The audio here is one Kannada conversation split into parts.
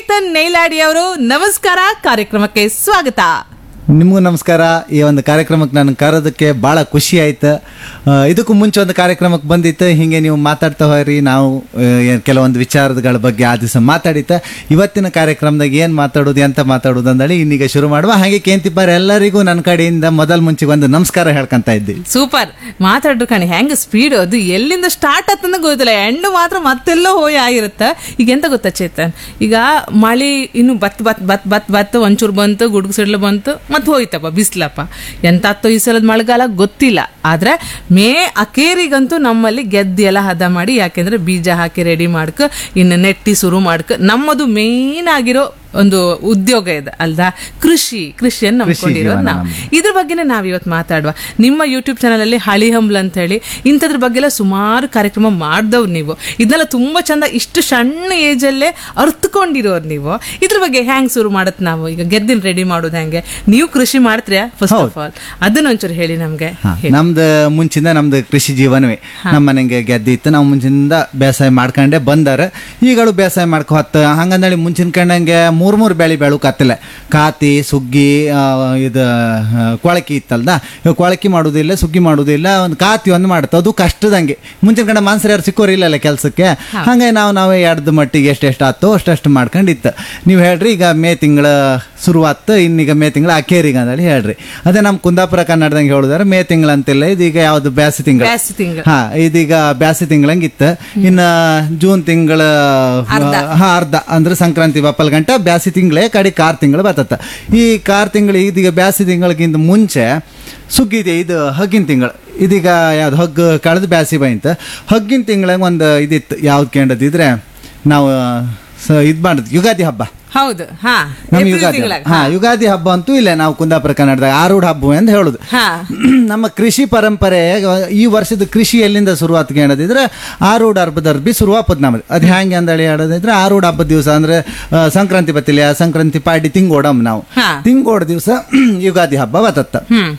ಚೇತನ್ ನೈಲಾಡಿ ಅವರು ನಮಸ್ಕಾರ, ಕಾರ್ಯಕ್ರಮಕ್ಕೆ ಸ್ವಾಗತ. ನಿಮಗೂ ನಮಸ್ಕಾರ. ಈ ಒಂದು ಕಾರ್ಯಕ್ರಮಕ್ಕೆ ನಾನು ಕರೋದಕ್ಕೆ ಭಾಳ ಖುಷಿ ಆಯ್ತು. ಇದಕ್ಕೂ ಮುಂಚೆ ಒಂದು ಕಾರ್ಯಕ್ರಮಕ್ಕೆ ಬಂದಿತ್ತು, ಹೀಗೆ ನೀವು ಮಾತಾಡ್ತಾ ಹೋಗ್ರಿ, ನಾವು ಕೆಲವೊಂದು ವಿಚಾರಗಳ ಬಗ್ಗೆ ಆ ದಿವಸ ಮಾತಾಡಿತ್ತು. ಇವತ್ತಿನ ಕಾರ್ಯಕ್ರಮದಾಗ ಏನು ಮಾತಾಡೋದು ಎಂತ ಮಾತಾಡೋದು ಅಂದೇಳಿ ಇನ್ನೀಗ ಶುರು ಮಾಡುವ. ಹಾಗೆ ಕೇಂತಿಪ್ಪಾರ ಎಲ್ಲರಿಗೂ ನನ್ನ ಕಡೆಯಿಂದ ಮುಂಚೆಗೆ ಒಂದು ನಮಸ್ಕಾರ ಹೇಳ್ಕೊಂತ ಇದ್ದೀವಿ. ಸೂಪರ್ ಮಾತಾಡ್ರು ಕಣಿ, ಹೆಂಗ ಸ್ಪೀಡ್ ಅದು ಎಲ್ಲಿಂದ ಸ್ಟಾರ್ಟ್ ಆತಂದ ಗೊತ್ತಿಲ್ಲ, ಎಂಡು ಮಾತ್ರ ಮತ್ತೆಲ್ಲೋ ಹೋಗಿ ಆಗಿರುತ್ತೆ. ಈಗ ಎಂತ ಗೊತ್ತಾ ಚೇತನ್, ಈಗ ಮಳಿ ಇನ್ನು ಬತ್ ಒಂಚೂರು ಬಂತು, ಗುಡುಗು ಸಿಡ್ಲು ಬಂತು, ಮತ್ತೆ ಹೋಯ್ತಪ್ಪ ಬಿಸ್ಲಪ್ಪ. ಎಂತಾತ್ತೋ ಈ ಸಲದ ಮಳೆಗಾಲ ಗೊತ್ತಿಲ್ಲ. ಆದ್ರೆ ಮೇ ಅಕೇರಿಗಂತೂ ನಮ್ಮಲ್ಲಿ ಗೆದ್ದಿ ಎಲ್ಲ ಹದ ಮಾಡಿ, ಯಾಕೆಂದ್ರೆ ಬೀಜ ಹಾಕಿ ರೆಡಿ ಮಾಡ್ಕ, ಇನ್ನು ನೆಟ್ಟಿ ಶುರು ಮಾಡ್ಕ. ನಮ್ಮದು ಮೇನ್ ಆಗಿರೋ ಒಂದು ಉದ್ಯೋಗ ಇದೆ ಅಲ್ದಾ, ಕೃಷಿಯನ್ನು ನಂಬ್ಕೊಂಡಿರೋದು ನಾವು. ಇದ್ರ ಬಗ್ಗೆನೇ ನಾವ್ ಇವತ್ತು ಮಾತಾಡುವ. ನಿಮ್ಮ ಯೂಟ್ಯೂಬ್ ಚಾನಲ್ ಅಲ್ಲಿ ಹಳಿ ಹಂಬ್ಲ ಅಂತ ಹೇಳಿ ಇಂಥದ್ರ ಬಗ್ಗೆ ಎಲ್ಲ ಸುಮಾರು ಕಾರ್ಯಕ್ರಮ ಮಾಡ್ದವ್ರು ನೀವು. ಇದನ್ನೆಲ್ಲ ತುಂಬಾ ಚಂದ ಇಷ್ಟು ಸಣ್ಣ ಏಜ್ ಅಲ್ಲೇ ಅರ್ಥಕೊಂಡಿರೋರು ನೀವು. ಇದ್ರ ಬಗ್ಗೆ ಹ್ಯಾಂಗ್ ಶುರು ಮಾಡತ್ ನಾವು, ಈಗ ಗೆದ್ದಿನ ರೆಡಿ ಮಾಡೋದು ಹೆಂಗೆ, ನೀವು ಕೃಷಿ ಮಾಡ್ತೀರಾ ಫಸ್ಟ್ ಆಫ್ ಆಲ್ ಅದನ್ನ ಒಂಚೂರು ಹೇಳಿ ನಮ್ಗೆ. ನಮ್ದು ಮುಂಚಿಂದ ನಮ್ದು ಕೃಷಿ ಜೀವನವೇ. ನಮ್ಮ ಮನೆಗೆ ಗೆದ್ದಿ ಇತ್ತು, ನಾವು ಮುಂಚಿಂದ ಬೇಸಾಯ ಮಾಡ್ಕೊಂಡೆ ಬಂದಾರ. ಈಗಳು ಬೇಸಾಯ ಮಾಡ್ಕೊ ಹೊತ್ತು ಹಂಗಂದೇಳಿ ಮುಂಚಿನ ಕಂಡಂಗೆ ಮೂರು ಬೆಳೆ ಬೆಳಕತ್ತಿಲ್ಲ. ಕಾತಿ, ಸುಗ್ಗಿ, ಇದು ಕೊಳಕಿ ಇತ್ತಲ್ದ, ಕೊಳಕಿ ಮಾಡೋದಿಲ್ಲ, ಸುಗ್ಗಿ ಮಾಡೋದಿಲ್ಲ, ಒಂದು ಕಾತಿ ಒಂದು ಮಾಡುತ್ತೆ. ಅದು ಕಷ್ಟದಂಗೆ ಮುಂಚಿನ ಕಂಡ ಮನ್ಸರು ಯಾರು ಸಿಕ್ಕೋರು ಇಲ್ಲಲ್ಲ ಕೆಲಸಕ್ಕೆ. ಹಂಗೆ ನಾವೇ ಎಡ್ದ ಮಟ್ಟಿಗೆ ಎಷ್ಟೆಷ್ಟು ಆಯ್ತು ಅಷ್ಟು ಮಾಡ್ಕೊಂಡಿತ್ತು. ನೀವು ಹೇಳ್ರಿ, ಈಗ ಮೇ ತಿಂಗಳ ಶುರುವಾತು, ಇನ್ನೀಗ ಮೇ ತಿಂಗಳ ಅಕೇರಿಗೆ ಅಂದೇಳಿ ಹೇಳ್ರಿ. ಅದೇ ನಮ್ಮ ಕುಂದಾಪುರ ಕನ್ನಡದಂಗೆ ಹೇಳಿದ್ರೆ ಮೇ ತಿಂಗಳ ಅಂತಿಲ್ಲ, ಇದೀಗ ಯಾವ್ದು ಬ್ಯಾಸಿ ತಿಂಗಳು. ಇದೀಗ ಬ್ಯಾಸಿ ತಿಂಗಳಂಗಿತ್ತು. ಇನ್ನು ಜೂನ್ ತಿಂಗಳ ಅರ್ಧ ಅಂದ್ರೆ ಸಂಕ್ರಾಂತಿ ಬಪ್ಪಲ್ ಗಂಟ ಬ್ಯಾಸಿ ತಿಂಗಳೇ ಕಡೆ ಕಾರ್ ತಿಂಗಳು ಬರ್ತತ್ತ. ಈ ಕಾರ್ ತಿಂಗಳು ಇದೀಗ ಬ್ಯಾಸಿ ತಿಂಗಳಿಗಿಂತ ಮುಂಚೆ ಸುಗ್ಗಿದೆ, ಇದು ಹಗ್ಗಿನ ತಿಂಗಳು. ಇದೀಗ ಯಾವ್ದು ಹಗ್ಗ ಕಳೆದು ಬ್ಯಾಸಿ ಬಂತ. ಹಗ್ಗಿನ ತಿಂಗಳಾಗ ಒಂದು ಇದಿತ್ತು, ಯಾವ್ದು ಕೇಳದಿದ್ರೆ ನಾವು ಇದು ಮಾಡಿದ್ವಿ ಯುಗಾದಿ ಹಬ್ಬ. ಹೌದು, ನಮ್ಮ ಯುಗಾದಿ ಹಬ್ಬ ಅಂತೂ ಇಲ್ಲ ನಾವು ಕುಂದಾಪುರ ಕನ್ನಡದಾಗ ಆರೂಢ ಹಬ್ಬ ಅಂತ ಹೇಳುದು. ನಮ್ಮ ಕೃಷಿ ಪರಂಪರೆ ಈ ವರ್ಷದ ಕೃಷಿ ಎಲ್ಲಿಂದ ಶುರುವಾತ್ ಕೇಳದಿದ್ರೆ ಆರೂಢ ಹಬ್ಬದ ಶುರುವಾಪದ್ ನಮ್ಮದು. ಅದು ಹೆಂಗೆ ಅಂದೇಳಿ ಹೇಳೋದಿದ್ರೆ ಆರೂಢ ಹಬ್ಬದ ದಿವಸ ಅಂದ್ರೆ ಸಂಕ್ರಾಂತಿ ಬತ್ತಿಲ್ಲ, ಸಂಕ್ರಾಂತಿ ಪಾಡಿ ತಿಂಗೋಡಮ್ ನಾವು. ತಿಂಗೋಡ ದಿವಸ ಯುಗಾದಿ ಹಬ್ಬ ಬತ್ತತ್ತ.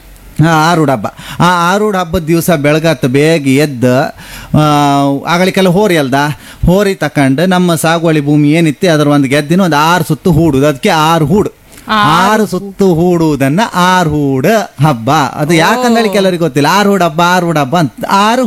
ಆರೂಢ ಹಬ್ಬ. ಆ ಆರೂಢ ಹಬ್ಬದ ದಿವಸ ಬೆಳಗತ್ತು ಬೇಗ ಎದ್ದು ಆಗಲಿಕ್ಕೆಲ್ಲ ಹೋರಿ ಅಲ್ದ, ಹೋರಿ ತಕೊಂಡು ನಮ್ಮ ಸಾಗುವಳಿ ಭೂಮಿ ಏನಿತ್ತು ಅದರ ಒಂದು ಗೆದ್ದಿನ ಒಂದು 6 ಸುತ್ತು ಹೂಡುದು. ಅದಕ್ಕೆ 6 ಸುತ್ತು ಹೂಡುವುದನ್ನ ಆರೂಢ ಹಬ್ಬ. ಅದು ಯಾಕಂದೇಳಿ ಕೆಲವರಿಗೆ ಗೊತ್ತಿಲ್ಲ. ಆರೂಢ ಹಬ್ಬ ಅಂತ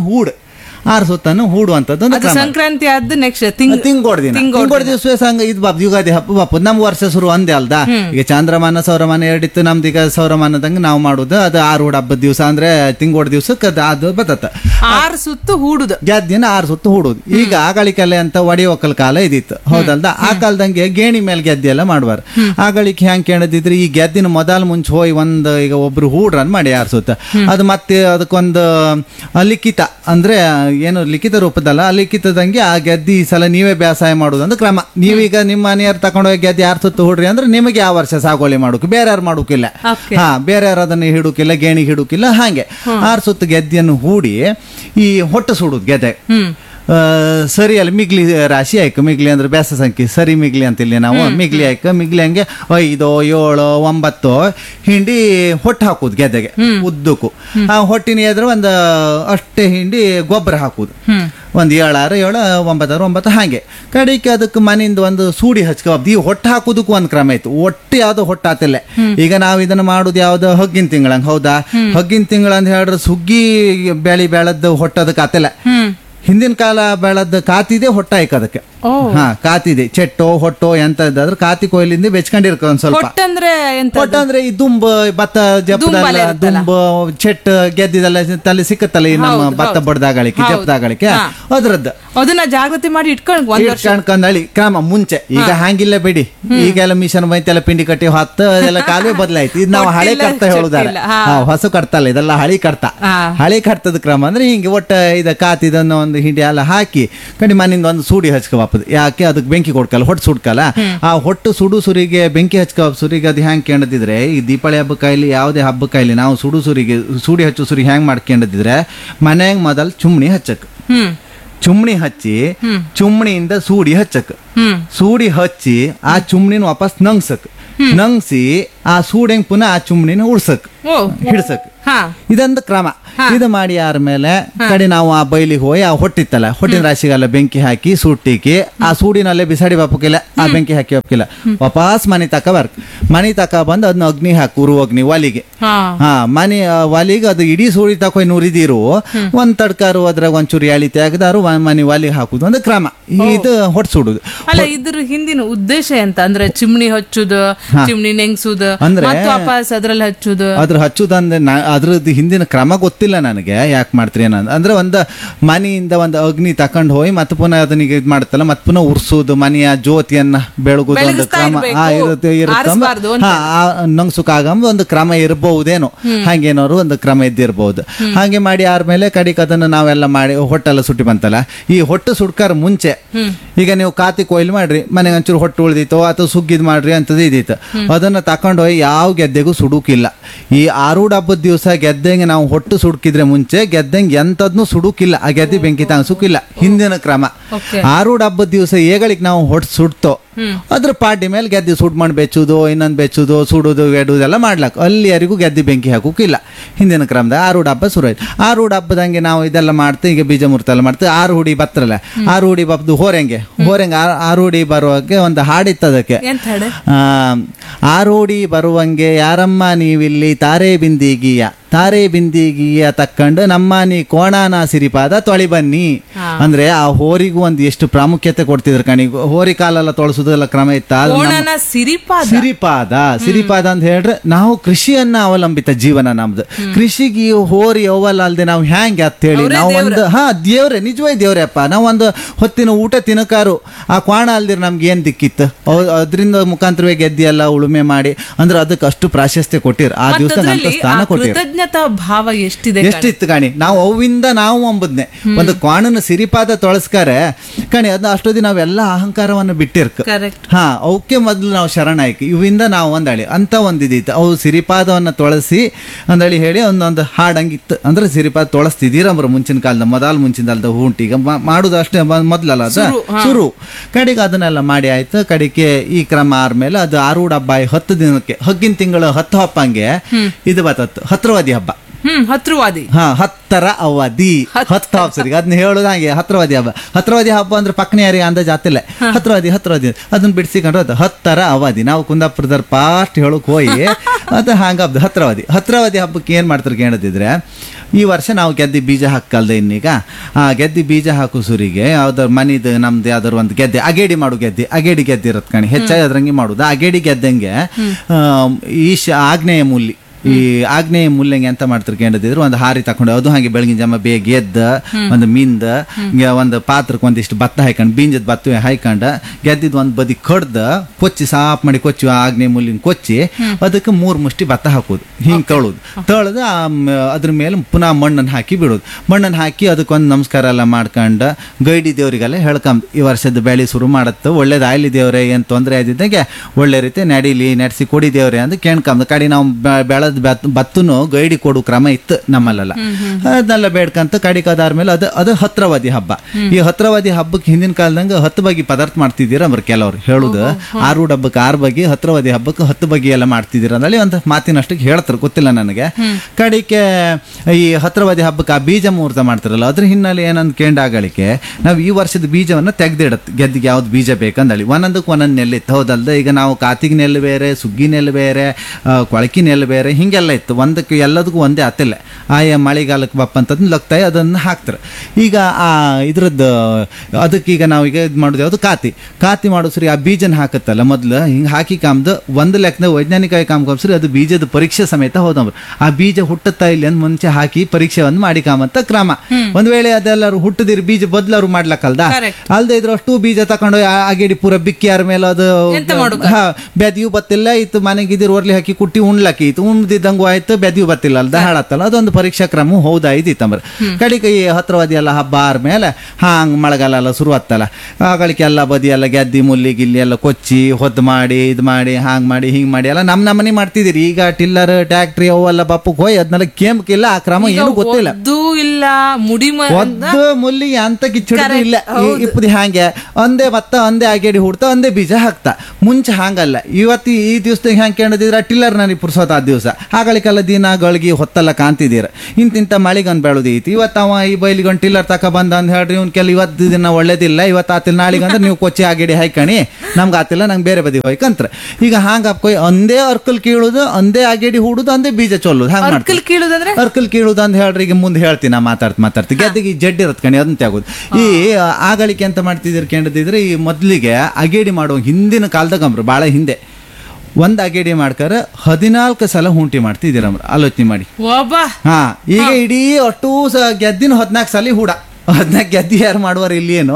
6 ಸುತ್ತನ್ನು ಹೂಡುವಂಥದ್ದು ಸಂಕ್ರಾಂತಿ ಆದ ನೆಕ್ಸ್ಟ್ ತಿಂಗೋಡ ದಿವಸ ಇದು ಯುಗಾದಿ ಹಬ್ಬ ಬಾಪು. ನಮ್ಮ ವರ್ಷ ಶುರು ಅಂದೆ ಅಲ್ದ. ಈಗ ಚಾಂದ್ರಮಾನ ಸೌರಮಾನ ಎರಡಿತ್ತು, ನಮ್ದು ಈಗ ಸೌರಮಾನದಂಗೆ ನಾವು ಮಾಡುದು. ಅದು ಆರೂಢ ಹಬ್ಬದ ದಿವಸ ಅಂದ್ರೆ ತಿಂಗೋಡ ದಿವಸಕ್ಕೆ ಅದು ಬರ್ತತ್ತ. 6 ಸುತ್ತು ಹೂಡುದು, ಗೆದ್ದಿನ 6 ಸುತ್ತು ಹೂಡುದು. ಈಗ ಆಗಳಿಕೆಲೆ ಅಂತ ಒಡಿ ಒಕ್ಕಲ್ ಕಾಲ ಇದಿತ್ತು ಹೌದಲ್ದ. ಆ ಕಾಲದಂಗೆ ಗೇಣಿ ಮೇಲೆ ಗೆದ್ದಿ ಎಲ್ಲ ಮಾಡುವಾರ. ಆಗಳಿಕೆ ಹೆಂಗ್ ಕೇಳದಿದ್ರೆ ಈ ಗೆದ್ದಿನ ಮೊದಲು ಮುಂಚೆ ಹೋಗಿ ಒಂದು ಈಗ ಒಬ್ರು ಹೂಡ್ರನ್ ಮಾಡಿ 6 ಸುತ್ತ. ಅದು ಮತ್ತೆ ಅದಕ್ಕೊಂದು ಲಿಖಿತ ಅಂದ್ರೆ ಏನು ಲಿಖಿತ ರೂಪದಲ್ಲ, ಅಲಿಖಿತದಂಗೆ ಆ ಗೆದ್ದಿ ಈ ಸಲ ನೀವೇ ಬೇಸಾಯ ಮಾಡುದು ಅಂದ್ರೆ ಕ್ರಮ. ನೀವೀಗ ನಿಮ್ಮ ಮನೆಯವ್ರು ತಗೊಂಡೋಗಿ ಗೆದ್ದಿ 6 ಸುತ್ತು ಹೂಡ್ರಿ ಅಂದ್ರೆ ನಿಮಗೆ ಆ ವರ್ಷ ಸಾಗುವಳಿ ಮಾಡೋಕೆ ಬೇರೆ ಯಾರು ಮಾಡೋಕಿಲ್ಲ. ಬೇರೆ ಯಾರು ಅದನ್ನ ಹಿಡುಕಿಲ್ಲ, ಗೇಣಿ ಹಿಡುಕಿಲ್ಲ. ಹಾಗೆ 6 ಸುತ್ತು ಗೆದ್ದಿಯನ್ನು ಹೂಡಿ ಈ ಹೊಟ್ಟು ಸುಡುದು ಗೆದೆ ಸರಿ ಅಲ್ಲಿ ಮಿಗ್ಲಿ ರಾಶಿ ಆಯ್ಕ. ಮಿಗ್ಲಿ ಅಂದ್ರೆ ಬೇಸ ಸಂಖ್ಯೆ, ಸರಿ ಮಿಗ್ಲಿ ಅಂತಿಲ್ಲ ನಾವು. ಮಿಗ್ಲಿ ಆಯ್ಕ. ಮಿಗ್ಲಿ ಹಂಗೆ 5, 7, 9 ಹಿಂಡಿ ಹೊಟ್ಟು ಹಾಕುದು ಗೆದ್ದೆಗೆ ಉದ್ದಕ್ಕೂ. ಆ ಹೊಟ್ಟಿನ ಎದುರು ಒಂದು ಅಷ್ಟೇ ಹಿಂಡಿ ಗೊಬ್ಬರ ಹಾಕುದು. ಒಂದು 7, 7, 9 ಹಾಗೆ ಕಡೆಗೆ ಅದಕ್ಕೆ ಮನೆಯಿಂದ ಒಂದು ಸೂಡಿ ಹಚ್ಕೋಬಾರ್ದು. ಈ ಹೊಟ್ಟು ಹಾಕುದಕ್ಕೂ ಒಂದು ಕ್ರಮ ಇತ್ತು. ಒಟ್ಟು ಯಾವ್ದು ಹೊಟ್ಟು ಆತಿಲ್ಲ. ಈಗ ನಾವು ಇದನ್ನ ಮಾಡುದು ಯಾವ್ದು ಹಗ್ಗಿನ ತಿಂಗಳಂಗೆ ಹೌದಾ. ಹಗ್ಗಿನ ತಿಂಗಳ ಅಂತ ಹೇಳಿದ್ರೆ ಸುಗ್ಗಿ ಬೆಳದ್ದು ಹೊಟ್ಟದಕ್ಕೆ ಆತಿಲ್ಲ. ಹಿಂದಿನ ಕಾಲ ಬೆಳದ ಕಾತಿದೆ ಹೊಟ್ಟ ಅದಕ್ಕೆ. ಕಾತಿದೆ ಚೆಟ್ಟೋ ಹೊಟ್ಟೋ ಎಂತ ಇದ್ದಾದ್ರೆ ಕಾತಿ ಕೊಯ್ಲಿಂದ ಬೆಚ್ಕೊಂಡಿರ್ಕ ಒಂದ್ ಸ್ವಲ್ಪ. ಹೊಟ್ಟ ಅಂದ್ರೆ ಈ ದುಂಬ ಭತ್ತ ಜಪ್ಪದಲ್ಲ, ದುಂಬ ಚೆಟ್ ಗೆದ್ದಿದೆಲ್ಲ ತಲೆ ಸಿಕ್ಕತ್ತಲ್ಲ ಈ ನಮ್ಮ ಭತ್ತ ಬಡ್ದಾಗಳಿಕೆ ಜಪ್ದಾಗಳಿಕೆ ಅದ್ರದ್ದು. ಅದನ್ನ ಜಾಗೃತಿ ಮಾಡಿ ಇಟ್ಕೊಂಡ್ಕೊಂಡಳಿ ಕ್ರಮ ಮುಂಚೆ. ಈಗ ಹಂಗಿಲ್ಲ ಬಿಡಿ, ಈಗೆಲ್ಲ ಮಿಷನ್ ಬೈತೆಲ್ಲ ಪಿಂಡಿ ಕಟ್ಟಿ ಹೊತ್ತು ಅದೆಲ್ಲ ಕಾಲವೇ ಬದಲಾಯ್ತು. ಇದು ನಾವು ಹಳೆ ಕಟ್ತ ಹೇಳುದಾರೆ, ಹೊಸ ಕಟ್ತಲ್ಲ ಇದೆಲ್ಲ ಹಳಿ ಕಟ್ತ. ಹಳಿ ಕಟ್ತದ ಕ್ರಮ ಅಂದ್ರೆ ಹಿಂಗೆ ಒಟ್ಟ ಇದ ಕಾತಿದನ್ನ ಒಂದು ಹಿಂಡಿ ಎಲ್ಲ ಹಾಕಿ ಕಡಿ ಮನೆಯಿಂದ ಒಂದು ಸೂಡಿ ಹಚ್ಕೋ. ಯಾಕೆ ಅದಕ್ಕೆ ಬೆಂಕಿ ಕೊಡ್ಕಲ್ಲ, ಹೊಟ್ಟು ಸುಡ್ಕಲ್ಲ. ಆ ಹೊಟ್ಟು ಸುಡು ಸುರಿಗೆ ಬೆಂಕಿ ಹಚ್ಕೋ ಸುರಿಗೆ ಅದು ಹೆಂಗ್ ಕೇಳದಿದ್ರೆ ಈ ದೀಪಾವಳಿ ಹಬ್ಬಕ್ಕಾಯ್ಲಿ ಯಾವುದೇ ಹಬ್ಬಕ್ಕಾಯ್ಲಿ ನಾವು ಸೂಡಿ ಹಚ್ಚು ಸುರಿಗೆ ಹೆಂಗ್ ಮಾಡ್ಕೊಂಡಿದ್ರೆ ಮನ್ಯಾಗ ಮೊದಲ್ ಚುಮ್ನಿ ಹಚ್ಚಕ್. ಚುಮ್ನಿ ಹಚ್ಚಿ ಚುಮ್ನಿಯಿಂದ ಸೂಡಿ ಹಚ್ಚಕ್. ಸೂಡಿ ಹಚ್ಚಿ ಆ ಚುಮ್ನಿನ ವಾಪಸ್ ನಂಗ್ಸಕ್. ನಂಗ್ಸಿ ಆ ಸೂಡಿಂಗ್ ಪುನಃ ಆ ಚುಮ್ನಿನ ಉಡ್ಸಕ್ ಹಿಡ್ಸಕ್. ಹಾ ಇದೊಂದು ಕ್ರಮ. ಇದು ಮಾಡಿ ಆದ್ಮೇಲೆ ಕಡೆ ನಾವು ಆ ಬೈಲಿಗೆ ಹೋಗಿ ಆ ಹೊಟ್ಟಿತ್ತಲ್ಲ, ಹೊಟ್ಟಿನ ರಾಶಿಗೆಲ್ಲ ಬೆಂಕಿ ಹಾಕಿ ಸುಟ್ಟಿಕ್ಕಿ ಆ ಸೂಡಿನಲ್ಲೇ ಬಿಸಾಡಿ ಬಾಪಕ್ಕಿಲ್ಲ, ಆ ಬೆಂಕಿ ಹಾಕಿ ಬಾಪಕ್ಕಿಲ್ಲ, ವಾಪಸ್ ಮನೆ ತಕ ಬರ್ಕ್. ಮನೆ ತಕ ಬಂದು ಅದನ್ನ ಅಗ್ನಿ ಹಾಕಿ ಉರು ಅಗ್ನಿ ಒಲಿಗೆ. ಹಾ ಮನೆ ಒಲಿಗೆ ಅದು ಇಡೀ ಸೂಡಿ ತಕೊಂಡ್ ನುರಿದಿರು ಒಂದ್ ತಡ್ಕಾರು ಅದ್ರಾಗ ಒಂಚೂರು ಎಳಿ ತೆಗ್ದಾರು ಮನೆ ಒಲಿಗೆ ಹಾಕುದು ಒಂದು ಕ್ರಮ. ಇದು ಹೊಟ್ಟು ಸುಡುದು. ಅಲ್ಲ, ಇದ್ರ ಹಿಂದಿನ ಉದ್ದೇಶ ಎಂತ ಅಂದ್ರೆ ಚಿಮ್ನಿ ಹಚ್ಚುದು, ಚಿಮ್ನಿ ನೆಂಗ್ಸುದು, ಅಂದ್ರೆ ವಾಪಸ್ ಅದ್ರಲ್ಲಿ ಹಚ್ಚುದು. ಅದ್ರ ಹಚ್ಚುದಂದ್ರೆ ಅದ್ರದ್ದು ಹಿಂದಿನ ಕ್ರಮ ಗೊತ್ತಿಲ್ಲ ನನಗೆ, ಯಾಕೆ ಮಾಡ್ತೀರಿ ಅಂದ್ರೆ ಒಂದು ಮನೆಯಿಂದ ಒಂದು ಅಗ್ನಿ ತಕೊಂಡ್ ಹೋಗಿ ಮತ್ತೆ ಪುನಃ ಅದನ್ನ ಇದು ಮಾಡ್ತಲ್ಲ, ಮತ್ತೆ ಪುನಃ ಉರ್ಸುದು, ಮನೆಯ ಜ್ಯೋತಿಯನ್ನ ಬೆಳಗುದು ಒಂದು ಕ್ರಮ ನಂಗೆ ಸುಖ ಆಗಂಬ ಒಂದು ಕ್ರಮ ಇರಬಹುದೇನೋ, ಹಾಗೇನೋರು ಒಂದು ಕ್ರಮ ಇದ್ದಿರಬಹುದು. ಹಾಗೆ ಮಾಡಿ ಆದ್ಮೇಲೆ ಕಡಿಕ್ ಅದನ್ನ ನಾವೆಲ್ಲ ಮಾಡಿ ಹೊಟ್ಟೆಲ್ಲ ಸುಟ್ಟಿ ಬಂತಲ್ಲ, ಈ ಹೊಟ್ಟು ಸುಡ್ಕಾರ ಮುಂಚೆ ಈಗ ನೀವು ಕಾತಿ ಕೊಯ್ಲು ಮಾಡ್ರಿ, ಮನೆಗೆ ಒಂಚೂರು ಹೊಟ್ಟು ಉಳ್ದಿತ್ತು ಅಥವಾ ಸುಗ್ಗಿದ್ ಮಾಡ್ರಿ ಅಂತದ್ದು ಇದಿತ್ತು, ಅದನ್ನ ತಕೊಂಡ್ ಹೋಗಿ ಯಾವ ಗೆದ್ದೆಗೂ ಸುಡುಕಿಲ್ಲ. ಈ ಆರೂಢ ಹಬ್ಬದ ದಿವಸ ಗೆದ್ದೆಗೆ ನಾವು ಹೊಟ್ಟು ಸುಡುಕಿದ್ರೆ ಮುಂಚೆ ಗೆದ್ದಂಗೆ ಎಂತದ್ನು ಸುಡುಕಿಲ್ಲ, ಆ ಗೆದ್ದೆ ಬೆಂಕಿ ತಾಂಗ್ಸುಕಿಲ್ಲ, ಹಿಂದಿನ ಕ್ರಮ. ಆರೂಢ ಹಬ್ಬದ ದಿವಸ ಏಗಳಿಗೆ ನಾವು ಹೊಟ್ಟು ಸುಡ್ತೋ ಅದ್ರ ಪಾಟಿ ಮೇಲೆ ಗೆದ್ದೆ ಸುಡ್ ಮಾಡಿ ಬೆಚ್ಚುದು, ಇನ್ನೊಂದು ಬೆಚ್ಚುದು, ಸುಡುದು, ಎಡುವುದೆಲ್ಲ ಮಾಡ್ಲಾಕ, ಅಲ್ಲಿವರೆಗೂ ಗೆದ್ದೆ ಬೆಂಕಿ ಹಾಕೋಕಿಲ್ಲ. ಹಿಂದಿನ ಕ್ರಮದ ಆರೂಢ ಹಬ್ಬ ಶುರು ಆಯ್ತು. ಆರೂಢ ಹಬ್ಬದಂಗೆ ನಾವು ಇದೆಲ್ಲ ಮಾಡ್ತೀವಿ, ಈಗ ಬೀಜ ಮುಹೂರ್ತ ಎಲ್ಲ ಮಾಡ್ತೀವಿ. ಆರು ಹುಡಿ ಬತ್ತರಲ್ಲ, ಆರು ಹುಡಿ ಬಪ್ಪದು ಹೋರೆಂಗೆ ಆರುಡಿ ಬರುವಾಗೆ ಒಂದು ಹಾಡಿತ್ತು ಅದಕ್ಕೆ. ಆರುಡಿ ಬರುವಂಗೆ ಯಾರಮ್ಮ ನೀವಿಲ್ಲಿ ತಾರೆ ಬಿಂದಿಗೀಯ, ತಾರೆ ಬಿಂದಿಗೀಯ ತಕ್ಕಂಡು ನಮ್ಮ ನೀ ಕೋಣಾನ ಸಿರಿಪಾದ ತೊಳಿ ಬನ್ನಿ. ಅಂದ್ರೆ ಆ ಹೋರಿಗೂ ಒಂದು ಎಷ್ಟು ಪ್ರಾಮುಖ್ಯತೆ ಕೊಡ್ತಿದ್ರು ಕಣಿ. ಹೋರಿ ಕಾಲೆಲ್ಲ ತೊಳಸುದೆಲ್ಲ ಕ್ರಮ ಇತ್ತ. ಸಿರಿಪಾದ ಅಂತ ಹೇಳ್ರೆ ನಾವು ಕೃಷಿಯನ್ನ ಅವಲಂಬಿತ ಜೀವನ ನಮ್ದು. ಕೃಷಿಗೆ ಹೋರಿ ಅವಲ್ಲ ಅಲ್ದೆ ನಾವು ಹ್ಯಾಂಗೆ ಅಂತ ಹೇಳಿ ನಾವು ಒಂದು ದೇವ್ರೆ, ನಿಜವೇ ದೇವ್ರೆ ಅಪ್ಪ, ನಾವು ಒಂದು ಹೊತ್ತಿನ ಊಟ ತಿನ್ನಕಾರು ಆ ಕ್ವಾಣ ಅಲ್ದಿರ ನಮ್ಗೆ ಏನ್ ದಿಕ್ಕಿತ್ತು. ಅದರಿಂದ ಮುಖಾಂತರವೇ ಗೆದ್ದಿ ಎಲ್ಲ ಉಳುಮೆ ಮಾಡಿ ಅಂದ್ರೆ ಅದಕ್ಕೆ ಅಷ್ಟು ಪ್ರಾಶಸ್ತ್ಯ ಕೊಟ್ಟಿರ್, ಆ ದಿವಸ ಅಂತ ಸ್ಥಾನ ಕೊಟ್ಟಿರ್. ಭಾವ ಎಷ್ಟಿತ್ತು ಕಾಣಿ. ನಾವು ಅವಿಂದ ನಾವು ಅಂಬುದ್ನೆ ಒಂದು ಕ್ವಾಣನ ಸಿರಿಪಾದ ತೊಳಸ್ಕಾರೆ ಕಣಿ, ಅದನ್ನ ಅಷ್ಟೊತ್ತಿ ನಾವೆಲ್ಲ ಅಹಂಕಾರವನ್ನು ಬಿಟ್ಟಿರ್ಕ. ಅವಕ್ಕೆ ಮೊದ್ಲು ನಾವು ಶರಣಾಯ್ಕೆ, ಇವಿಂದ ನಾವು ಒಂದಳಿ ಅಂತ ಒಂದಿದಿತ್ತು. ಅವು ಸಿರಿಪಾದವನ್ನ ತೊಳಸಿ ಅಂದಳಿ ಹೇಳಿ ಒಂದೊಂದು ಹಾಡಂಗಿತ್ತು. ಅಂದ್ರೆ ಸಿರಿಪಾದ ತೊಳಸ್ತಿದ್ದೀರಂಬ್ರ ಮುಂಚಿನ ಕಾಲದ, ಮುಂಚಿನದ ಹೂಂಟಿಗ ಮಾಡುದು ಅಷ್ಟೇ ಮೊದ್ಲಲ್ಲ ಅದ ಶುರು. ಕಡೆಗೆ ಅದನ್ನೆಲ್ಲ ಮಾಡಿ ಆಯ್ತು. ಕಡೆಗೆ ಈ ಕ್ರಮ ಆದ್ಮೇಲೆ ಅದು ಆರೂಢ ಹಬ್ಬ 10 ದಿನಕ್ಕೆ, ಹಗ್ಗಿನ ತಿಂಗಳು 10 ಹಬ್ಬಂಗೆ ಇದು ಬತ್ತತ್ತು ಹತ್ರವಾದಿ ಹಬ್ಬ. ಹತ್ತರ ಅವಧಿ 10 ಹಬ್ಬ ಅದನ್ನ ಹೇಳುದು ಹಂಗೆ ಹತ್ರವಾದಿ ಹಬ್ಬ. ಹತ್ರವಾದಿ ಹಬ್ಬ ಅಂದ್ರೆ ಪಕ್ಕನೆ ಯಾರಿಗೆ ಅಂದಾಜ್ ಆತಿಲ್ಲ. ಹತ್ರವಾದಿ ಅದನ್ನ ಬಿಡಿಸಿಕೊಂಡ್ರೆ ಅದು 10ರ ಅವಧಿ. ನಾವು ಕುಂದಾಪುರದವ್ರ ಪಾಸ್ಟ್ ಹೇಳಕ್ ಹೋಗಿ ಅದು ಹಂಗಬ್ದು ಹತ್ರವಾದಿ ಹಬ್ಬಕ್ಕೆ ಏನ್ ಮಾಡ್ತಾರೆ ಕೇಳದಿದ್ರೆ, ಈ ವರ್ಷ ನಾವು ಗೆದ್ದಿ ಬೀಜ ಹಾಕಲ್ದೆ ಇನ್ನೀಗ ಆ ಗೆದ್ದಿ ಬೀಜ ಹಾಕು ಸುರಿಗೆ ಯಾವ್ದಾರ ಮನಿದು ನಮ್ದು ಯಾವ್ದಾರು ಒಂದು ಗೆದ್ದೆ ಅಗೇಡಿ ಮಾಡು ಗೆದ್ದೆ, ಅಗೇಡಿ ಗೆದ್ದೆ ಇರತ್ ಕಣಿ, ಹೆಚ್ಚಾಗಿ ಅದ್ರಂಗೆ ಮಾಡುದು. ಅಗೇಡಿ ಗೆದ್ದಂಗೆ ಆಗ್ನೇಯ ಮೂಲಿ, ಈ ಆಗ್ನೇಯ ಮುಲ್ಲಂಗೆ ಅಂತ ಮಾಡ್ತಾರೆ ಕೇಳಿದ್ರು, ಒಂದು ಹಾರಿ ತಕೊಂಡು ಅದು ಹಾಗೆ ಬೆಳಗಿನ ಜಮ ಬೇಗ ಎದ್ದ ಒಂದು ಮಿಂದ ಒಂದು ಪಾತ್ರಕ್ಕೆ ಒಂದಿಷ್ಟು ಭತ್ತ ಹಾಕೊಂಡು ಬೀಂಜದ ಭತ್ತ ಹಾಕೊಂಡು ಗೆದ್ದಿದ್ ಒಂದು ಬದಿ ಕಡ್ದ ಕೊಚ್ಚಿ ಸಾಫ್ ಮಾಡಿ ಕೊಚ್ಚಿ ಆಗ್ನೇಯ ಮುಲ್ಲಿನ ಕೊಚ್ಚಿ ಅದಕ್ಕೆ 3 ಮುಷ್ಟಿ ಭತ್ತ ಹಾಕೋದು, ಹಿಂಗೆ ತೊಳೆದು ಅದ್ರ ಮೇಲೆ ಪುನಃ ಮಣ್ಣನ್ನು ಹಾಕಿ ಬಿಡೋದು. ಮಣ್ಣನ್ನು ಹಾಕಿ ಅದಕ್ಕೊಂದು ನಮಸ್ಕಾರ ಎಲ್ಲ ಮಾಡ್ಕೊಂಡು ಗೈಡಿ ದೇವರಿಗೆಲ್ಲ ಹೇಳ್ಕೊಂಬ ಈ ವರ್ಷದ ಬೆಳೆ ಶುರು ಮಾಡತ್ತು, ಒಳ್ಳೇದು ಆಯ್ಲಿ ದೇವ್ರೆ, ಏನು ತೊಂದರೆ ಆದಿದ್ದಂಗೆ ಒಳ್ಳೆ ರೀತಿ ನಡೆಸಿ ಕೊಡಿ ದೇವ್ರೆ ಅಂತ ಕೇಳ್ಕೊಂಬ. ಕಡೆ ನಾವು ಬೆಳೆದ ಭತ್ತನು ಗೈಡಿ ಕೊಡು ಕ್ರಮ ಇತ್ತು ನಮ್ಮಲ್ಲೆಲ್ಲ. ಅದನ್ನೆಲ್ಲ ಬೇಡ್ಕಂತ ಕಡಿಗೆ ಅದಾದ್ಮೇಲೆ ಅದು ಹತ್ರವಾದಿ ಹಬ್ಬ. ಈ ಹತ್ರವಾದಿ ಹಬ್ಬಕ್ಕೆ ಹಿಂದಿನ ಕಾಲದಂಗ 10 ಬಗೆ ಪದಾರ್ಥ ಮಾಡ್ತಿದ್ದೀರ ಅವ್ರು ಕೆಲವ್ರು ಹೇಳುದು. ಆರೂಢ ಹಬ್ಬಕ್ಕೆ 6 ಬಗೆ, ಹತ್ರವಾದಿ ಹಬ್ಬಕ್ಕೆ 10 ಬಗೆ ಎಲ್ಲ ಮಾಡ್ತಿದ್ದೀರ ಅಂದಲ್ಲಿ ಒಂದು ಮಾತಿನಷ್ಟಕ್ಕೆ ಹೇಳ್ತಾರೆ, ಗೊತ್ತಿಲ್ಲ ನನಗೆ. ಕಡಿಕೆ ಈ ಹತ್ರವಾದಿ ಹಬ್ಬಕ್ಕೆ ಆ ಬೀಜ ಮುಹೂರ್ತ ಮಾಡ್ತಾರಲ್ಲ, ಅದ್ರ ಹಿನ್ನೆಲೆ ಏನಂದ್ ಕೇಂಡಾಗಳಿಕೆ ನಾವು ಈ ವರ್ಷದ ಬೀಜವನ್ನ ತೆಗ್ದಿಡತ್, ಗೆದ್ದಿಗೆ ಯಾವ್ದು ಬೀಜ ಬೇಕಂದಳಿ ಒಂದೊಂದಕ್ಕೆ ಒಂದೊಂದು ನೆಲ್ಲಿತ್ತು. ಹೌದಲ್ದ, ಈಗ ನಾವು ಕಾತಿಗೆ ನೆಲ್ಲು ಬೇರೆ, ಸುಗ್ಗಿ ನೆಲ್ಲು ಬೇರೆ, ಕೊಳಕಿ ನೆಲ್ಲು ಬೇರೆ, ಹಿಂಗೆಲ್ಲ ಇತ್ತು. ಒಂದಕ್ಕೆ ಎಲ್ಲದಕ್ಕೂ ಒಂದೇ ಆತಿಲ್ಲ. ಆಯಾ ಮಳೆಗಾಲಕ್ಕೆ ಬಪ್ಪ ಅಂತಂದು ಲಗ್ತಾಯಿ ಅದನ್ನು ಹಾಕ್ತಾರೆ. ಈಗ ಆ ಇದ್ರದ್ದು ಅದಕ್ಕೀಗ ನಾವೀಗ ಇದು ಮಾಡೋದು ಯಾವುದು ಕಾತಿ ಮಾಡೋ ಸರಿ ಆ ಬೀಜನ ಹಾಕತ್ತಲ್ಲ ಮೊದಲು ಹಿಂಗೆ ಹಾಕಿ ಕಾಮ್ದು ಒಂದು ಲೆಕ್ಕದ ವೈಜ್ಞಾನಿಕವಾಗಿ ಕಾಮ್ಕೊಬ್ಸರಿ ಅದು ಬೀಜದ ಪರೀಕ್ಷೆ ಸಮೇತ ಹೋದವ್ರು. ಆ ಬೀಜ ಹುಟ್ಟುತ್ತಾ ಇಲ್ಲಿ ಅಂತ ಮುಂಚೆ ಹಾಕಿ ಪರೀಕ್ಷೆಯನ್ನು ಮಾಡಿ ಕಾಮಂತ ಕ್ರಮ. ಒಂದ್ ವೇಳೆ ಅದೆಲ್ಲರೂ ಹುಟ್ಟದಿರಿ ಬೀಜ ಬದ್ಲವ್ರು ಮಾಡ್ಲಕ್ಕಲ್ದ, ಅಲ್ದೇ ಇದ್ರು ಅಷ್ಟು ಬೀಜ ತಕೊಂಡು ಆಗೇಡಿ ಪೂರ ಬಿಕ್ಕಿ ಯಾರ ಮೇಲೆ ಅದು ಬೆದಿಯು ಬತ್ತಿಲ್ಲ ಇತ್ತು, ಮನೆಗಿದಿರು ಒರ್ಲಿ ಹಾಕಿ ಕುಟ್ಟಿ ಉಣ್ಲಕ್ಕಿ ಇತ್ತು, ಉಣ್ದಿದ್ದಂಗೂ ಆಯ್ತು, ಬೆದಿಯು ಬತ್ತಿಲ್ಲ ಅಲ್ದ ಹಾಳತ್ತಲ್ಲ, ಅದೊಂದು ಪರೀಕ್ಷಾ ಕ್ರಮ ಹೌದಾಯ್ತಿತ್ತಂಬ್ರ. ಕಡಿಗೆ ಈ ಹತ್ರವಾದಿ ಎಲ್ಲ ಹಬ್ಬ ಆದ್ಮೇಲೆ ಹಾಂಗ್ ಮಳೆಗಾಲ ಎಲ್ಲ ಶುರು ಆತ್ತಲ್ಲ, ಆಗಳಿಕೆ ಎಲ್ಲ ಬದಿ ಎಲ್ಲ ಗೆದ್ದಿ ಮುಲ್ಲಿ ಗಿಲ್ಲಿ ಎಲ್ಲ ಕೊಚ್ಚಿ ಹೊದ್ದು ಮಾಡಿ ಇದು ಮಾಡಿ ಹಾಂಗ್ ಮಾಡಿ ಹಿಂಗ್ ಮಾಡಿ ಎಲ್ಲ ನಮ್ಮನೆ ಮಾಡ್ತಿದ್ದೀರಿ. ಈಗ ಟಿಲ್ಲರ್ ಟ್ಯಾಕ್ಟ್ರಿ ಅವೆಲ್ಲ ಬಪ್ಪಕ್ ಹೋಯ್ ಅದನ್ನೆಲ್ಲ ಕೇಂಬ್ಕಿಲ್ಲ, ಆ ಕ್ರಮ ಏನು ಗೊತ್ತಿಲ್ಲ. ಒದ್ದು ಮುಲ್ಲಿ ಅಂತ ಕಿಚ್ಚುಡಿದು ಇಲ್ಲ. ಇಪ್ಪದಿ ಹಾಂಗೆ ಒಂದೇ ಭತ್ತ ಒಂದೇ ಆಗೇಡಿ ಹುಡ್ತಾ ಒಂದೇ ಬೀಜ ಹಾಕ್ತಾ. ಮುಂಚೆ ಹಾಂಗಲ್ಲ. ಈ ದಿವಸದಾಗ ಹ್ಯಾಂಗ್ ಕೇಳಿದ್ರೆ ಟಿಲ್ಲರ್ ನನಗೆ ಪುರ್ಸೋತ್ ಆ ದಿವಸ ಆಗಳಿಗೆಲ್ಲ ದಿನ ಗಳಿಗೆ ಹೊತ್ತಲ್ಲ ಕಾಂತಿದ್ದೀರ ಇಂತಿಂತ ಮಳಿಗಂದ್ ಬೆಳೆದೈತಿ ಇವತ್ತು ಅವ ಈ ಬೈಲಿಗೊಂದು ಟಿಲ್ಲರ್ ತಕ ಬಂದ ಅಂತ ಹೇಳ್ರಿ ಇವ್ನ ಕೆಲ ಇವತ್ತು ದಿನ ಒಳ್ಳೇದಿಲ್ಲ ಇವತ್ತು ಆತಿಲ್ಲ ನಾಳಿಗೆ ಅಂದ್ರೆ ನೀವು ಕೊಚ್ಚಿ ಆಗಿಡಿ ಹಾಯ್ಕಣಿ ನಮ್ಗೆ ಆತಿಲ್ಲ ನಂಗೆ ಬೇರೆ ಬದಿ ಹೋಯ್ಕಂತ್ರ ಈಗ ಹಾಂಗ ಒಂದೇ ಅರ್ಕಲ್ ಕೀಳುದು ಒಂದೇ ಆಗಿಡಿ ಹೂಡುದು ಒಂದೇ ಬೀಜ ಚೊಲ್ಲುದು ಹಂಗ ಅರ್ಕಲ್ ಕೀಳುದಂದ್ರೆ ಅರ್ಕಲ್ ಕೀಳುದು ಅಂತ ಹೇಳ್ರಿ ಈಗ ಮುಂದೆ ಹೇಳ್ತೀನಿ ನಾ ಮಾತಾಡ್ತಿ ಗೆದ್ದಿಗೆ ಜಡ್ಡಿ ಇರತ್ ಕಣಿ ಅದಂತೆ ಆಗುದು ಈ ಆಗಳಿಕೆ ಅಂತ ಮಾಡ್ತಿದ್ರು ಕೇಳಿದ್ರೆ ಈ ಮೊದ್ಲಿಗೆ ಅಗೇಡಿ ಮಾಡುವ ಹಿಂದಿನ ಕಾಲದಾಗಂಬ್ರು ಬಹಳ ಹಿಂದೆ ಒಂದ್ ಅಗೇಡಿ ಮಾಡ್ಕಾರ 14 ಸಲ ಹುಂಟಿ ಮಾಡ್ತಿದ್ದೀರಮ್ರ ಆಲೋಚನೆ ಮಾಡಿ ಒಬ್ಬ ಹಾ ಈಗ ಇಡೀ ಒಟ್ಟು ಗೆದ್ದಿನ 14 ಸಲ ಹೂಡ 14 ಗೆದ್ದಿ ಯಾರು ಮಾಡುವಾರ ಇಲ್ಲಿ ಏನು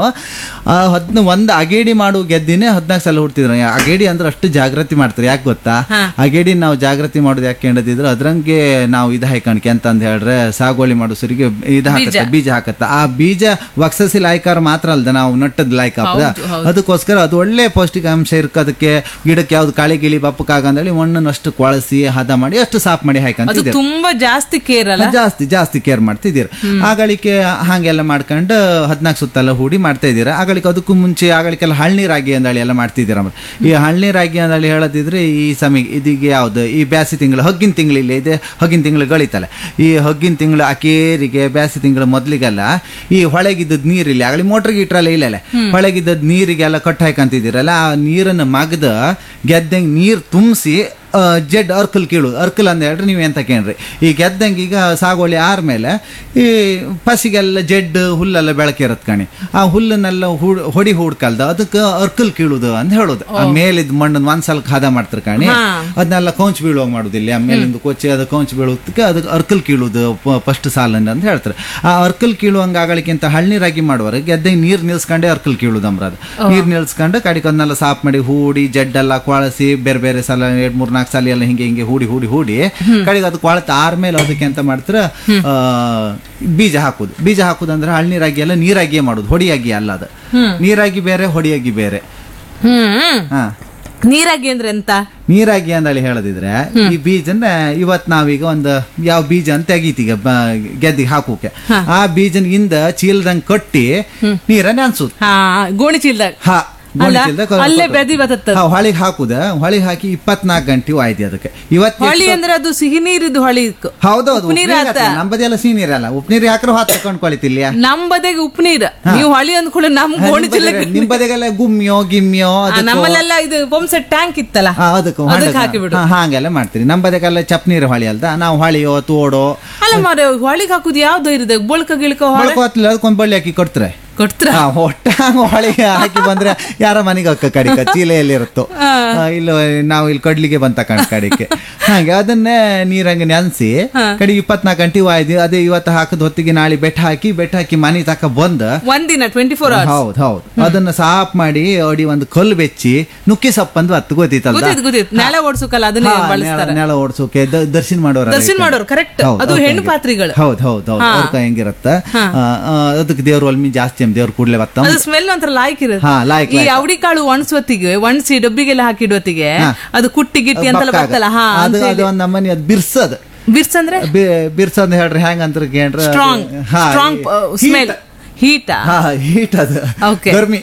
ಒಂದು ಅಗೇಡಿ ಮಾಡುವ ಗೆದ್ದಿನೇ 14 ಸಲ ಹುಡ್ತಿದ್ರು ಅಗೇಡಿ ಅಂದ್ರೆ ಅಷ್ಟು ಜಾಗೃತಿ ಮಾಡ್ತಾರೆ ಯಾಕೆ ಗೊತ್ತಾ ಅಗೇಡಿ ನಾವು ಜಾಗೃತಿ ಮಾಡೋದು ಯಾಕೆ ಹೇಳಿದ್ರೆ ಅದ್ರಂಗೆ ನಾವು ಇದು ಹಾಕಣಿಕೆ ಅಂತಂದು ಹೇಳ್ರೆ ಸಾಗುವಳಿ ಮಾಡೋ ಸರಿಗೆ ಇದು ಹಾಕತ್ತ ಬೀಜ ಹಾಕತ್ತ ಆ ಬೀಜ ವಕ್ಸಸಿ ಲಾಯ್ಕಾರ ಮಾತ್ರ ಅಲ್ದ ನಾವು ನಟ್ಟದ್ ಲಾಯ್ಕ ಅದಕ್ಕೋಸ್ಕರ ಅದು ಒಳ್ಳೆ ಪೌಷ್ಟಿಕಾಂಶ ಇರ್ಕೋದಕ್ಕೆ ಗಿಡಕ್ಕೆ ಯಾವ್ದು ಕಾಳಿ ಗಿಳಿ ಬಪ್ಪಕ್ಕಾಗಂದೇಳಿ ಮಣ್ಣನ್ನು ಅಷ್ಟು ಕೊಳಸಿ ಹದ ಮಾಡಿ ಅಷ್ಟು ಸಾಫ್ ಮಾಡಿ ಹಾಕಂತಿದ್ದೀರಿ ತುಂಬಾ ಜಾಸ್ತಿ ಕೇರ್ ಅಲ್ಲ ಜಾಸ್ತಿ ಕೇರ್ ಮಾಡ್ತಿದ್ದೀರಿ ಆಗಳಿಕೆ ಹಾಗೆಲ್ಲ ಮಾಡ್ಕೊಂಡು 14 ಸುತ್ತಲ್ಲ ಹೂಡಿ ಮಾಡ್ತಾ ಇದ್ದೀರಾ ಆಗಳಿಕೆ ಅದಕ್ಕೂ ಮುಂಚೆ ಆಗಳಿಕೆಲ್ಲ ಹಳ್ನೀರಾಗಿ ಅಂದಳಿ ಎಲ್ಲ ಮಾಡ್ತಿದ್ದೀರ ಈ ಹಳ್ನೀರಾಗಿ ಅಂದಳಿ ಹೇಳದಿದ್ರೆ ಈ ಸಮಯ ಇದೀಗ ಯಾವ್ದು ಈ ಬ್ಯಾಸಿ ತಿಂಗಳು ಹಗ್ಗಿನ ತಿಂಗಳಿಲ್ಲ ಇದೆ ಹಗ್ಗಿನ ತಿಂಗಳು ಗಳಿತಲ್ಲ ಈ ಹಗ್ಗಿನ ತಿಂಗಳು ಅಕೇರಿಗೆ ಬ್ಯಾಸಿ ತಿಂಗಳು ಮೊದ್ಲಿಗೆಲ್ಲ ಈ ಹೊಳೆಗಿದ್ದದ್ ನೀರಿಲ್ಲ ಆಗಲಿ ಮೋಟ್ರ್ ಗೀಟ್ರಲ್ಲ ಇಲ್ಲ ಹೊಳೆಗಿದ್ದದ್ ನೀರಿಗೆಲ್ಲ ಕಟ್ಟು ಹಾಕಂತಿದ್ದೀರಲ್ಲ ಆ ನೀರನ್ನು ಮಗ್ದ ಗೆದ್ದಂಗೆ ನೀರು ತುಂಬಿಸಿ ಜಡ್ ಅರ್ಕಲ್ ಕೀಳುದು ಅರ್ಕಲ್ ಅಂದ ಹೇಳ್ರಿ ನೀವು ಎಂತ ಕೇಳ್ರಿ ಈ ಗೆದ್ದಂಗೆ ಈಗ ಸಾಗುವಳಿ ಆದ್ಮೇಲೆ ಈ ಫಸಿಗೆಲ್ಲ ಜಡ್ ಹುಲ್ಲೆಲ್ಲ ಬೆಳಕಿರತ್ ಕಣಿ ಆ ಹುಲ್ಲನ್ನೆಲ್ಲ ಹೊಡಿ ಹೂಡ್ಕಲ್ದ ಅದಕ್ಕೆ ಅರ್ಕಲ್ ಕೀಳುದು ಅಂತ ಹೇಳುದು ಆ ಮೇಲಿದ್ ಮಣ್ಣನ್ ಒಂದ್ಸಲಕ್ಕೆ ಹದ ಮಾಡ್ತಾರೆ ಕಣಿ ಅದನ್ನೆಲ್ಲ ಕೌಂಚ್ ಬೀಳುವಾಗ ಮಾಡುದಿಲ್ಲ ಆ ಮೇಲಿಂದ ಕೊಚ್ಚಿ ಅದು ಕೌಂಚ್ ಬೀಳೋದಕ್ಕೆ ಅದಕ್ಕೆ ಅರ್ಕಲ್ ಕೀಳುದು ಫಸ್ಟ್ ಸಾಲನ್ನ ಅಂತ ಹೇಳ್ತಾರೆ ಆ ಅರ್ಕಲ್ ಕೀಳುವಂಗ ಆಗಲಿಕ್ಕಿಂತ ಹಳ್ನೀರಾಗಿ ಮಾಡುವರು ಗೆದ್ದಂಗೆ ನೀರ್ ನಿಲ್ಸ್ಕೊಂಡೆ ಅರ್ಕಲ್ ಕೀಳುದಮ್ರ ಅದು ನೀರ್ ನಿಲ್ಸ್ಕೊಂಡು ಕಡಿಗೆ ಅದನ್ನೆಲ್ಲ ಸಾಫ್ ಮಾಡಿ ಹೂಡಿ ಜಡ್ಡೆಲ್ಲ ಕೊಳಸಿ ಬೇರೆ ಬೇರೆ ಸಲ 2-3-4 ಸಲ ಎಲ್ಲ ಹಿಂಗೆ ಹೂಡಿ ಕಡೆಗೆ ಅದು ಕೊಳತ ಆರ್ಮೇಲೆ ಅದಕ್ಕೆ ಅಂತ ಮಾಡ್ತಾರೆ ಬೀಜ ಹಾಕುದು ಅಂದ್ರೆ ಹಳ್ನೀರಾಗಿ ಎಲ್ಲ ನೀರಾಗಿಯೇ ಮಾಡುದು ಹೊಡಿಯಾಗಿ ಅಲ್ಲ ಅದು ನೀರಾಗಿ ಬೇರೆ ಹೊಡಿಯಾಗಿ ಬೇರೆ ನೀರಾಗಿ ಅಂದ್ರೆ ಎಂತ ನೀರಾಗಿ ಅಂದೇಳಿ ಹೇಳದಿದ್ರೆ ಈ ಬೀಜನ ಇವತ್ ನಾವೀಗ ಒಂದು ಯಾವ ಬೀಜ ಅಂತ ತೆಗೀತೀಗ ಗೆದ್ದಿಗೆ ಹಾಕೋಕೆ ಆ ಬೀಜನ ಇಂದ ಚೀಲದಂಗ್ ಕಟ್ಟಿ ನೀರನ್ನ ಅನ್ಸುದು ಗೋಣಿ ಚೀಲದಾಗ ಹೊಳಿಗೆ ಹಾಕುದ ಹೊಳಿಗೆ ಹಾಕಿ 24 ಗಂಟೆ ಆಯ್ತು ಅದಕ್ಕೆ ಇವತ್ತು ಹೊಳಿ ಅಂದ್ರೆ ಅದು ಸಿಹಿ ನೀರಿದ್ದು ಹೊಳಿ ಹೌದೌದು ನಮ್ಮದೆಲ್ಲ ಸಿಹಿ ನೀರಲ್ಲ ಉಪ್ಪು ನೀರು ಹಾಕ್ರೆ ಹಾಕೊಂಡು ಕೊಳಿತಿಲ್ಲ ನಮ್ಮದೆಗೆ ಉಪ್ಪು ನೀರು ನೀವು ಹೊಳಿ ಅಂದ್ಕೊಳ್ಳಿ ನಮ್ ಗೋಣಿ ಚೀಲ ನಿಮ್ಮದೆಗೆಲ್ಲ ಗಿಮ್ಮಿಯೋ ನಮ್ಮಲ್ಲೆಲ್ಲ ಇದು ಪಂಪ್ಸೆಟ್ ಟ್ಯಾಂಕ್ ಇತ್ತಲ್ಲ ಅದಕ್ಕೆ ಹಾಕಿಬಿಡು ಹಾಗೆಲ್ಲ ಮಾಡ್ತೀರಿ ನಮ್ಮದೆಗೆಲ್ಲ ಚಪ್ ನೀರು ಹೊಳಿ ಅಲ್ದ ನಾವು ಹೊಳಿಯೋ ತೋಡೋ ಅಲ್ಲ ಮಾರ ಹೊಳಿಗೆ ಹಾಕುದು ಯಾವ್ದು ಇರುತ್ತೆ ಬೋಳ್ಕ ಗಿಳ್ಕ ಅದಕ್ಕೊಂದು ಬಳ್ಳಿ ಹಾಕಿ ಕೊಡ್ತಾರೆ ಹೊಟ್ಟೆ ಹೊಳಿಗೆ ಹಾಕಿ ಬಂದ್ರೆ ಯಾರ ಮನೆಗೆ ಅಕ್ಕ ಕಡಿಕ ಚೀಲೆಯಲ್ಲಿರುತ್ತೋ ಇಲ್ಲ ನಾವು ಇಲ್ಲಿ ಕಡ್ಲಿಗೆ ಬಂತ ಕಡಿಕೆ ಹಾಗೆ ಅದನ್ನೇ ನೀರಂಗೆ ನೆನ್ಸಿ ಕಡೆಗೆ 24 ಗಂಟೆ ವಾಯ್ದು ಅದೇ ಇವತ್ತು ಹಾಕದ ಹೊತ್ತಿಗೆ ನಾಳೆ ಬೆಟ್ಟ ಹಾಕಿ ಮನೆ ತಕ ಬಂದ ಒಂದಿನ 24 hours ಹೌದು ಅದನ್ನ ಸಾಫ್ ಮಾಡಿ ಅಡಿ ಒಂದು ಕಲ್ಲು ಬೆಚ್ಚಿ ನುಕ್ಕಿ ಸೊಪ್ಪು ಅಂತ ಅತ್ತು ಗೊತ್ತಿತ್ತಲ್ಲ ನೆಲ ಓಡಿಸೋಕಲ್ಲ ಅದನ್ನೇ ಬಳಸ್ತಾರೆ ನೆಲ ಓಡಿಸೋಕೆ ದರ್ಶನ ಮಾಡೋರು ಕರೆಕ್ಟ್ ಅದು ಹೆಣ್ಣು ಪಾತ್ರಿಗಳು ಹೌದು ಅವ್ರ ಹೆಂಗಿರತ್ತ ಅದಕ್ಕೆ ದೇವ್ರ ಒಲ್ಮಿ ಜಾಸ್ತಿ ದೇವ್ರ ಕೂಡ್ಲೆ ಬತ್ತ ಸ್ಮೆಲ್ ಒಂಥರ ಲಾಯ್ಕ್ ಇರುತ್ತೆ ಈ ಅವಡಿ ಕಾಳು ಒಣಸೊತ್ತಿಗೆ ಒಣಸಿ ಡಬ್ಬಿಗೆಲ್ಲ ಹಾಕಿಡೋತ್ತಿಗೆ ಅದು ಕುಟ್ಟಿ ಗಿಟ್ಟಿ ಅಂತೆಲ್ಲ ಬರ್ತಲ್ಲ ಅದು ಒಂದ್ ನಮ್ಮನೆ ಅದು ಬಿರ್ಸದ್ ಅಂದ್ರೆ ಬಿರ್ಸದ್ ಹೇಳ್ರಿ ಹೆಂಗ್ ಅಂತ ಕೇಳ್ರಿ ಸ್ಟ್ರಾಂಗ್ ಸ್ಮೆಲ್ ಹೀಟ್ ಅದು ಗರ್ಮಿ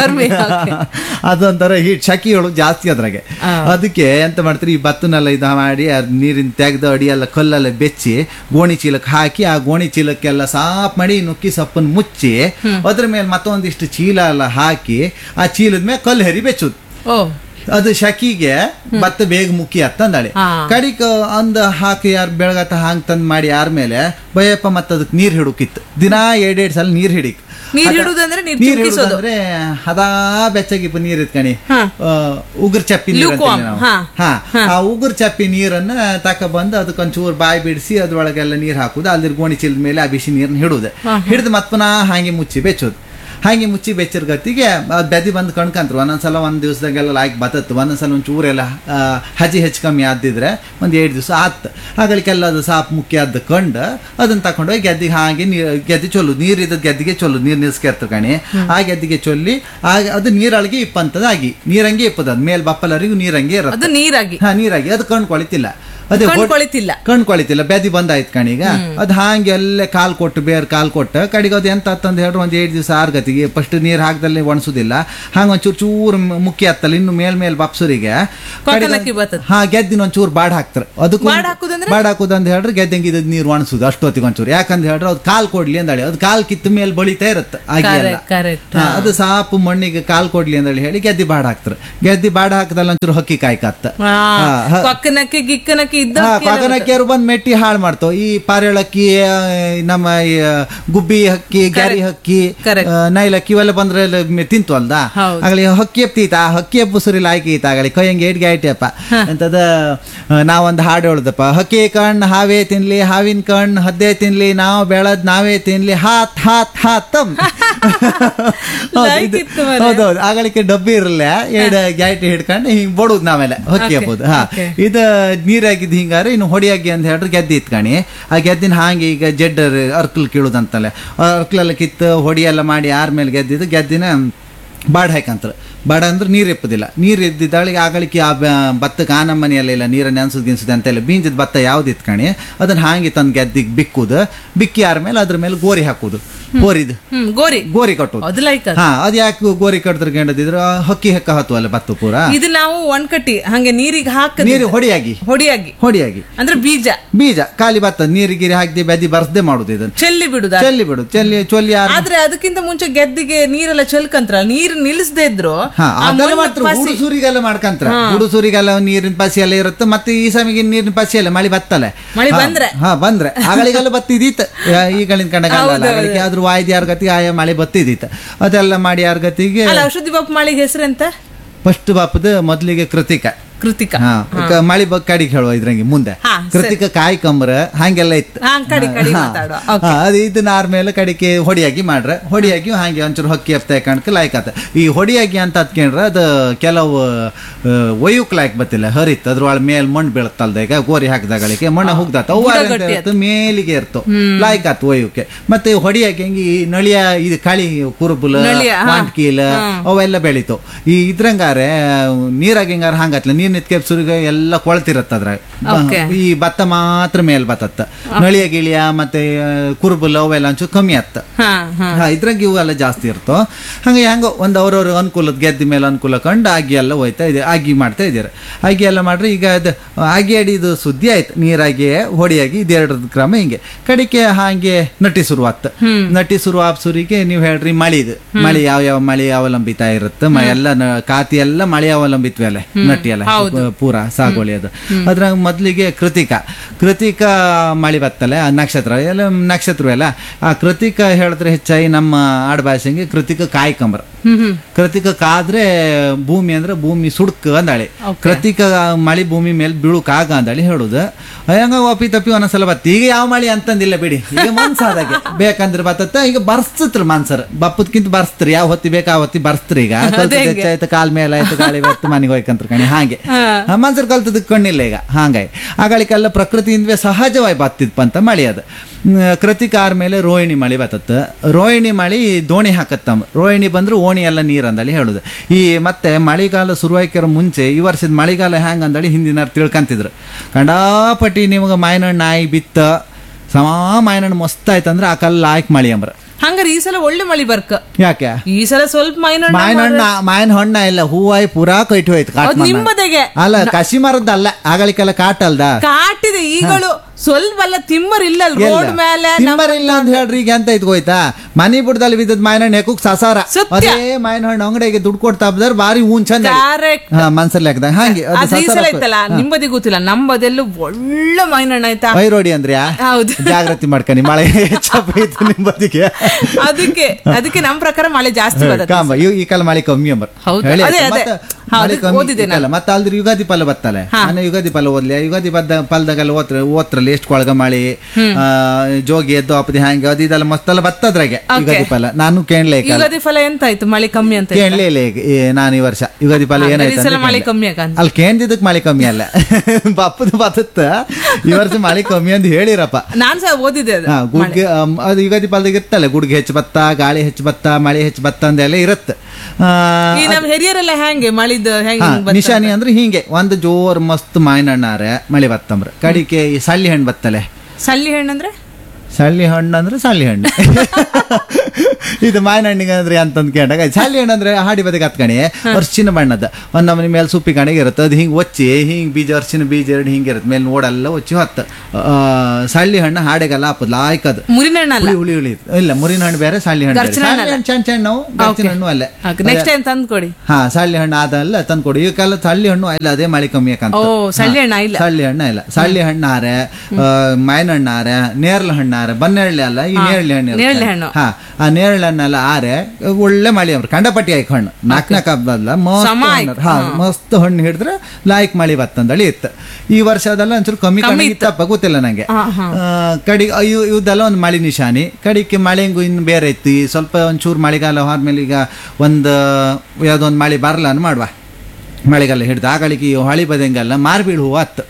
ಅದೊಂಥರ ಹೀಟ್ ಶಕಿಗಳು ಜಾಸ್ತಿ ಅದ್ರಾಗೆ ಅದಕ್ಕೆ ಎಂತ ಮಾಡ್ತೀರಿ ಈ ಭತ್ತನೆಲ್ಲ ಇದು ಮಾಡಿ ನೀರಿನ ತೆಗೆದು ಅಡಿ ಎಲ್ಲ ಕಲ್ಲೆಲ್ಲ ಬೆಚ್ಚಿ ಗೋಣಿ ಚೀಲಕ್ಕೆ ಹಾಕಿ ಆ ಗೋಣಿ ಚೀಲಕ್ಕೆಲ್ಲ ಸಾಫ್ ಮಾಡಿ ನುಕ್ಕಿ ಸೊಪ್ಪನ್ನು ಮುಚ್ಚಿ ಅದ್ರ ಮೇಲೆ ಮತ್ತೊಂದಿಷ್ಟು ಚೀಲ ಎಲ್ಲ ಹಾಕಿ ಆ ಚೀಲದ ಮೇಲೆ ಕಲ್ಲು ಹರಿ ಬೆಚ್ಚುದು ಅದು ಶಕಿಗೆ ಭತ್ತ ಬೇಗ ಮುಕ್ಕಿ ಅಂತಂದಾಳೆ ಕಡಿಕ ಅಂದ ಹಾಕಿ ಯಾರು ಬೆಳಗತ್ತ ಹಾಂಗ್ ತಂದ್ ಮಾಡಿ ಯಾರ ಮೇಲೆ ಬಯಪ್ಪ ಮತ್ತ ಅದಕ್ಕೆ ನೀರ್ ಹಿಡುಕಿತ್ತು ದಿನಾ 2 ಸಲ ನೀರ್ ಹಿಡಿಕ್ ನೀರ್ ಹಿಡುದಂದ್ರೆ ಹದಾ ಬೆಚ್ಚಗಿ ನೀರ್ ಇತ್ಕಣಿ ಉಗುರ್ ಚಪ್ಪಿ ನೀರು ಆ ಉಗುರ್ ಚಪ್ಪಿ ನೀರನ್ನ ತಕ ಬಂದು ಅದಕ್ಕೊಂಚೂರು ಬಾಯಿ ಬಿಡಿಸಿ ಅದ್ರೊಳಗೆಲ್ಲ ನೀರ್ ಹಾಕುದು ಅದ್ರ ಗೋಣಿ ಚೀಲದ ಮೇಲೆ ಆ ಬಿಸಿ ನೀರ್ನ ಹಿಡುದು ಹಿಡಿದು ಮತ್ ಪುನಃ ಹಾಗೆ ಮುಚ್ಚಿ ಬೆಚ್ಚೋದು ಹಾಗೆ ಮುಚ್ಚಿ ಬೆಚ್ಚರ್ ಗತಿಗೆ ಬೆದಿ ಬಂದು ಕಣ್ಕಂತ್ರು ಒಂದೊಂದ್ಸಲ ಒಂದ್ ದಿವಸದಾಗೆಲ್ಲ ಲಾಯ್ಕ್ ಬತ್ತತ್ತು ಒಂದೊಂದ್ಸಲ ಒಂದ್ ಚೂರೆಲ್ಲ ಹಜಿ ಹೆಚ್ಚು ಕಮ್ಮಿ ಆದಿದ್ರೆ ಒಂದ್ 2 ದಿವಸ ಆತ್ ಹಾಗಳಿಗೆಲ್ಲ ಅದು ಸಾಪ್ ಮುಖ್ಯ ಆದ ಕಂಡು ಅದನ್ನ ತಕೊಂಡೋಗಿ ಗೆದ್ದಿಗೆ ಹಾಗೆ ಗೆದ್ದಿ ಚೊಲ್ಲುದು ನೀರಿದ್ದ ಗೆದ್ದಿಗೆ ಚೊಲ್ಲುದು ನೀರ್ ನಿಲ್ಸ್ಕೇರ್ತ ಕಣಿ ಆ ಗೆದ್ದಿಗೆ ಚೊಲ್ಲಿ ಅದು ನೀರೊಳಗೆ ಇಪ್ಪಂತದಾಗಿ ನೀರಂಗೆ ಇಪ್ಪದ ಮೇಲ್ ಬಪ್ಪಲರಿಗೂ ನೀರಂಗೆ ಇರುತ್ತೆ ನೀರಾಗಿ ಅದು ಕಂಡು ಕೊಳಿತಿಲ್ಲ ಅದೇ ಕೊಂಡ್ಕೊಳಿತಿಲ್ಲ. ಕಣ್ಕೊಳಿತಿಲ್ಲ ಬೆದಿ ಬಂದಾಯ್ತು ಕಣೀಗ ಅದು ಹಾಂಗೆ ಅಲ್ಲೇ ಕಾಲ್ ಕೊಟ್ಟು ಬೇರೆ ಕಾಲ್ ಕೊಟ್ಟು ಕಡೆಗೆ ಅದು ಎಂತ ಅಂತಂದು ಹೇಳ್ರು ಒಂದ್ 7 ದಿವಸ ಆರ್ಗತಿಗೆ ಫಸ್ಟ್ ನೀರ್ ಹಾಕದಲ್ಲಿ ಒಣಸುದಿಲ್ಲ ಹಂಗ ಒಂಚೂರು ಚೂರು ಮುಖ್ಯ ಹತ್ತಲ್ಲ ಇನ್ನು ಮೇಲ್ ಬಪ್ಸರಿಗೆ ಹಾ ಗೆದ್ದಿನ ಒಂಚೂರು ಬಾಡ್ ಹಾಕ್ತಾರೆ ಅದಕ್ಕೂ ಬಾಡ್ ಹಾಕುದಂತ ಹೇಳ್ರಿ ಗೆದ್ದಂಗೆ ಇದ್ ನೀರು ಒಣಸುದು ಅಷ್ಟೊತ್ತಿಗೆ ಒಂಚೂರು ಯಾಕಂತ ಹೇಳ್ರೆ ಅದು ಕಾಲ್ ಕೊಡ್ಲಿ ಅಂದೇಳಿ ಅದು ಕಾಲ್ ಕಿತ್ತ ಮೇಲೆ ಬಳಿತಾ ಇರುತ್ತೆ ಅದು ಸಾಪು ಮಣ್ಣಿಗೆ ಕಾಲ್ ಕೊಡ್ಲಿ ಅಂತ ಹೇಳಿ ಗೆದ್ದಿ ಬಾಡ್ ಹಾಕ್ತಾರೆ ಗೆದ್ದಿ ಬಾಡ್ ಹಾಕದಲ್ಲ ಒಂಚೂರು ಹಕ್ಕಿ ಕಾಯ್ಕತ್ತ ಕೊಕ್ಕನಕ್ಕಿಯರು ಬಂದ್ ಮೆಟ್ಟಿ ಹಾಳು ಮಾಡ್ತಾವ ಈ ಪಾರೇಳಕ್ಕಿ ನಮ್ಮ ಗುಬ್ಬಿ ಹಕ್ಕಿ ಗ್ಯಾರಿ ಹಕ್ಕಿ ನೈಲಕ್ಕಿ ಇವೆಲ್ಲ ಬಂದ್ರೆ ತಿಂತವಲ್ದ ಆಗಲಿ ಹಕ್ಕಿ ಎಪ್ತೀತ ಆ ಹಕ್ಕಿ ಎಪ್ಪು ಸುರಿ ಲಾಯ್ಕಿ ಈತ ಆಗಲಿ ಕೈಯಂಗೆ ಏಟ್ಗೆ ಆಯ್ತಪ್ಪ ಅಂತದ ನಾವೊಂದು ಹಾಡು ಹೇಳುದಪ್ಪ ಹಕ್ಕಿ ಕಣ್ ಹಾವೇ ತಿನ್ಲಿ ಹಾವಿನ ಕಣ್ ಹದ್ದೇ ತಿನ್ಲಿ ನಾವು ಬೆಳದ್ ನಾವೇ ತಿನ್ಲಿ ಹಾತ್ ಹಾತ್ ಹಾತಮ್ ಹೌದೌದು ಆಗಳಿಕೆ ಡಬ್ಬಿ ಇರಲ್ಲ ಎರಡು ಗ್ಯಾಟಿ ಹಿಡ್ಕೊಂಡು ಹಿಂಗ್ ಬಡುದು ನಾವೆಲ್ಲ ಹೊಕ್ಕಿ ಹಬ್ಬದು ಹಾ ಇದು ನೀರಾಗಿದ್ದು ಹಿಂಗಾರೆ ಇನ್ನು ಹೊಡಿಯಾಗಿ ಅಂತ ಹೇಳ್ರಿ ಗೆದ್ದಿ ಇತ್ಕಣಿ ಆ ಗೆದ್ದಿನ ಹಾಂಗೆ ಈಗ ಜಡ್ಡರ್ ಅರ್ಕಲ್ ಕೀಳುದಂತಲ್ಲ ಅರ್ಕಲೆಲ್ಲ ಕಿತ್ತು ಹೊಡಿ ಎಲ್ಲ ಮಾಡಿ ಯಾರ ಮೇಲೆ ಗೆದ್ದಿದ್ದು ಗೆದ್ದಿನ ಬಾಡ್ ಹಾಕಂತಾರೆ ಬಾಡ ಅಂದ್ರೆ ನೀರು ಎಪ್ಪುದಿಲ್ಲ ನೀರು ಎದ್ದಿದ್ದಾಳಿಗೆ ಆಗಳಿಕೆ ಆ ಭತ್ತಕ್ಕೆ ಆ ನಮ್ಮನೆಯಲ್ಲ ಇಲ್ಲ ನೀರನ್ನು ನೆನ್ಸುದು ಗಿನ್ಸುದು ಅಂತೆಲ್ಲ ಬೀಂಜದ ಭತ್ತ ಯಾವ್ದು ಇತ್ಕಣಿ ಅದನ್ನ ಹಾಂಗೆ ತಂದು ಗೆದ್ದಿಗೆ ಬಿಕ್ಕುದು ಬಿಕ್ಕಿ ಯಾರ ಮೇಲೆ ಅದ್ರ ಮೇಲೆ ಗೋರಿ ಹಾಕುದು ಗೋರಿ ಕಟ್ಟುದು ಹಾ ಅದ್ ಯಾಕೆ ಗೋರಿ ಕಟ್ಟಿದ್ರೆ ಗಂಡದಿದ್ರು ಹಕ್ಕಿ ಹೆಕ್ಕ ಹತ್ತುವಲ್ಲ ಭತ್ತ ಪೂರ ಇದು ನಾವು ಒಣ್ಕಟ್ಟಿ ಹಂಗೆ ನೀರಿಗೆ ಹಾಕಿ ನೀರು ಹೊಡಿಯಾಗಿ ಅಂದ್ರೆ ಬೀಜ ಖಾಲಿ ಭತ್ತ ನೀರಿಗೆ ಹಾಕಿ ಬೆದಿ ಬರ್ಸದೆ ಮಾಡುದು ಇದನ್ನ ಚೆಲ್ಲಿ ಬಿಡು ಚೊಲ್ಲಿ ಆದ್ರೆ ಅದಕ್ಕಿಂತ ಮುಂಚೆ ಗೆದ್ದಿಗೆ ನೀರೆಲ್ಲ ಚೆಲ್ಕಂತ್ರ ನೀರು ನಿಲ್ಲಿಸದೇ ಇದ್ರು ಹುಡುಸೂರಿಗೆಲ್ಲ ಮಾಡ್ಕಂತ್ರ ಹುಡುಸೂರಿಗೆಲ್ಲ ನೀರಿನ ಪಸಿ ಎಲ್ಲ ಇರುತ್ತೆ ಮತ್ತೆ ಈ ಸಮಯಕ್ಕೆ ನೀರಿನ ಪಸಿ ಎಲ್ಲ ಮಳಿ ಬತ್ತಲೆ ಬಂದ್ರೆ ಆಗಳಿಗೆಲ್ಲ ಬತ್ತಿದೀತ್ ಈಗಳಿನ ಕಂಡ ಆದ್ರೂ ವಾಯ್ದು ಯಾರ ಗತಿಗೆ ಆಯಾ ಮಳೆ ಬತ್ತಿದೀತ ಅದೆಲ್ಲ ಮಾಡಿ ಯಾರ ಗತಿಗೆ ಔಷಧಿ ಬಾಪ್ ಮಳಿಗೆ ಹೆಸರೆಂತ ಫಸ್ಟ್ ಬಾಪದ ಮೊದ್ಲಿಗೆ ಕೃತಿಕಾ ಮಳಿ ಕಡಿಗೆ ಹೇಳುವ ಇದ್ರಂಗೆ ಮುಂದೆ ಕೃತಿಕ ಕಾಯಿ ಕಂಬ್ರ ಹಂಗೆಲ್ಲ ಇತ್ತು ಅದು ಇದನ್ನ ಆರ್ಮೇಲೆ ಕಡಿಕೆ ಹೊಡಿಯಾಗಿ ಮಾಡ್ರೆ ಹೊಡಿಯಾಗಿ ಹಂಗೆ ಒಂಚೂರು ಹೊಕ್ಕಿ ಎಪ್ತ ಕಣಕ್ ಲಾಯ್ಕ್ ಆತ ಈ ಹೊಡಿಯಾಗಿ ಅಂತ ಅದ್ಕೊಂಡ್ರೆ ಅದು ಕೆಲವು ಒಯ್ಯುಕ್ ಲಾಯ್ಕ್ ಬತ್ತಿಲ್ಲ ಹರಿತ್ ಅದ್ರೊಳ ಮೇಲ್ ಮಣ್ಣು ಬೀಳತ್ತಲ್ದ ಈಗ ಗೋರಿ ಹಾಕಿದಾಗಳಿಗೆ ಮಣ್ಣು ಹೋಗ್ದಾತ ಅವು ಮೇಲಿಗೆ ಇರ್ತು ಲಾಯ್ಕ್ ಆತು ಒಯ್ಯುಕ್ಕೆ ಮತ್ತೆ ಹೊಡಿಯಾಗಿ ಹಂಗೆ ಈ ನಳಿಯ ಇದು ಕಾಳಿ ಕುರುಬುಲ ಮಾಂಟ್ಕೀಲ ಅವೆಲ್ಲ ಬೆಳಿತು ಈ ಇದ್ರಂಗಾರೆ ನೀರಾಗ ಹಿಂಗಾರ ಹಂಗತ್ಲ ನಿತ್ಕೆ ಸುರಿಗ ಎಲ್ಲ ಕೊಳ್ತಿರತ್ತ ಅದ್ರ ಈ ಭತ್ತ ಮಾತ್ರ ಮೇಲ್ ಬತ್ತತ್ತ ನಳಿಯ ಗಿಳಿಯ ಮತ್ತೆ ಕುರುಬುಲ ಅವೆಲ್ಲ ಒಂಚೂರು ಕಮ್ಮಿ ಆತ್ತ ಇದ್ರಾಗ ಇವೆಲ್ಲ ಜಾಸ್ತಿ ಇರ್ತೋ ಹಂಗೆ ಹೆಂಗೋ ಒಂದ್ ಅವ್ರವ್ರ ಅನುಕೂಲದ ಗೆದ್ದ ಮೇಲೆ ಅನುಕೂಲ ಕಂಡು ಆಗಿ ಎಲ್ಲ ಹೋಯ್ತಾ ಇದೆ ಆಗಿ ಮಾಡ್ತಾ ಇದ್ದೀರ ಆಗಿ ಎಲ್ಲ ಮಾಡ್ರಿ ಈಗ ಅದು ಆಗಿ ಅಡಿದು ಸುದ್ದಿ ಆಯ್ತು ನೀರಾಗಿ ಹೊಡಿಯಾಗಿ ಇದು 2 ಕ್ರಮ ಹಿಂಗೆ ಕಡಿಕೆ ಹಾಗೆ ನಟಿ ಶುರು ಸುರಿಗೆ ನೀವು ಹೇಳ್ರಿ ಮಳಿ ಯಾವ ಮಳಿ ಅವಲಂಬಿತ ಇರುತ್ತೆ ಎಲ್ಲ ಕಾತಿ ಎಲ್ಲ ಮಳೆ ಅವಲಂಬಿತ್ವಲ್ಲ ನಟಿ ಎಲ್ಲ ಪೂರ ಸಾಗುವಳಿ ಅದು ಅದ್ರಾಗ ಮೊದ್ಲಿಗೆ ಕೃತಿಕಾ ಮಳಿ ಬತ್ತಲ್ಲ ನಕ್ಷತ್ರ ಎಲ್ಲ ನಕ್ಷತ್ರವೆಲ್ಲ ಆ ಕೃತಿಕ ಹೇಳಿದ್ರೆ ಹೆಚ್ಚಾಗಿ ನಮ್ಮ ಆಡ್ಭಾಷೆಗೆ ಕೃತಿಕ ಕಾಯ್ಕಂಬ್ರ ಕೃತಿಕ ಕಾದ್ರೆ ಭೂಮಿ ಅಂದ್ರೆ ಭೂಮಿ ಸುಡ್ಕ ಅಂದಾಳಿ ಕೃತಿಕ ಮಳಿ ಭೂಮಿ ಮೇಲೆ ಬೀಳುಕಾಗ ಅಂದಾಳಿ ಹೇಳುದು ಹಂಗ ಒಪ್ಪಿ ತಪ್ಪಿ ಒಂದೊಂದ್ಸಲ ಬತ್ತ ಈಗ ಯಾವ ಮಳಿ ಅಂತಂದಿಲ್ಲ ಬಿಡಿ ಈಗ ಮನ್ಸಾದಾಗೆ ಬೇಕಂದ್ರೆ ಬತ್ತ ಈಗ ಬರ್ಸ್ತತ್ರ ಮನ್ಸರ್ ಬಪ್ಪದ್ಕಿಂತ ಬರ್ಸ್ತ್ರಿ ಯಾವ ಹೊತ್ತಿ ಬೇಕು ಆ ಹೊತ್ತಿ ಬರ್ಸ್ತ್ರಿ ಈಗ ಹೆಚ್ಚಾಯ್ತು ಕಾಲ್ ಮೇಲೆ ಆಯ್ತು ಗಾಳಿ ಬತ್ತು ಮನೆಗೆ ಹೋಯ್ಕಂತ ಕಣಿ ಹಾಗೆ ಮನ್ಸರ್ ಕಲ್ತದ ಕಣ್ಣಿಲ್ಲ ಈಗ ಹಾಗಾಗಿ ಆಗಳಿಗೆಲ್ಲ ಪ್ರಕೃತಿಯಿಂದವೇ ಸಹಜವಾಗಿ ಬತ್ತಿದ್ಪ ಅಂತ ಮಳಿ ಅದು ಕೃತಿಕಾರ ಮೇಲೆ ರೋಹಿಣಿ ಮಳಿ ಬತ್ತತ್ತ ರೋಹಿಣಿ ಮಳಿ ದೋಣಿ ಹಾಕತ್ತಮ್ಮ ರೋಹಿಣಿ ಬಂದ್ರೆ ಓಣಿ ಎಲ್ಲ ನೀರ್ ಅಂದಳಿ ಹೇಳುದು ಈ ಮತ್ತೆ ಮಳೆಗಾಲ ಶುರುವಾಯ್ಕಿರೋ ಮುಂಚೆ ಈ ವರ್ಷದ ಮಳೆಗಾಲ ಹ್ಯಾಂಗ ಅಂದಳಿ ಹಿಂದಿನ ತಿಳ್ಕಂತಿದ್ರು ಕಂಡಾಪಟ್ಟಿ ನಿಮ್ಗೆ ಮಾಯನಣ್ಣು ನಾಯಿ ಬಿತ್ತ ಮಾಯನಣ್ಣು ಮಸ್ತ್ ಆಯ್ತಂದ್ರೆ ಆ ಕಲ್ಲ ಆಯ್ಕೆ ಮಳಿ ಅಂಬ್ರ ಹಂಗಾರೆ ಈ ಸಲ ಒಳ್ಳೆ ಮಳಿ ಬರ್ಕ ಯಾಕೆ ಈ ಸಲ ಸ್ವಲ್ಪ ಮಾಯನ ಹಣ್ಣ ಇಲ್ಲ ಹೂವಾಯಿ ಪೂರಾ ಕೈಟ್ ಹೋಯ್ತು ನಿಮ್ಮದೆಗೆ ಅಲ್ಲ ಕಸಿ ಮರದ್ದಲ್ಲ ಆಗಳಿಗೆಲ್ಲ ಕಾಟ ಅಲ್ದ ಕಾಟಿದೆ ಈಗಳು ಸ್ವಲ್ಪ ಅಲ್ಲ ತಿಮ್ಮರ್ ಇಲ್ಲ ರೋಡ್ ಮೇಲೆ ತಿಮ್ಮರ್ ಇಲ್ಲ ಅಂತ ಹೇಳ್ರಿ ಈಗ ಎಂತ ಇದ್ಕೋಯ್ತಾ ಮನಿ ಬುಡದಲ್ಲಿ ಬಿದ್ದದ್ ಮಾಯನ ಹೆಕ್ಕುಕ್ ಸಸಾರ ಅದೇ ಮಾಯನ ಹಣ್ಣು ಅಂಗಡಿಗೆ ದುಡ್ಡು ಕೊಡ್ತಾ ಬದಾರ ಬಾರಿ ಹೂನ್ ಚಂದ ಮನ್ಸಲ್ಲಿ ಹಾಕ್ದಾಗ ಹಾಗೆ ನಿಮ್ಮದಿ ಗೊತ್ತಿಲ್ಲ ನಮ್ಮದೆಲ್ಲ ಒಳ್ಳೆ ಮಾಯನ ಹಣ್ಣು ಆಯ್ತಾ ವೈರೋಡಿ ಅಂದ್ರೆ ಜಾಗೃತಿ ಮಾಡ್ಕನಿ ಮಳೆ ಹೆಚ್ಚಾಯ್ತು ನಿಮ್ಮದಿಗೆ ಅದಕ್ಕೆ ನಮ್ ಪ್ರಕಾರ ಮಳೆ ಜಾಸ್ತಿ ಈ ಕಾಲ ಮಳೆ ಕಮ್ಮಿ ಅಂಬರ್ ಮತ್ತೆ ಅಲ್ದ್ರ ಯುಗಾದಿ ಫಲ ಬತ್ತಲ್ಲ ಯುಗಾದಿ ಫಲ ಓದ್ಲಿ ಯುಗಾದಿ ಫಲದಾಗೆಲ್ಲ ಓತ್ರಲ್ಲ ಎಷ್ಟು ಕೊಳಗ ಮಳಿ ಜೋಗಿ ಎದ್ದು ಅಪ್ಪದಿ ಹ್ಯಾಂಗ ಅದು ಇದೆಲ್ಲ ಮಸ್ತೆಲ್ಲ ಬತ್ತದ್ರಾಗೆ ಯುಗಾದಿ ಫಲ ನಾನು ಕೇಳಲೇ ಯುಗಾದಿ ಫಲ ಎಂತ ಆಯ್ತು ಮಳೆ ಕಮ್ಮಿ ಅಂತ ಕೇಳಲೇ ಇಲ್ಲ ನಾನು ಈ ವರ್ಷ ಯುಗಾದಿ ಫಲ ಏನಾಯ್ತು ಮಳೆ ಕಮ್ಮಿ ಅಲ್ಲಿ ಕೇಂದ್ರದಕ್ ಮಳೆ ಕಮ್ಮಿ ಅಲ್ಲ ಬಪ್ಪದ ಬತ್ತ ಈ ವರ್ಷ ಮಳೆ ಕಮ್ಮಿ ಅಂತ ಹೇಳಿರಪ್ಪ ನಾನ್ ಸಹ ಓದಿದೆ ಅದು ಯುಗಾದಿ ಫಲದಾಗ ಇರ್ತಲ್ಲ ಗುಡ್ಗೆ ಹೆಚ್ಚು ಬತ್ತ ಗಾಳಿ ಹೆಚ್ಚು ಬತ್ತ ಮಳೆ ಹೆಚ್ಚು ಬತ್ತ ಅಂದೆಲ್ಲ ಇರುತ್ತೆ ಈ ನಮ್ ಹಿರಿಯರೆಲ್ಲ ಹೆಂಗೆ ಮಳಿದ್ ಹಾ, ನಿಶಾನಿ ಅಂದ್ರೆ ಹಿಂಗೆ ಒಂದು ಜೋರ್ ಮಸ್ತ್ ಮಾವಿನ ಹಣ್ಣಾರೆ ಮಳಿ ಬತ್ತಂಬ್ರ ಕಡಿಕೆ ಈ ಸಳ್ಳಿ ಹಣ್ಣು ಬತ್ತಲೆ. ಸಳ್ಳಿ ಹಣ್ಣಂದ್ರೆ ಸಳ್ಳಿ ಹಣ್ಣು ಅಂದ್ರೆ ಸಳ್ಳಿ ಹಣ್ಣು ಇದು ಮಾವಿನ ಹಣ್ಣಿಗೆ ಅಂದ್ರೆ ಅಂತಂದ್ ಕೇಳಾಗ ಸಳ್ಳಿ ಹಣ್ಣು ಅಂದ್ರೆ ಹಾಡಿ ಬದಿಗೆ ಹತ್ಕಣಿ ಅರ್ಶಿನ ಬಣ್ಣದ ಒಂದ್ ನಮ್ಮನೆ ಮೇಲೆ ಸುಪ್ಪಿ ಕಣಗೆ ಇರುತ್ತೆ ಅದು ಹಿಂಗೆ ಒಚ್ಚಿ ಹಿಂಗೆ ಬೀಜ ಅರ್ಶಿನ ಬೀಜ ಎರಡು ಹಿಂಗೆ ಇರುತ್ತೆ ಮೇಲೆ ನೋಡೆಲ್ಲ ಒಚ್ಚಿ ಹೊತ್ತ ಸಳ್ಳಿ ಹಣ್ಣು ಹಾಡೆಗೆಲ್ಲ ಹಾಪದ್ ಲಾಯ್ಕದು ಮುರಿನ ಹಣ್ಣಲ್ಲ. ಹುಳಿ ಹುಳಿ ಹುಳಿ ಇಲ್ಲ ಮುರಿನ ಹಣ್ಣು ಬೇರೆ ಸಳ್ಳಿ ಹಣ್ಣು ಬೇರೆ. ಸಳ್ಳಿ ಹಣ್ಣು ಸಣ್ಣ ಸಣ್ಣ ನಾವು ಗರ್ಚಿನ ಹಣ್ಣು ಅಲ್ಲೇ. ನೆಕ್ಸ್ಟ್ ಟೈಮ್ ತಂದು ಕೊಡಿ. ಹಾ ಸಳ್ಳಿ ಹಣ್ಣು ಅದಲ್ಲ ತಂದ್ಕೊಡಿ ಈ ಕಾಲ ಸಳ್ಳಿ ಹಣ್ಣು ಇಲ್ಲ ಅದೇ ಮಳಿ ಕಮ್ಮಿ ಯಾಕಂತ. ಓ ಸಳ್ಳಿ ಹಣ್ಣ ಇಲ್ಲ. ಸಳ್ಳಿ ಹಣ್ಣ ಇಲ್ಲ ಸಳ್ಳಿ ಹಣ್ಣಾರೆ ಮಾವಿನ ಹಣ್ಣಾರೆ ನೇರ್ಲ ಹಣ್ಣಾರೆ ಬನ್ನೆಳ್ಳಿ ಅಲ್ಲ ಈ ನೇರಳೆ ನೇರಳೆ ಹಣ್ಣು. ಹಣ್ಣು. ಹಾ ಆ ನೇರಳೆ ಹಣ್ಣೆಲ್ಲ ಆರೆ ಒಳ್ಳೆ ಮಳಿ ಅವ್ರು ಕಂಡಪಟ್ಟಿ ಆಯ್ಕೆ ಹಣ್ಣು ನಾಲ್ಕು ಹಬ್ಬದಲ್ಲ ಮಸ್ತ್ ಹಾ ಮಸ್ತ್ ಹಣ್ಣು ಹಿಡಿದ್ರೆ ಲಾಯ್ಕ್ ಮಳಿ ಬತ್ತಂದಳಿ ಇತ್ತು. ಈ ವರ್ಷ ಅದೆಲ್ಲ ಒಂಚೂರು ಕಮ್ಮಿ ಕಮ್ಮಿ ಇತ್ತಪ್ಪ ಗೊತ್ತಿಲ್ಲ ನಂಗೆ. ಕಡಿಗೆ ಇವ್ದೆಲ್ಲ ಒಂದು ಮಳಿ ನಿಶಾನಿ ಕಡಿಗೆ ಮಳೆ ಹೆಂಗು ಇನ್ನು ಬೇರೆ ಇತ್ತು. ಈ ಸ್ವಲ್ಪ ಒಂಚೂರು ಮಳೆಗಾಲ ಆದ್ಮೇಲೆ ಈಗ ಒಂದು ಯಾವ್ದೊಂದು ಮಳಿ ಬರಲ್ಲ ಮಾಡುವ ಮಳೆಗಾಲ ಹಿಡ್ದು ಆಗಳಿಗೆ ಈ ಹೊಳಿ ಬದಂಗೆಲ್ಲ ಮಾರ್ಬೀಳ್ ಹೂವು ಹತ್ತು.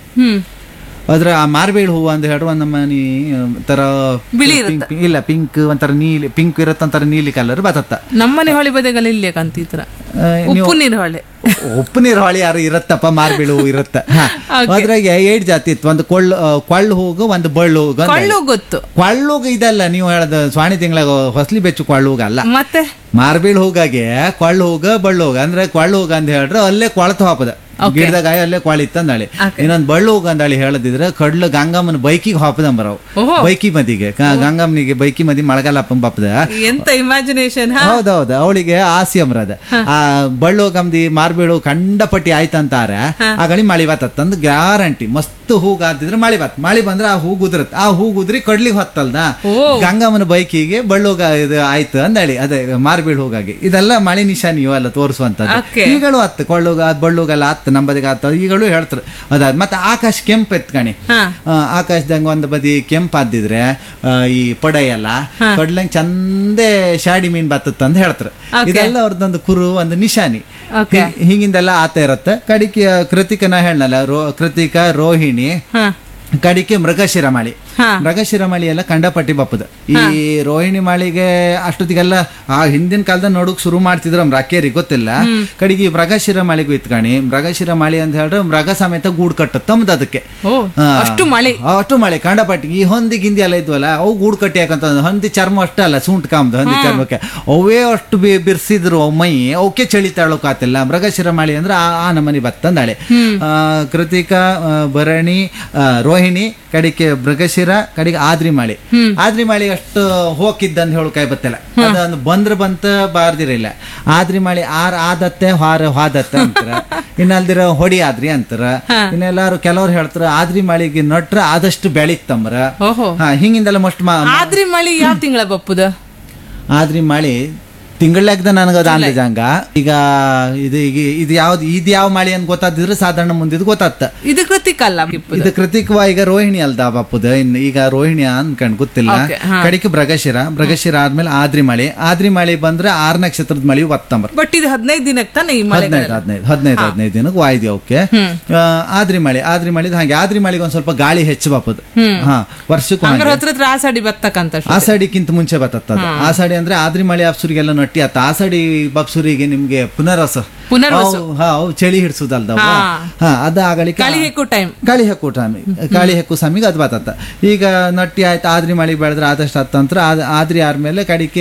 ಅದ್ರ ಆ ಮಾರ್ಬೇಳ್ ಹೂವು ಅಂತ ಹೇಳುವ ನಮ್ಮನಿ ತರ ಇಲ್ಲ ಪಿಂಕ್ ಒಂಥರ ನೀಲಿ ಪಿಂಕ್ ಇರತ್ತ ಒಂಥರ ನೀಲಿ ಕಲರ್ ಬತ್ತ. ನಮ್ಮನೆ ಹೊಳಿ ಬದೆಗಲ್ಲ ಇಲ್ಲೇ ಕಂತಿದ್ರ ಉಪ್ಪು ನೀರು ಹೊಳೆ ಉಪ್ಪು ನೀರು ಹೊಳಿ ಯಾರು ಇರತ್ತಪ್ಪ ಮಾರ್ಬೇಳು ಹೂ ಇರತ್ತ. ಅದ್ರಾಗೆ 8 ಜಾತಿ ಇತ್ತು. ಒಂದು ಕೊಳ್ಳು ಹೂಗು ಒಂದು ಬಳ್ಳು ಹೂಗು ಗೊತ್ತು. ಕೊಳ್ಳುಗ ಇದಲ್ಲ ನೀವು ಹೇಳದ ಸ್ವಾಣಿ ತಿಂಗಳಾಗ ಹೊಸಲಿ ಬೆಚ್ಚು ಕೊಳ್ಳು ಹೂಗ ಅಲ್ಲ ಮತ್ತೆ ಮಾರ್ಬೇಳ್ ಹೂಗಾಗೆ ಕೊಳ್ಳು ಹೂಗ ಬಳ್ಳು ಹೂಗ ಅಂದ್ರೆ ಕೊಳ್ಳು ಹೂಗ ಅಂತ ಹೇಳ್ರೆ ಅಲ್ಲೇ ಕೊಳತು ಹಾಪದ ಗಿಡದಾಗ ಅಲ್ಲೇ ಕೊಳಿತ್ತಂದಳಿ. ಇನ್ನೊಂದು ಬಳ್ಳು ಹೂಗ ಅಂದಳಿ ಹೇಳದಿದ್ರೆ ಕಡ್ಲು ಗಂಗಮ್ಮನ ಬೈಕಿಗೆ ಹಾಪದಂಬರವು ಬೈಕಿ ಮದಿಗೆ ಗಂಗಮ್ಮನಿಗೆ ಬೈಕಿ ಮದಿ ಮಳೆಗಾಲ ಹಪ್ಪಂ ಬಾಪದ ಎಂತ ಇಮ್ಯಾಜಿನೇಷನ್. ಹೌದೌದು ಅವಳಿಗೆ ಆಸೆ ಅಂಬ್ರದ ಆ ಬಳ್ಳು ಗಮ್ದಿ ಮಾರ್ಬೇಳು ಕಂಡಪಟ್ಟಿ ಆಯ್ತಂತಾರೆ ಆಗಳಿ ಮಳಿ ಬತ್ತಂದ್ ಗ್ಯಾರಂಟಿ. ಮಸ್ತ್ ಹೂಗಾದಿದ್ರೆ ಮಳಿ ಮಳಿ ಬಂದ್ರೆ ಆ ಹೂ ಗುದ್ರತ್ ಆ ಹೂ ಗುದ್ರಿ ಕಡ್ಲಿಗೆ ಹೊತ್ತಲ್ದ ಗಂಗಮ್ಮನ ಬೈಕಿಗೆ ಬಳ್ಳುಗ ಇದು ಆಯ್ತು ಅಂದಳಿ ಅದೇ ಮಾರ್ಬೇಳು ಹೂಗಾಗಿ. ಇದೆಲ್ಲ ಮಳಿ ನಿಶಾನಿಯೋ ಅಲ್ಲ ತೋರಿಸುವಂತದ್ದು. ಈಗಳು ಹತ್ತು ಕೊಳ್ಳುಗ ಬಳ್ಳುಗೆಲ್ಲ ಹತ್ತು ನಂಬದಿಗೆ ಆತ ಈಗಳು ಹೇಳ್ತಾರೆ ಅದಾದ್ ಮತ್ತೆ ಆಕಾಶ ಕೆಂಪು ಎತ್ಕಣಿ ಆಕಾಶದಂಗ ಒಂದ್ ಬದಿ ಕೆಂಪಾದಿದ್ರೆ ಈ ಪೊಡೆ ಎಲ್ಲ ಕಡ್ಲಂಗ್ ಚಂದೇ ಶಾಡಿ ಮೀನ್ ಬತ್ತತ್ತ ಅಂತ ಹೇಳ್ತಾರೆ. ಇದೆಲ್ಲ ಅವ್ರದ್ದೊಂದು ಕುರು ಒಂದು ನಿಶಾನಿ ಹಿಂಗಿಂದೆಲ್ಲ ಆತ ಇರತ್ತೆ. ಕಡಿಕೆ ಕೃತಿಕನ ಹೇಳಲ್ಲ ಕೃತಿಕ ರೋಹಿಣಿ ಕಡಿಕೆ ಮೃಗಶಿರ ಮಳಿ ಮೃಗಶಿರ ಮಳಿ ಎಲ್ಲ ಕಂಡಪಟ್ಟಿ ಬಪ್ಪದ. ಈ ರೋಹಿಣಿ ಮಾಳಿಗೆ ಅಷ್ಟೊತ್ತಿಗೆಲ್ಲ ಆ ಹಿಂದಿನ ಕಾಲದ ನೋಡಕ್ ಶುರು ಮಾಡ್ತಿದ್ರು ಅಕ್ಕೇರಿ ಗೊತ್ತಿಲ್ಲ. ಕಡೆಗೆ ಮೃಗಶಿರ ಮಾಳಿಗೂ ಇತ್ಕಣಿ ಮೃಗಶಿರ ಮಾಳಿ ಅಂತ ಹೇಳಿದ್ರೆ ಮೃಗ ಸಮೇತ ಗೂಡ್ ಕಟ್ಟತ್ತಂಬದ್ ಅದಕ್ಕೆ ಅಷ್ಟು ಮಳೆ ಕಂಡಪಟ್ಟಿ. ಈ ಹೊಂದಿ ಗಿಂದಿ ಎಲ್ಲ ಇದ್ವಲ್ಲ ಅವು ಗೂಡ್ ಕಟ್ಟಿ ಯಾಕಂತ ಹೊಂದಿ ಚರ್ಮ ಅಷ್ಟೇ ಅಲ್ಲ ಸುಂಟ್ ಕಾಮ್ದು ಹೊಂದಿ ಚರ್ಮಕ್ಕೆ ಅವೇ ಅಷ್ಟು ಬಿರ್ಸಿದ್ರು ಮೈ ಅವಕ್ಕೆ ಚಳಿ ತಾಳೋಕಾತಿಲ್ಲ. ಮೃಗಶಿರ ಮಾಳಿ ಅಂದ್ರೆ ಆ ನಮನಿ ಬತ್ತಂದಾಳೆ. ಕೃತಿಕಾ ಭರಣಿ ರೋಹಿಣಿ ಕಡಿಕೆ ಮೃಗಶಿರ ಕಡೆಗೆ ಆದ್ರಿ ಮಾಳಿ ಅಷ್ಟು ಹೋಗಿದ್ದಂತ ಹೇಳು ಕೈ ಬತ್ತಿಲ್ಲ. ಅದೊಂದು ಬಂದ್ರ ಬಂತ ಬಾರ್ದಿರಿಲ್ಲ. ಆದ್ರಿ ಮಾಳಿ ಆದತ್ತೆ ಹಾದತ್ತೆ ಅಂತಾರ. ಇನ್ನಲ್ದಿರ ಹೊಡಿ ಆದ್ರಿ ಅಂತಾರ. ಇನ್ನೆಲ್ಲಾರು ಕೆಲವ್ರು ಹೇಳ್ತಾರ ಆದ್ರಿ ಮಾಳಿಗೆ ನಟ್ರ ಆದಷ್ಟು ಬೆಳಿತಂಬ್ರ. ಹಿಂಗಿಂದೆಲ್ಲ ಮಸ್ಟ್ ಆದ್ರಿ ಮಾಳಿ ಯಾವ ತಿಂಗಳ ಬಪ್ಪುದ ಆದ್ರಿ ಮಾಳಿ ತಿಂಗಳಾಗ್ದ ನನಗದ ಅಂದಜಂಗ. ಈಗ ಇದು ಯಾವ ಮಳಿ ಅಂತ ಗೊತ್ತಾದಿದ್ರೆ ಸಾಧಾರಣ ಮುಂದಿದ್ ಗೊತ್ತಾಗ್ತ. ಇದು ಕೃತಿಕ ಅಲ್ಲ ಇದು ಕೃತಿಕವ ಈಗ ರೋಹಿಣಿ ಅಲ್ದ ಬಾಪುದ. ಇನ್ನು ಈಗ ರೋಹಿಣಿ ಅನ್ಕಂಡ್ ಗೊತ್ತಿಲ್ಲ. ಕಡಿಕೆ ಮೃಗಶಿರ ಆದ್ಮೇಲೆ ಆದ್ರಿ ಮಳಿ ಬಂದ್ರೆ 6 ನಕ್ಷತ್ರದ ಮಳಿ ಬತ್ತಂಬ್ರ. ಬಟ್ ಇದು 15 ದಿನಕ್ಕೆ ತಾನೆ 15 ದಿನಕ್ಕೆ ವಾಯ್ದಿ ಅವಕ್ಕೆ ಆದ್ರಿ ಮಳಿ ಹಾಗೆ ಆದ್ರಿ ಮಳಿಗೆ ಒಂದ್ ಸ್ವಲ್ಪ ಗಾಳಿ ಹೆಚ್ಚು ಬಾಪದ. ವರ್ಷಕ್ಕೆ ಆಸಾಡಿ ಬತ್ತಕ್ಕಂತ ಆಸಾಡಿಕ್ಕಿಂತ ಮುಂಚೆ ಬತ್ತದ. ಆಸಾಡಿ ಅಂದ್ರೆ ಆದ್ರಿ ಮಳಿ ಅಪ್ಸುರಿಗೆಲ್ಲ ನಟ್ಟಿ ಆತ. ಆಸಾಡಿ ಬಪ್ಸುರಿಗೆ ನಿಮ್ಗೆ ಪುನರಸ ಚಳಿ ಹಿಡ್ಸುದಲ್ದ ಅದ ಆಗಲಿ ಕಾಳಿ ಹೆಕ್ಕು ಸಮೀಗ ಅದ್ ಬತ್ತ. ಈಗ ನಟ್ಟಿ ಆಯ್ತು ಆದ್ರಿ ಮಳಿ ಬೆಳೆದ್ರೆ ಆದಷ್ಟು ಹತ್ತಂತ್ರ ಆದ್ರಿ ಆದ್ಮೇಲೆ ಕಡಿಕೆ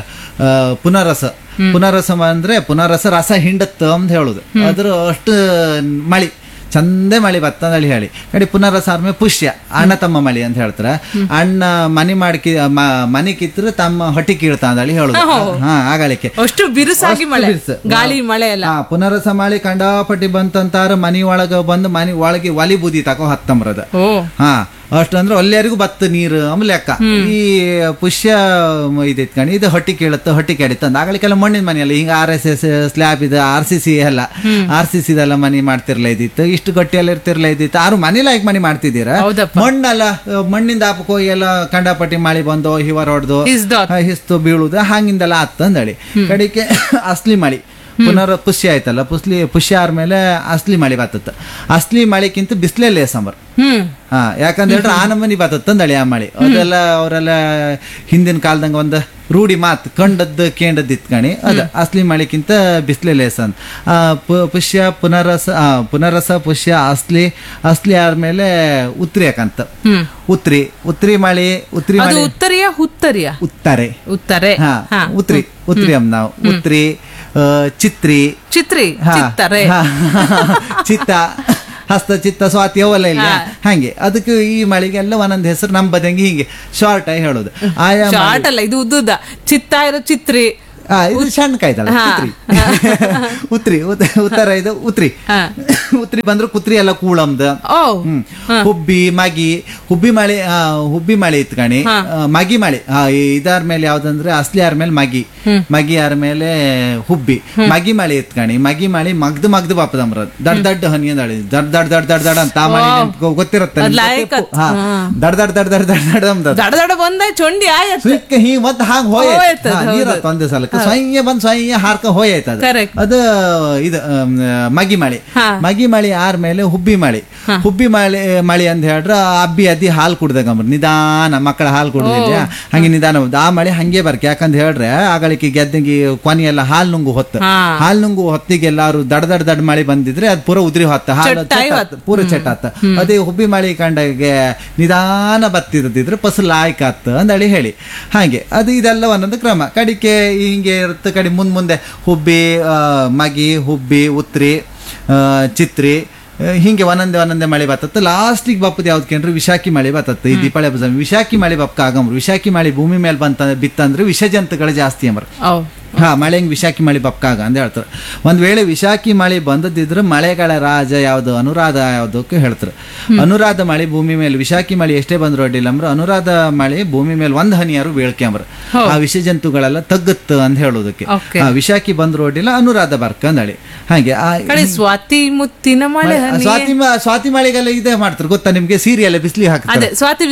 ಪುನರಸ ಅಂದ್ರೆ ಪುನರಸ ರಸ ಹಿಂಡತ್ತ ಅಂತ ಹೇಳುದು. ಅದ್ರ ಅಷ್ಟು ಮಳಿ ಚಂದೆ ಮಳಿ ಬತ್ತಂದಳಿ ಹೇಳಿ ಕಡೆ ಪುನರಸ ಆದ್ಮೇಲೆ ಪುಷ್ಯ ಅಣ್ಣ ತಮ್ಮ ಮಳಿ ಅಂತ ಹೇಳ್ತಾರ. ಅಣ್ಣ ಮನಿ ಕಿತ್ರ ತಮ್ಮ ಹೊಟ್ಟಿ ಕೀಳ್ತಾ ಅಂದಳಿ ಹೇಳುದು. ಆಗಳಿಕೆ ಅಷ್ಟು ಬಿರುಸಾಗಿ ಗಾಳಿ ಮಳೆ ಎಲ್ಲ ಪುನರಸ ಮಳಿ ಕಂಡಾಪಟ್ಟಿ ಬಂತಂತಾರ ಮನಿ ಒಳಗ ಬಂದು ಮನಿ ಒಳಗೆ ಒಲಿ ಬೂದಿ ತಕೋ ಹತ್ತಂಬ್ರದ. ಅಷ್ಟಂದ್ರೆ ಅಲ್ಲಿಯರಿಗೂ ಬತ್ತ ನೀರು ಆಮೇಲೆ ಲೆಕ್ಕ. ಈ ಪುಷ್ಯ ಇದ್ಕಣಿ ಇದು ಹೊಟ್ಟಿ ಕೆಡಿತ್ತ ಅಂದ ಆಗಲಿಕ್ಕೆಲ್ಲ ಮಣ್ಣಿನ ಮನೆಯಲ್ಲ ಹಿಂಗ RSS ಸ್ಲ್ಯಾಬ್ ಇದೆ RCC ಎಲ್ಲ RCC ಇದೆಲ್ಲ ಮನಿ ಮಾಡ್ತಿರ್ಲ ಇದ್ದಿತ್ತು. ಇಷ್ಟು ಗಟ್ಟಿಯೆಲ್ಲ ಇರ್ತಿರ್ಲ ಇದ್ದಿತ್ತು. ಆರು ಮನಿ ಲೈಕ್ ಮನಿ ಮಾಡ್ತಿದ್ದೀರ ಮಣ್ಣಲ್ಲ ಮಣ್ಣಿಂದ ಹಾಪಕ್ ಹೋಗಿ ಎಲ್ಲ ಕಂಡಪಟ್ಟಿ ಮಳಿ ಬಂದು ಹಿವರ್ ಹೊಡೆದು ಹಿಸ್ತು ಬೀಳುದು ಹಂಗಿಂದೆಲ್ಲ ಆತ್ತಂದಳಿ. ಕಡಿಕೆ ಅಸ್ಲಿ ಮಳಿ ಪುಷ್ಯ ಆಯ್ತಲ್ಲ ಪುಷ್ಯ ಆದ್ಮೇಲೆ ಅಸ್ಲಿ ಮಳಿ ಬತ್ತತ್ತ. ಅಸ್ಲಿ ಮಳಿಕ್ಕಿಂತ ಬಿಸ್ಲೇ ಸಂಬರ್. ಯಾಕಂತ ಹೇಳಿದ್ರೆ ಆ ನಮನಿ ಬತ್ತಂದಳಿ ಆ ಮಳಿ. ಅದೆಲ್ಲ ಅವರೆಲ್ಲ ಹಿಂದಿನ ಕಾಲದಂಗ ರೂಢಿ ಮಾತು ಕಂಡದ್ದು ಕೇಂಡದ್ದು ಇತ್ಕಣಿ ಅದ ಅಸ್ಲಿ ಮಳಿಕ್ಕಿಂತ ಬಿಸ್ಲೆ ಲೇಸ ಅಂತ ಪುಷ್ಯ ಪುನರಸ ಪುಷ್ಯ ಅಸ್ಲಿ ಅಸ್ಲಿ ಆದ್ಮೇಲೆ ಉತ್ರಿ ಯಾಕಂತ ಉತ್ರಿ ಮಳಿ ಅದು ಉತ್ತರಿಯ ಹುತ್ತರಿಯ ಉತ್ತಾರೆ ಉತ್ತರೆ ಹಾ ಉತ್ರಿ ಅಮ್ ನಾವು ಉತ್ರಿ ಚಿತ್ರಿ ಚಿತ್ರಿ ಚಿತ್ತರೆ ಚಿತ್ತ ಹಸ್ತ ಚಿತ್ತ ಸ್ವಾತಿ ಅವೆಲ್ಲ ಇಲ್ಲ ಹಂಗೆ ಅದಕ್ಕೆ ಈ ಮಳಿಗೆಲ್ಲ ಒಂದೊಂದು ಹೆಸರು ನಮ್ಮ ಬದಂಗೆ ಹಿಂಗೆ ಶಾರ್ಟ್ ಆಗಿ ಹೇಳೋದು ಆಯಾ ಶಾರ್ಟ್ ಅಲ್ಲ ಇದು ಉದ್ದುದ ಚಿತ್ತ ಇರೋ ಚಿತ್ರಿ ಇದು ಸಣ್ಣ ಕಾಯ್ತಲ್ಲ ಉತ್ರಿ ಉತ್ತರ ಇದು ಉತ್ರಿ ಬಂದ್ರು ಕುತ್ರಿ ಎಲ್ಲ ಕೂಳಮ್ದ ಹುಬ್ಬಿ ಮಳೆ ಇತ್ಕಣಿ ಮಗಿ ಮಳೆ ಇದಾರ ಮೇಲೆ ಯಾವ್ದಂದ್ರೆ ಅಸ್ಲಿ ಆರ್ ಮೇಲೆ ಮಗಿ ಆರ್ ಮೇಲೆ ಹುಬ್ಬಿ ಮಗಿ ಮಳೆ ಇತ್ಕಣಿ ಮಗಿ ಮಳೆ ಮಗ್ದು ಬಾಪದಮ್ರ ದಡ್ ಹನಿ ಅಂದಳಿ ದಡ್ ಅಂತ ಆ ಮಳೆ ಗೊತ್ತಿರುತ್ತೆ ದಡ ಬಂದ ಚೊಂಡಿ ಮತ್ ಹಾಂಗ್ ಹೋಯ್ತ ನೀರತ್ ಒಂದೇ ಸಲಕ್ಕೆ ಸ್ವಯ್ಯ ಹಾರ್ಕ ಹೋಯ್ತದ ಅದು ಇದು ಮಗಿ ಮಳಿ ಆರ್ಮೇಲೆ ಹುಬ್ಬಿ ಮಳಿ ಅಂತ ಹೇಳ್ರ ಅದ್ದಿ ಹಾಲು ಕುಡ್ದಾಗಂಬ್ರ ನಿಧಾನ ಮಕ್ಕಳ ಹಾಲು ಕುಡ್ದಿಲ್ಲ ಹಂಗೆ ನಿಧಾನ ಆ ಮಳೆ ಹಂಗೆ ಬರ್ಕ ಯಾಕಂತ ಹೇಳ್ರೆ ಆಗಳಿಕೆ ಗೆದ್ದಂಗಿ ಕೊನೆಯೆಲ್ಲ ಹಾಲು ನುಂಗು ಹೊತ್ತಿಗೆ ಎಲ್ಲಾರು ದಡ್ ಮಳೆ ಬಂದಿದ್ರೆ ಅದು ಪೂರ ಉದ್ರಿ ಹೊತ್ತ ಹಾಲು ಪೂರ ಚಟಾತ ಅದೇ ಹುಬ್ಬಿ ಮಳಿ ಕಂಡಾಗೆ ನಿಧಾನ ಬತ್ತಿದ್ರೆ ಫಸಲ್ ಆಯ್ಕಾತ್ ಅಂದಳಿ ಹೇಳಿ ಹಾಗೆ ಅದು ಇದೆಲ್ಲ ಒಂದೊಂದು ಕ್ರಮ ಕಡಿಕೆ ಹಿಂಗೆ ಇರುತ್ತೆ ಕಡೆ ಮುಂದೆ ಹುಬ್ಬಿ ಉತ್ರಿ ಚಿತ್ರಿ ಹಿಂಗೆ ಒಂದೊಂದೇ ಮಳೆ ಬರ್ತತ್ತೆ ಲಾಸ್ಟಿಗೆ ಬಪ್ಪದು ಯಾವ್ದು ಕೇಂದ್ರ ವಿಶಾಖಿ ಮಳೆ ಬರ್ತತ್ತೆ ಈ ದೀಪಾವಳಿ ಹಬ್ಬ ವಿಶಾಖಿ ಮಳೆ ಬಪ್ಪ ಆಗಮ್ರು ವಿಶಾಖಿ ಮಳೆ ಭೂಮಿ ಮೇಲೆ ಬಿತ್ತಂದ್ರೆ ವಿಷ ಜಂತುಗಳು ಜಾಸ್ತಿ ಅಂಬ್ರ ಮಳೆ ಹೆಂಗ್ ವಿಶಾಖಿ ಮಳೆ ಬಪ್ಕಾಗ ಅಂತ ಹೇಳ್ತಾರೆ ಒಂದ್ ವೇಳೆ ವಿಶಾಖಿ ಮಳೆ ಬಂದದಿದ್ರೆ ಮಳೆಗಳ ರಾಜ ಯಾವ್ದು ಅನುರಾಧ ಯಾವ್ದಕ್ಕೆ ಹೇಳ್ತಾರೆ ಅನುರಾಧ ಮಳೆ ಭೂಮಿ ಮೇಲೆ ವಿಶಾಖಿ ಮಳೆ ಎಷ್ಟೇ ಬಂದ್ರು ಅಡ್ಡಿಲ್ಲ ಅಂಬ್ರ ಅನುರಾಧ ಮಳೆ ಭೂಮಿ ಮೇಲೆ ಒಂದ್ ಹನಿಯಾರು ಬೀಳ್ಕೆಂಬ್ರ ಆ ವಿಷ ಜಂತುಗಳೆಲ್ಲ ತಗ್ಗತ್ತು ಅಂತ ಹೇಳೋದಕ್ಕೆ ವಿಶಾಖಿ ಬಂದ್ರು ಅಡ್ಡಿಲ್ಲ ಅನುರಾಧ ಬರ್ಕ ಅಂದಳಿ ಹಾಗೆ ಸ್ವಾತಿ ಮುತ್ತಿನ ಮಳೆ ಸ್ವಾತಿ ಮಳೆಗೆಲ್ಲ ಇದೇ ಮಾಡ್ತಾರೆ ಗೊತ್ತಾ ನಿಮ್ಗೆ ಸೀರಿಯಲ್ ಬಿಸ್ಲಿ ಹಾಕ್ತಾರೆ ಸ್ವಾತಿ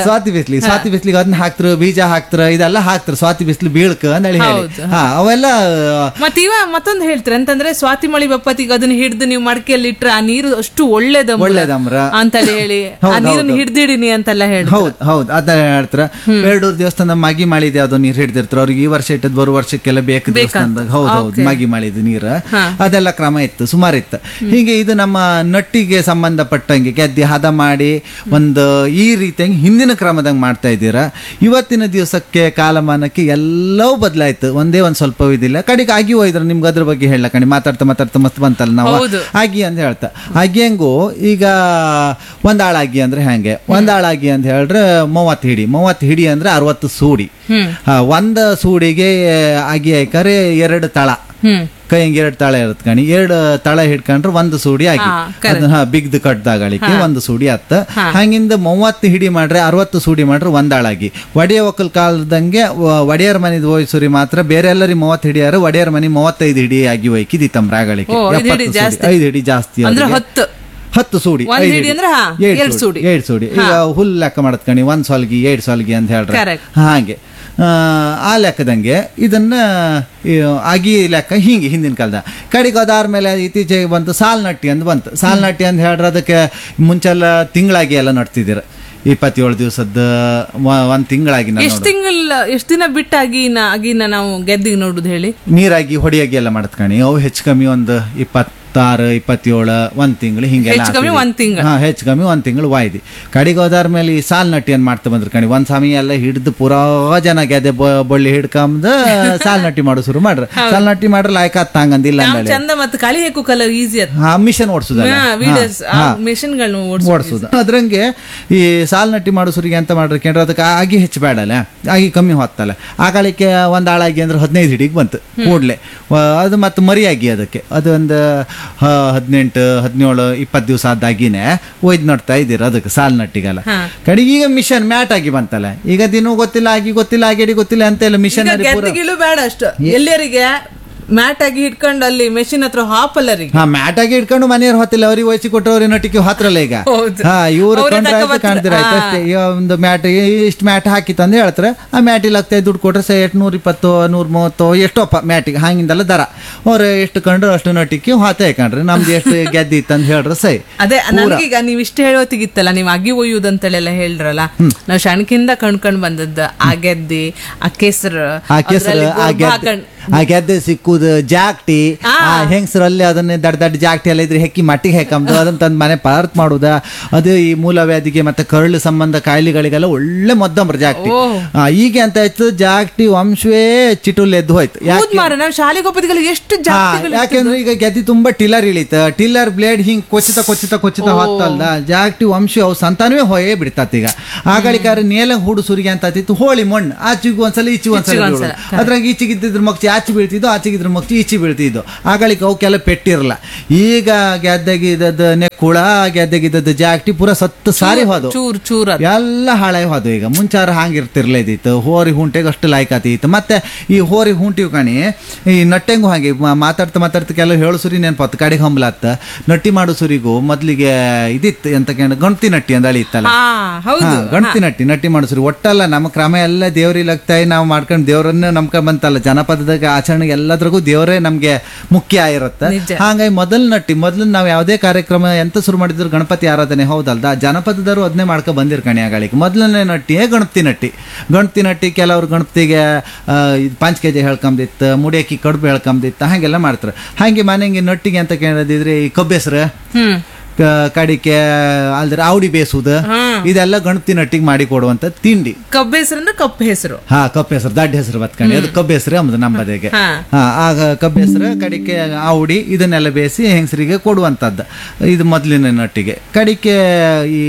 ಬಿಸ್ಲಿಗೆ ಅದನ್ನ ಹಾಕ್ತಾರೆ ಬೀಜ ಹಾಕ್ತಾರ ಇದೆಲ್ಲ ಹಾಕ್ತಾರೆ ಸ್ವಾತಿ ಬಿಸ್ಲು ಬೀಳ್ಕ ಅಂದಳಿ ಹೇಳಿ ಅವೆಲ್ಲ ಮತ್ತೀವ ಮತ್ತೊಂದು ಹೇಳ್ತಾರೆ ಅಂತಂದ್ರೆ ಸ್ವಾತಿ ಮಳಿ ಬಪ್ಪತ್ತಿಗೆ ಅದನ್ನ ಹಿಡ್ದು ನೀವು ಮಡಕೆಯಲ್ಲಿ ಇಟ್ರೆ ಆ ನೀರು ಅಷ್ಟು ಒಳ್ಳೇದಮ್ರ ಅಂತ ಹೇಳಿ ಆ ನೀರನ್ನು ಹಿಡ್ದಿಡಿನಿ ಅಂತೆಲ್ಲ ಹೇಳಿ ಹೌದು ಅದ ಹೇಳ್ತಾರ ಬೇಡೂರ್ ದೇವಸ್ಥಾನ ಮಗಿ ಮಳಿದೆ ಅದು ನೀರ್ ಹಿಡ್ದಿರ್ತಾರ ಅವ್ರಿಗೆ ಈ ವರ್ಷ ಇಟ್ಟದ್ ಬರೋ ವರ್ಷಕ್ಕೆಲ್ಲ ಬೇಕು ದೇವಸ್ಥಾನದಾಗ ಹೌದು ಮಗಿ ಮಳಿದ ನೀರು ಅದೆಲ್ಲ ಕ್ರಮ ಇತ್ತು ಸುಮಾರು ಇತ್ತು ಹೀಗೆ ಇದು ನಮ್ಮ ನಟ್ಟಿಗೆ ಸಂಬಂಧಪಟ್ಟಂಗೆ ಗೆದ್ದಿ ಹದ ಮಾಡಿ ಒಂದು ಈ ರೀತಿಯಾಗಿ ಹಿಂದಿನ ಕ್ರಮದಂಗ್ ಮಾಡ್ತಾ ಇದ್ದೀರಾ ಇವತ್ತಿನ ದಿವಸಕ್ಕೆ ಕಾಲಮಾನಕ್ಕೆ ಎಲ್ಲವೂ ಬದಲಾಯ್ತು ಒಂದೇ ಒಂದ್ ಸ್ವಲ್ಪ ಇದಿಲ್ಲ ಕಡೆಗೆ ಆಗಿ ಹೋಯ್ದ್ರ ನಿಮ್ಗೆ ಅದ್ರ ಬಗ್ಗೆ ಹೇಳ ಕಣಿ ಮಾತಾಡ್ತಾ ಮಸ್ತ್ ಬಂತಲ್ಲ ನಾವು ಆಗಿ ಅಂತ ಹೇಳ್ತಾ ಆಗಿ ಹೆಂಗು ಈಗ ಒಂದಾಳಾಗಿ ಅಂದ್ರೆ ಹೆಂಗೆ ಒಂದಾಳಾಗಿ ಅಂತ ಹೇಳ್ರೆ 30 ಹಿಡಿ ಅಂದ್ರೆ 60 ಸೂಡಿ ಒಂದ್ ಸೂಡಿಗೆ ಆಗಿ ಹಾಕರೆ 2 ತಳ ಕೈ ಹಿಂಗೆ 2 ತಳ ಇರತ್ ಕಣಿ 2 ತಳ ಹಿಡ್ಕೊಂಡ್ರೆ 1 ಸೂಡಿ ಆಗಿ ಬಿಗ್ದು ಕಟ್ದಾಗಳಿಕೆ 1 ಸೂಡಿ ಆತ್ತ ಹಂಗಿಂದ 30 ಹಿಡಿ ಮಾಡ್ರೆ 60 ಸೂಡಿ ಮಾಡ್ರೆ ಒಂದಾಳಾಗಿ ಒಡೆಯ ಒಕ್ಕಲ್ ಕಾಲದಂಗೆ ಒಡೆಯರ್ ಮನಿದ್ ಹೋಯ್ಸುರಿ ಮಾತ್ರ ಬೇರೆ ಎಲ್ಲರಿ 30 ಹಿಡಿಯಾರ ಒಡೆಯರ್ ಮನಿ 35 ಹಿಡಿ ಆಗಿ ಹೋಯ್ಕಿದಿತ್ತಂಬ್ರ ಆಗಳಿಕೆ 5 ಹಿಡಿ ಜಾಸ್ತಿ 10 ಸೂಡಿ 7 ಸೂಡಿ ಈಗ ಹುಲ್ ಲೆಕ್ಕ ಮಾಡತ್ ಕಣಿ 1 ಸಾಲ್ಗಿ 2 ಸಾಲ್ಗಿ ಅಂತ ಹೇಳ್ರೆ ಹಾಗೆ ಆ ಲೆಕ್ಕದಂಗೆ ಇದನ್ನ ಆಗಿ ಲೆಕ್ಕ ಹಿಂಗೆ ಹಿಂದಿನ ಕಾಲದ ಕಡೆಗೆ ಅದಾದ್ಮೇಲೆ ಇತ್ತೀಚೆಗೆ ಬಂತು ಸಾಲ್ನಟ್ಟಿ ಅಂತ ಬಂತು ಸಾಲ್ನಟ್ಟಿ ಅಂತ ಹೇಳ್ರೆ ಅದಕ್ಕೆ ಮುಂಚೆಲ್ಲ ತಿಂಗಳಾಗಿ ಎಲ್ಲ ನಡ್ತಿದ್ದೀರ 27 ದಿವಸದ 1 ತಿಂಗಳಾಗಿ ಎಷ್ಟು ದಿನ ಬಿಟ್ಟಾಗಿ ನಾವು ಗೆದ್ದಿಗೆ ನೋಡುದು ಹೇಳಿ ನೀರಾಗಿ ಹೊಡಿಯಾಗಿ ಎಲ್ಲ ಮಾಡತ್ಕಣಿ ಅವು ಹೆಚ್ಚು ಕಮ್ಮಿ ಒಂದು 26-27 1 ತಿಂಗಳು ಹಿಂಗೆಲ್ಲ ಹೆಚ್ಚು ಕಮ್ಮಿ 1 ತಿಂಗಳು ವಾಯ್ದಿ ಕಡೆಗೆ ಹೋದಾರ ಮೇಲೆ ಈ ಸಾಲ್ ನಟ್ಟಿ ಏನ್ ಮಾಡ್ತಾ ಬಂದ್ರು ಕಣಿ ಒಂದ್ ಸಮಯ ಎಲ್ಲ ಹಿಡಿದು ಪೂರಾ ಜನ ಗೆದೆ ಬಳ್ಳಿ ಹಿಡ್ಕೊಂಡ್ ಸಾಲ್ ನಟ್ಟಿ ಮಾಡೋ ಶುರು ಮಾಡ್ರ ಸಾಲ್ ನಟ್ಟಿ ಮಾಡ್ರ ಲಾಯ್ಕ ಹಂಗಂದಿಲ್ಲ ಮಿಷನ್ ಓಡಿಸುದು ಅದ್ರಂಗೆ ಈ ಸಾಲ್ ನಟ್ಟಿ ಮಾಡೋ ಸುರಿಗೆ ಅಂತ ಮಾಡ್ರಿ ಕೇಂದ್ರ ಅದಕ್ಕೆ ಆಗಿ ಹೆಚ್ಚು ಬೇಡಲ್ಲ ಆಗಿ ಕಮ್ಮಿ ಹೊತ್ತಲ್ಲ ಆ ಕಾಲಕ್ಕೆ ಒಂದ್ ಆಳಾಗಿ ಅಂದ್ರೆ 15 ಹಿಡಿಗೆ ಬಂತು ಕೂಡ್ಲೆ ಅದು ಮತ್ತೆ ಮರಿಯಾಗಿ ಅದಕ್ಕೆ ಅದು ಒಂದು 18-17-20 ದಿವಸ ಆದಾಗಿನೇ ಒಯ್ದು ನೋಡ್ತಾ ಇದ್ದೀರ ಅದಕ್ಕೆ ಸಾಲ್ ನಟ್ಟಿಗೆಲ್ಲ ಕಡೆಗೆ ಈಗ ಮಿಷನ್ ಮ್ಯಾಟ್ ಆಗಿ ಬಂತಲ್ಲ ಈಗ ದಿನ ಗೊತ್ತಿಲ್ಲ ಆಗಿ ಗೊತ್ತಿಲ್ಲ ಆಗೇಡಿ ಗೊತ್ತಿಲ್ಲ ಅಂತ ಎಲ್ಲ ಮಿಷನ್ ಬೇಡ ಅಷ್ಟು ಎಲ್ಲರಿಗೆ ಮ್ಯಾಟ್ ಆಗಿ ಹಿಡ್ಕೊಂಡು ಅಲ್ಲಿ ಮೆಷಿನ್ ಹತ್ರ ಹಾಪಲ್ಲರಿಗೆ ಹಾ ಮ್ಯಾಟ್ ಆಗಿ ಇಟ್ಕೊಂಡು ಮನೆಯವ್ರು ಹೊತ್ತಿಲ್ಲ ಅವ್ರಿಗೆ ವಹಿಸಿ ಕೊಟ್ಟವ್ರಿ ನಟಿಕೆ ಹತ್ರಲ್ಲ ಈಗ ಹೌದು. ಹಾ ಇವ್ರು ಅವ್ರೇ ಕಂಡ್ರೆ ಆಯ್ತು ತಗೊಬರ್ತಾರೆ. ಕಾಣ್ತೀರ ಆಯ್ತು ಅಷ್ಟೇ ಈಗ ಒಂದು ಮ್ಯಾಟ್ ಇಷ್ಟು ಮ್ಯಾಟ್ ಹಾಕಿತ್ತು ಅಂತ ಹೇಳ್ತಾರೆ ಆ ಮ್ಯಾಟಿಗೆ ಆಗ್ತಾ ದುಡ್ಡು ಕೊಟ್ರೆ ಎಷ್ಟು 120 130 ಎಷ್ಟೋಪ್ಪ ಮ್ಯಾಟಿಗೆ ಹಂಗಿಂದಲ್ಲ ದರ ಅವ್ರು ಎಷ್ಟು ಕಂಡ್ರು ಅಷ್ಟು ನಟಿಕೆ ಹಾತೆ ಕಂಡ್ರಿ ನಮ್ದು ಎಷ್ಟು ಗೆದ್ದಿ ಇತ್ತು ಅಂತ ಹೇಳ್ರೆ ಸೈ ಅದೇ ನನಗೀಗ ನೀವ್ ಇಷ್ಟ ಹೇಳೋತಿಗಿತ್ತಲ್ಲ ನೀವ್ ಅಗಿ ಒಯ್ಯುದಂತಳೆಲ್ಲ ಹೇಳ್ರಲ್ಲ ನಾವ್ ಶಣಕಿಂದ ಕಣ್ಕೊಂಡ್ ಬಂದದ್ದು ಆ ಗೆದ್ದಿ ಆ ಕೆಸರು ಆ ಕೆಸರು ಆ ಗೆದ್ದೆ ಸಿಕ್ಕುದು ಜಾಕ್ಟಿ ಆ ಹೆಂಗಸರಲ್ಲಿ ಅದನ್ನ ದಡ್ಡ ಜಾಕ್ಟಿ ಎಲ್ಲ ಇದ್ರೆ ಹೆಕ್ಕಿ ಮಟ್ಟಿಗೆ ಹೆಕ್ಕಂದು ಅದನ್ನ ತಂದು ಮನೆ ಪದಾರ್ಥ ಮಾಡುದ ಅದು ಈ ಮೂಲವ್ಯಾಧಿಗೆ ಮತ್ತೆ ಕರಳು ಸಂಬಂಧ ಕಾಯಿಲೆಗಳಿಗೆಲ್ಲ ಒಳ್ಳೆ ಮದ್ದಮ್ರ ಜಾಕ್ಟಿ ಈಗ ಅಂತ ಆಯ್ತು ಜಾಕ್ಟಿ ವಂಶವೇ ಚಿಟುಲ್ ಎದ್ದು ಹೋಯ್ತು ನಾವ್ ಶಾಲೆಗೆ ಹೋಗೋದಿಗಳಿಗೆ ಎಷ್ಟು ಯಾಕೆಂದ್ರೆ ಈಗ ಗೆದ್ದಿ ತುಂಬಾ ಟಿಲ್ಲರ್ ಇಳಿತ ಟಿಲ್ಲರ್ ಬ್ಲೇಡ್ ಹಿಂಗ್ ಕೊಚ್ಚಿತ ಹೊತ್ತಲ್ದ ಜಾಕ್ಟಿ ವಂಶ ಅವು ಸಂತಾನವೇ ಹೋಯೇ ಬಿಡ್ತಾತ ಈಗ ಆಗಳಿಕಾರ ನೇಲ ಹೂಡು ಸುರಿಗೆ ಅಂತ ಆತಿತ್ತು ಹೋಳಿ ಮಣ್ಣು ಆಚಿಗೂ ಒಂದ್ಸಲ ಈಚಿ ಒಂದ್ಸಲ ಅದ್ರಾಗ ಈಚಿಗಿದ್ದಿದ್ರ ಮಗ್ಚಿ ಆಚೆ ಬೀಳ್ತಿದ್ದು ಆಚೆಗಿದ್ರ ಮಗ್ಚಿ ಈಚಿ ಬೀಳ್ತಿದ್ದು ಆಗಳಿಕ ಅವಕ್ಕೆಲ್ಲ ಪೆಟ್ಟಿರಲ್ಲ ಈಗ ಗೆದ್ದಗಿದ್ದದ್ದು ನೆಕ್ಕುಳ ಗೆದ್ದಗಿದ್ದದ್ದು ಜಾಕ್ಟಿ ಪೂರ ಸತ್ತು ಸಾರಿ ಹೋದು ಚೂರ್ ಎಲ್ಲ ಹಾಳಾಗಿ ಹೋದು ಈಗ ಮುಂಚಾರ ಹಾಂಗಿರ್ತಿರ್ಲೇದಿತ್ತು ಹೋರಿ ಹುಂಟೆಗೆ ಅಷ್ಟು ಲಾಯ್ಕಾತಿತ್ತು ಮತ್ತೆ ಈ ಹೋರಿ ಹುಂಟಿವ್ ಕಣಿ ಈ ನಟ್ಟೆಂಗು ಹಾಗೆ ಮಾತಾಡ್ತಾ ಕೆಲವು ಹೇಳು ಸುರಿ ನೆನಪತ್ತು ಕಡೆಗೆ ಹಂಬ್ಲತ್ತ ನಟ್ಟಿ ಮಾಡೋ ಸುರಿಗೂ ಮೊದ್ಲಿಗೆ ಇದಿತ್ತು ಎಂತ ಗಣತಿ ನಟ್ಟಿ ಅಂತ ಅಳಿ ಇತ್ತಲ್ಲ ಗಣತಿ ನಟ್ಟಿ ಮಾಡೋ ಸುರಿ ಒಟ್ಟಲ್ಲ ನಮ್ಮ ಕ್ರಮ ಎಲ್ಲ ದೇವ್ರಿಗೆ ಆಗ್ತಾಯಿ ನಾವು ಮಾಡ್ಕೊಂಡು ದೇವ್ರನ್ನ ನಂಬ್ಕೊಂಡ್ ಬಂತಲ್ಲ ಜನಪದದಾಗ ಆಚರಣೆಗೆ ಎಲ್ಲದ್ರಾಗೂ ದೇವರೇ ನಮ್ಗೆ ಮುಖ್ಯ ಆಗಿರುತ್ತೆ ಹಾಗಾಗಿ ಮೊದಲು ನಾವು ಯಾವುದೇ ಕಾರ್ಯಕ್ರಮ ಎಂತ ಶುರು ಮಾಡಿದ್ರು ಗಣಪತಿ ಆರಾಧನೆ ಹೌದಲ್ದ ಜನಪದದರು ಅದನ್ನೇ ಮಾಡ್ಕೊ ಬಂದಿರ್ಕಣಿ ಆಗಳಿಗೆ ಮೊದಲನೇ ನಟ್ಟಿಯೇ ಗಣಪತಿ ನಟ್ಟಿ ಕೆಲವ್ರು ಗಣಪತಿಗೆ 5 kg ಹೇಳ್ಕೊಂಬಿತ್ತು ಮುಡಿಯಕ್ಕಿ ಕಡುಬು ಹೇಳ್ಕೊಂಬಿತ್ತು ಹಾಗೆಲ್ಲ ಮಾಡ್ತಾರೆ ಹಾಗೆ ಮನೆಗೆ ನಟ್ಟಿಗೆ ಅಂತ ಕೇಳದಿದ್ರೆ ಈ ಕಬ್ಬೆಸ್ರು ಕಡಿಕೆ ಅಲ್ದ್ರೆ ಆವಡಿ ಬೇಸುದು ಇದೆಲ್ಲ ಗಣಪತಿ ನಟ್ಟಿಗೆ ಮಾಡಿ ಕೊಡುವಂತ ತಿಂಡಿ ಕಬ್ಬು ಹೆಸರು ಕಪ್ಪು ಹೆಸರು ಕಪ್ಪು ಹೆಸರು ದಡ್ಡ ಹೆಸರು ಬತ್ಕಂಡಿ ಅದು ಕಬ್ಬು ಹೆಸರು ಅಂಬುದು ನಮ್ಮದಿಗೆ ಆಗ ಕಬ್ಬು ಹೆಸರು ಕಡಿಕೆ ಆವಡಿ ಇದನ್ನೆಲ್ಲ ಬೇಯಿಸಿ ಹೆಂಗಸರಿಗೆ ಕೊಡುವಂತದ್ದು ಇದು ಮೊದಲಿನ ನಟ್ಟಿಗೆ ಕಡಿಕೆ ಈ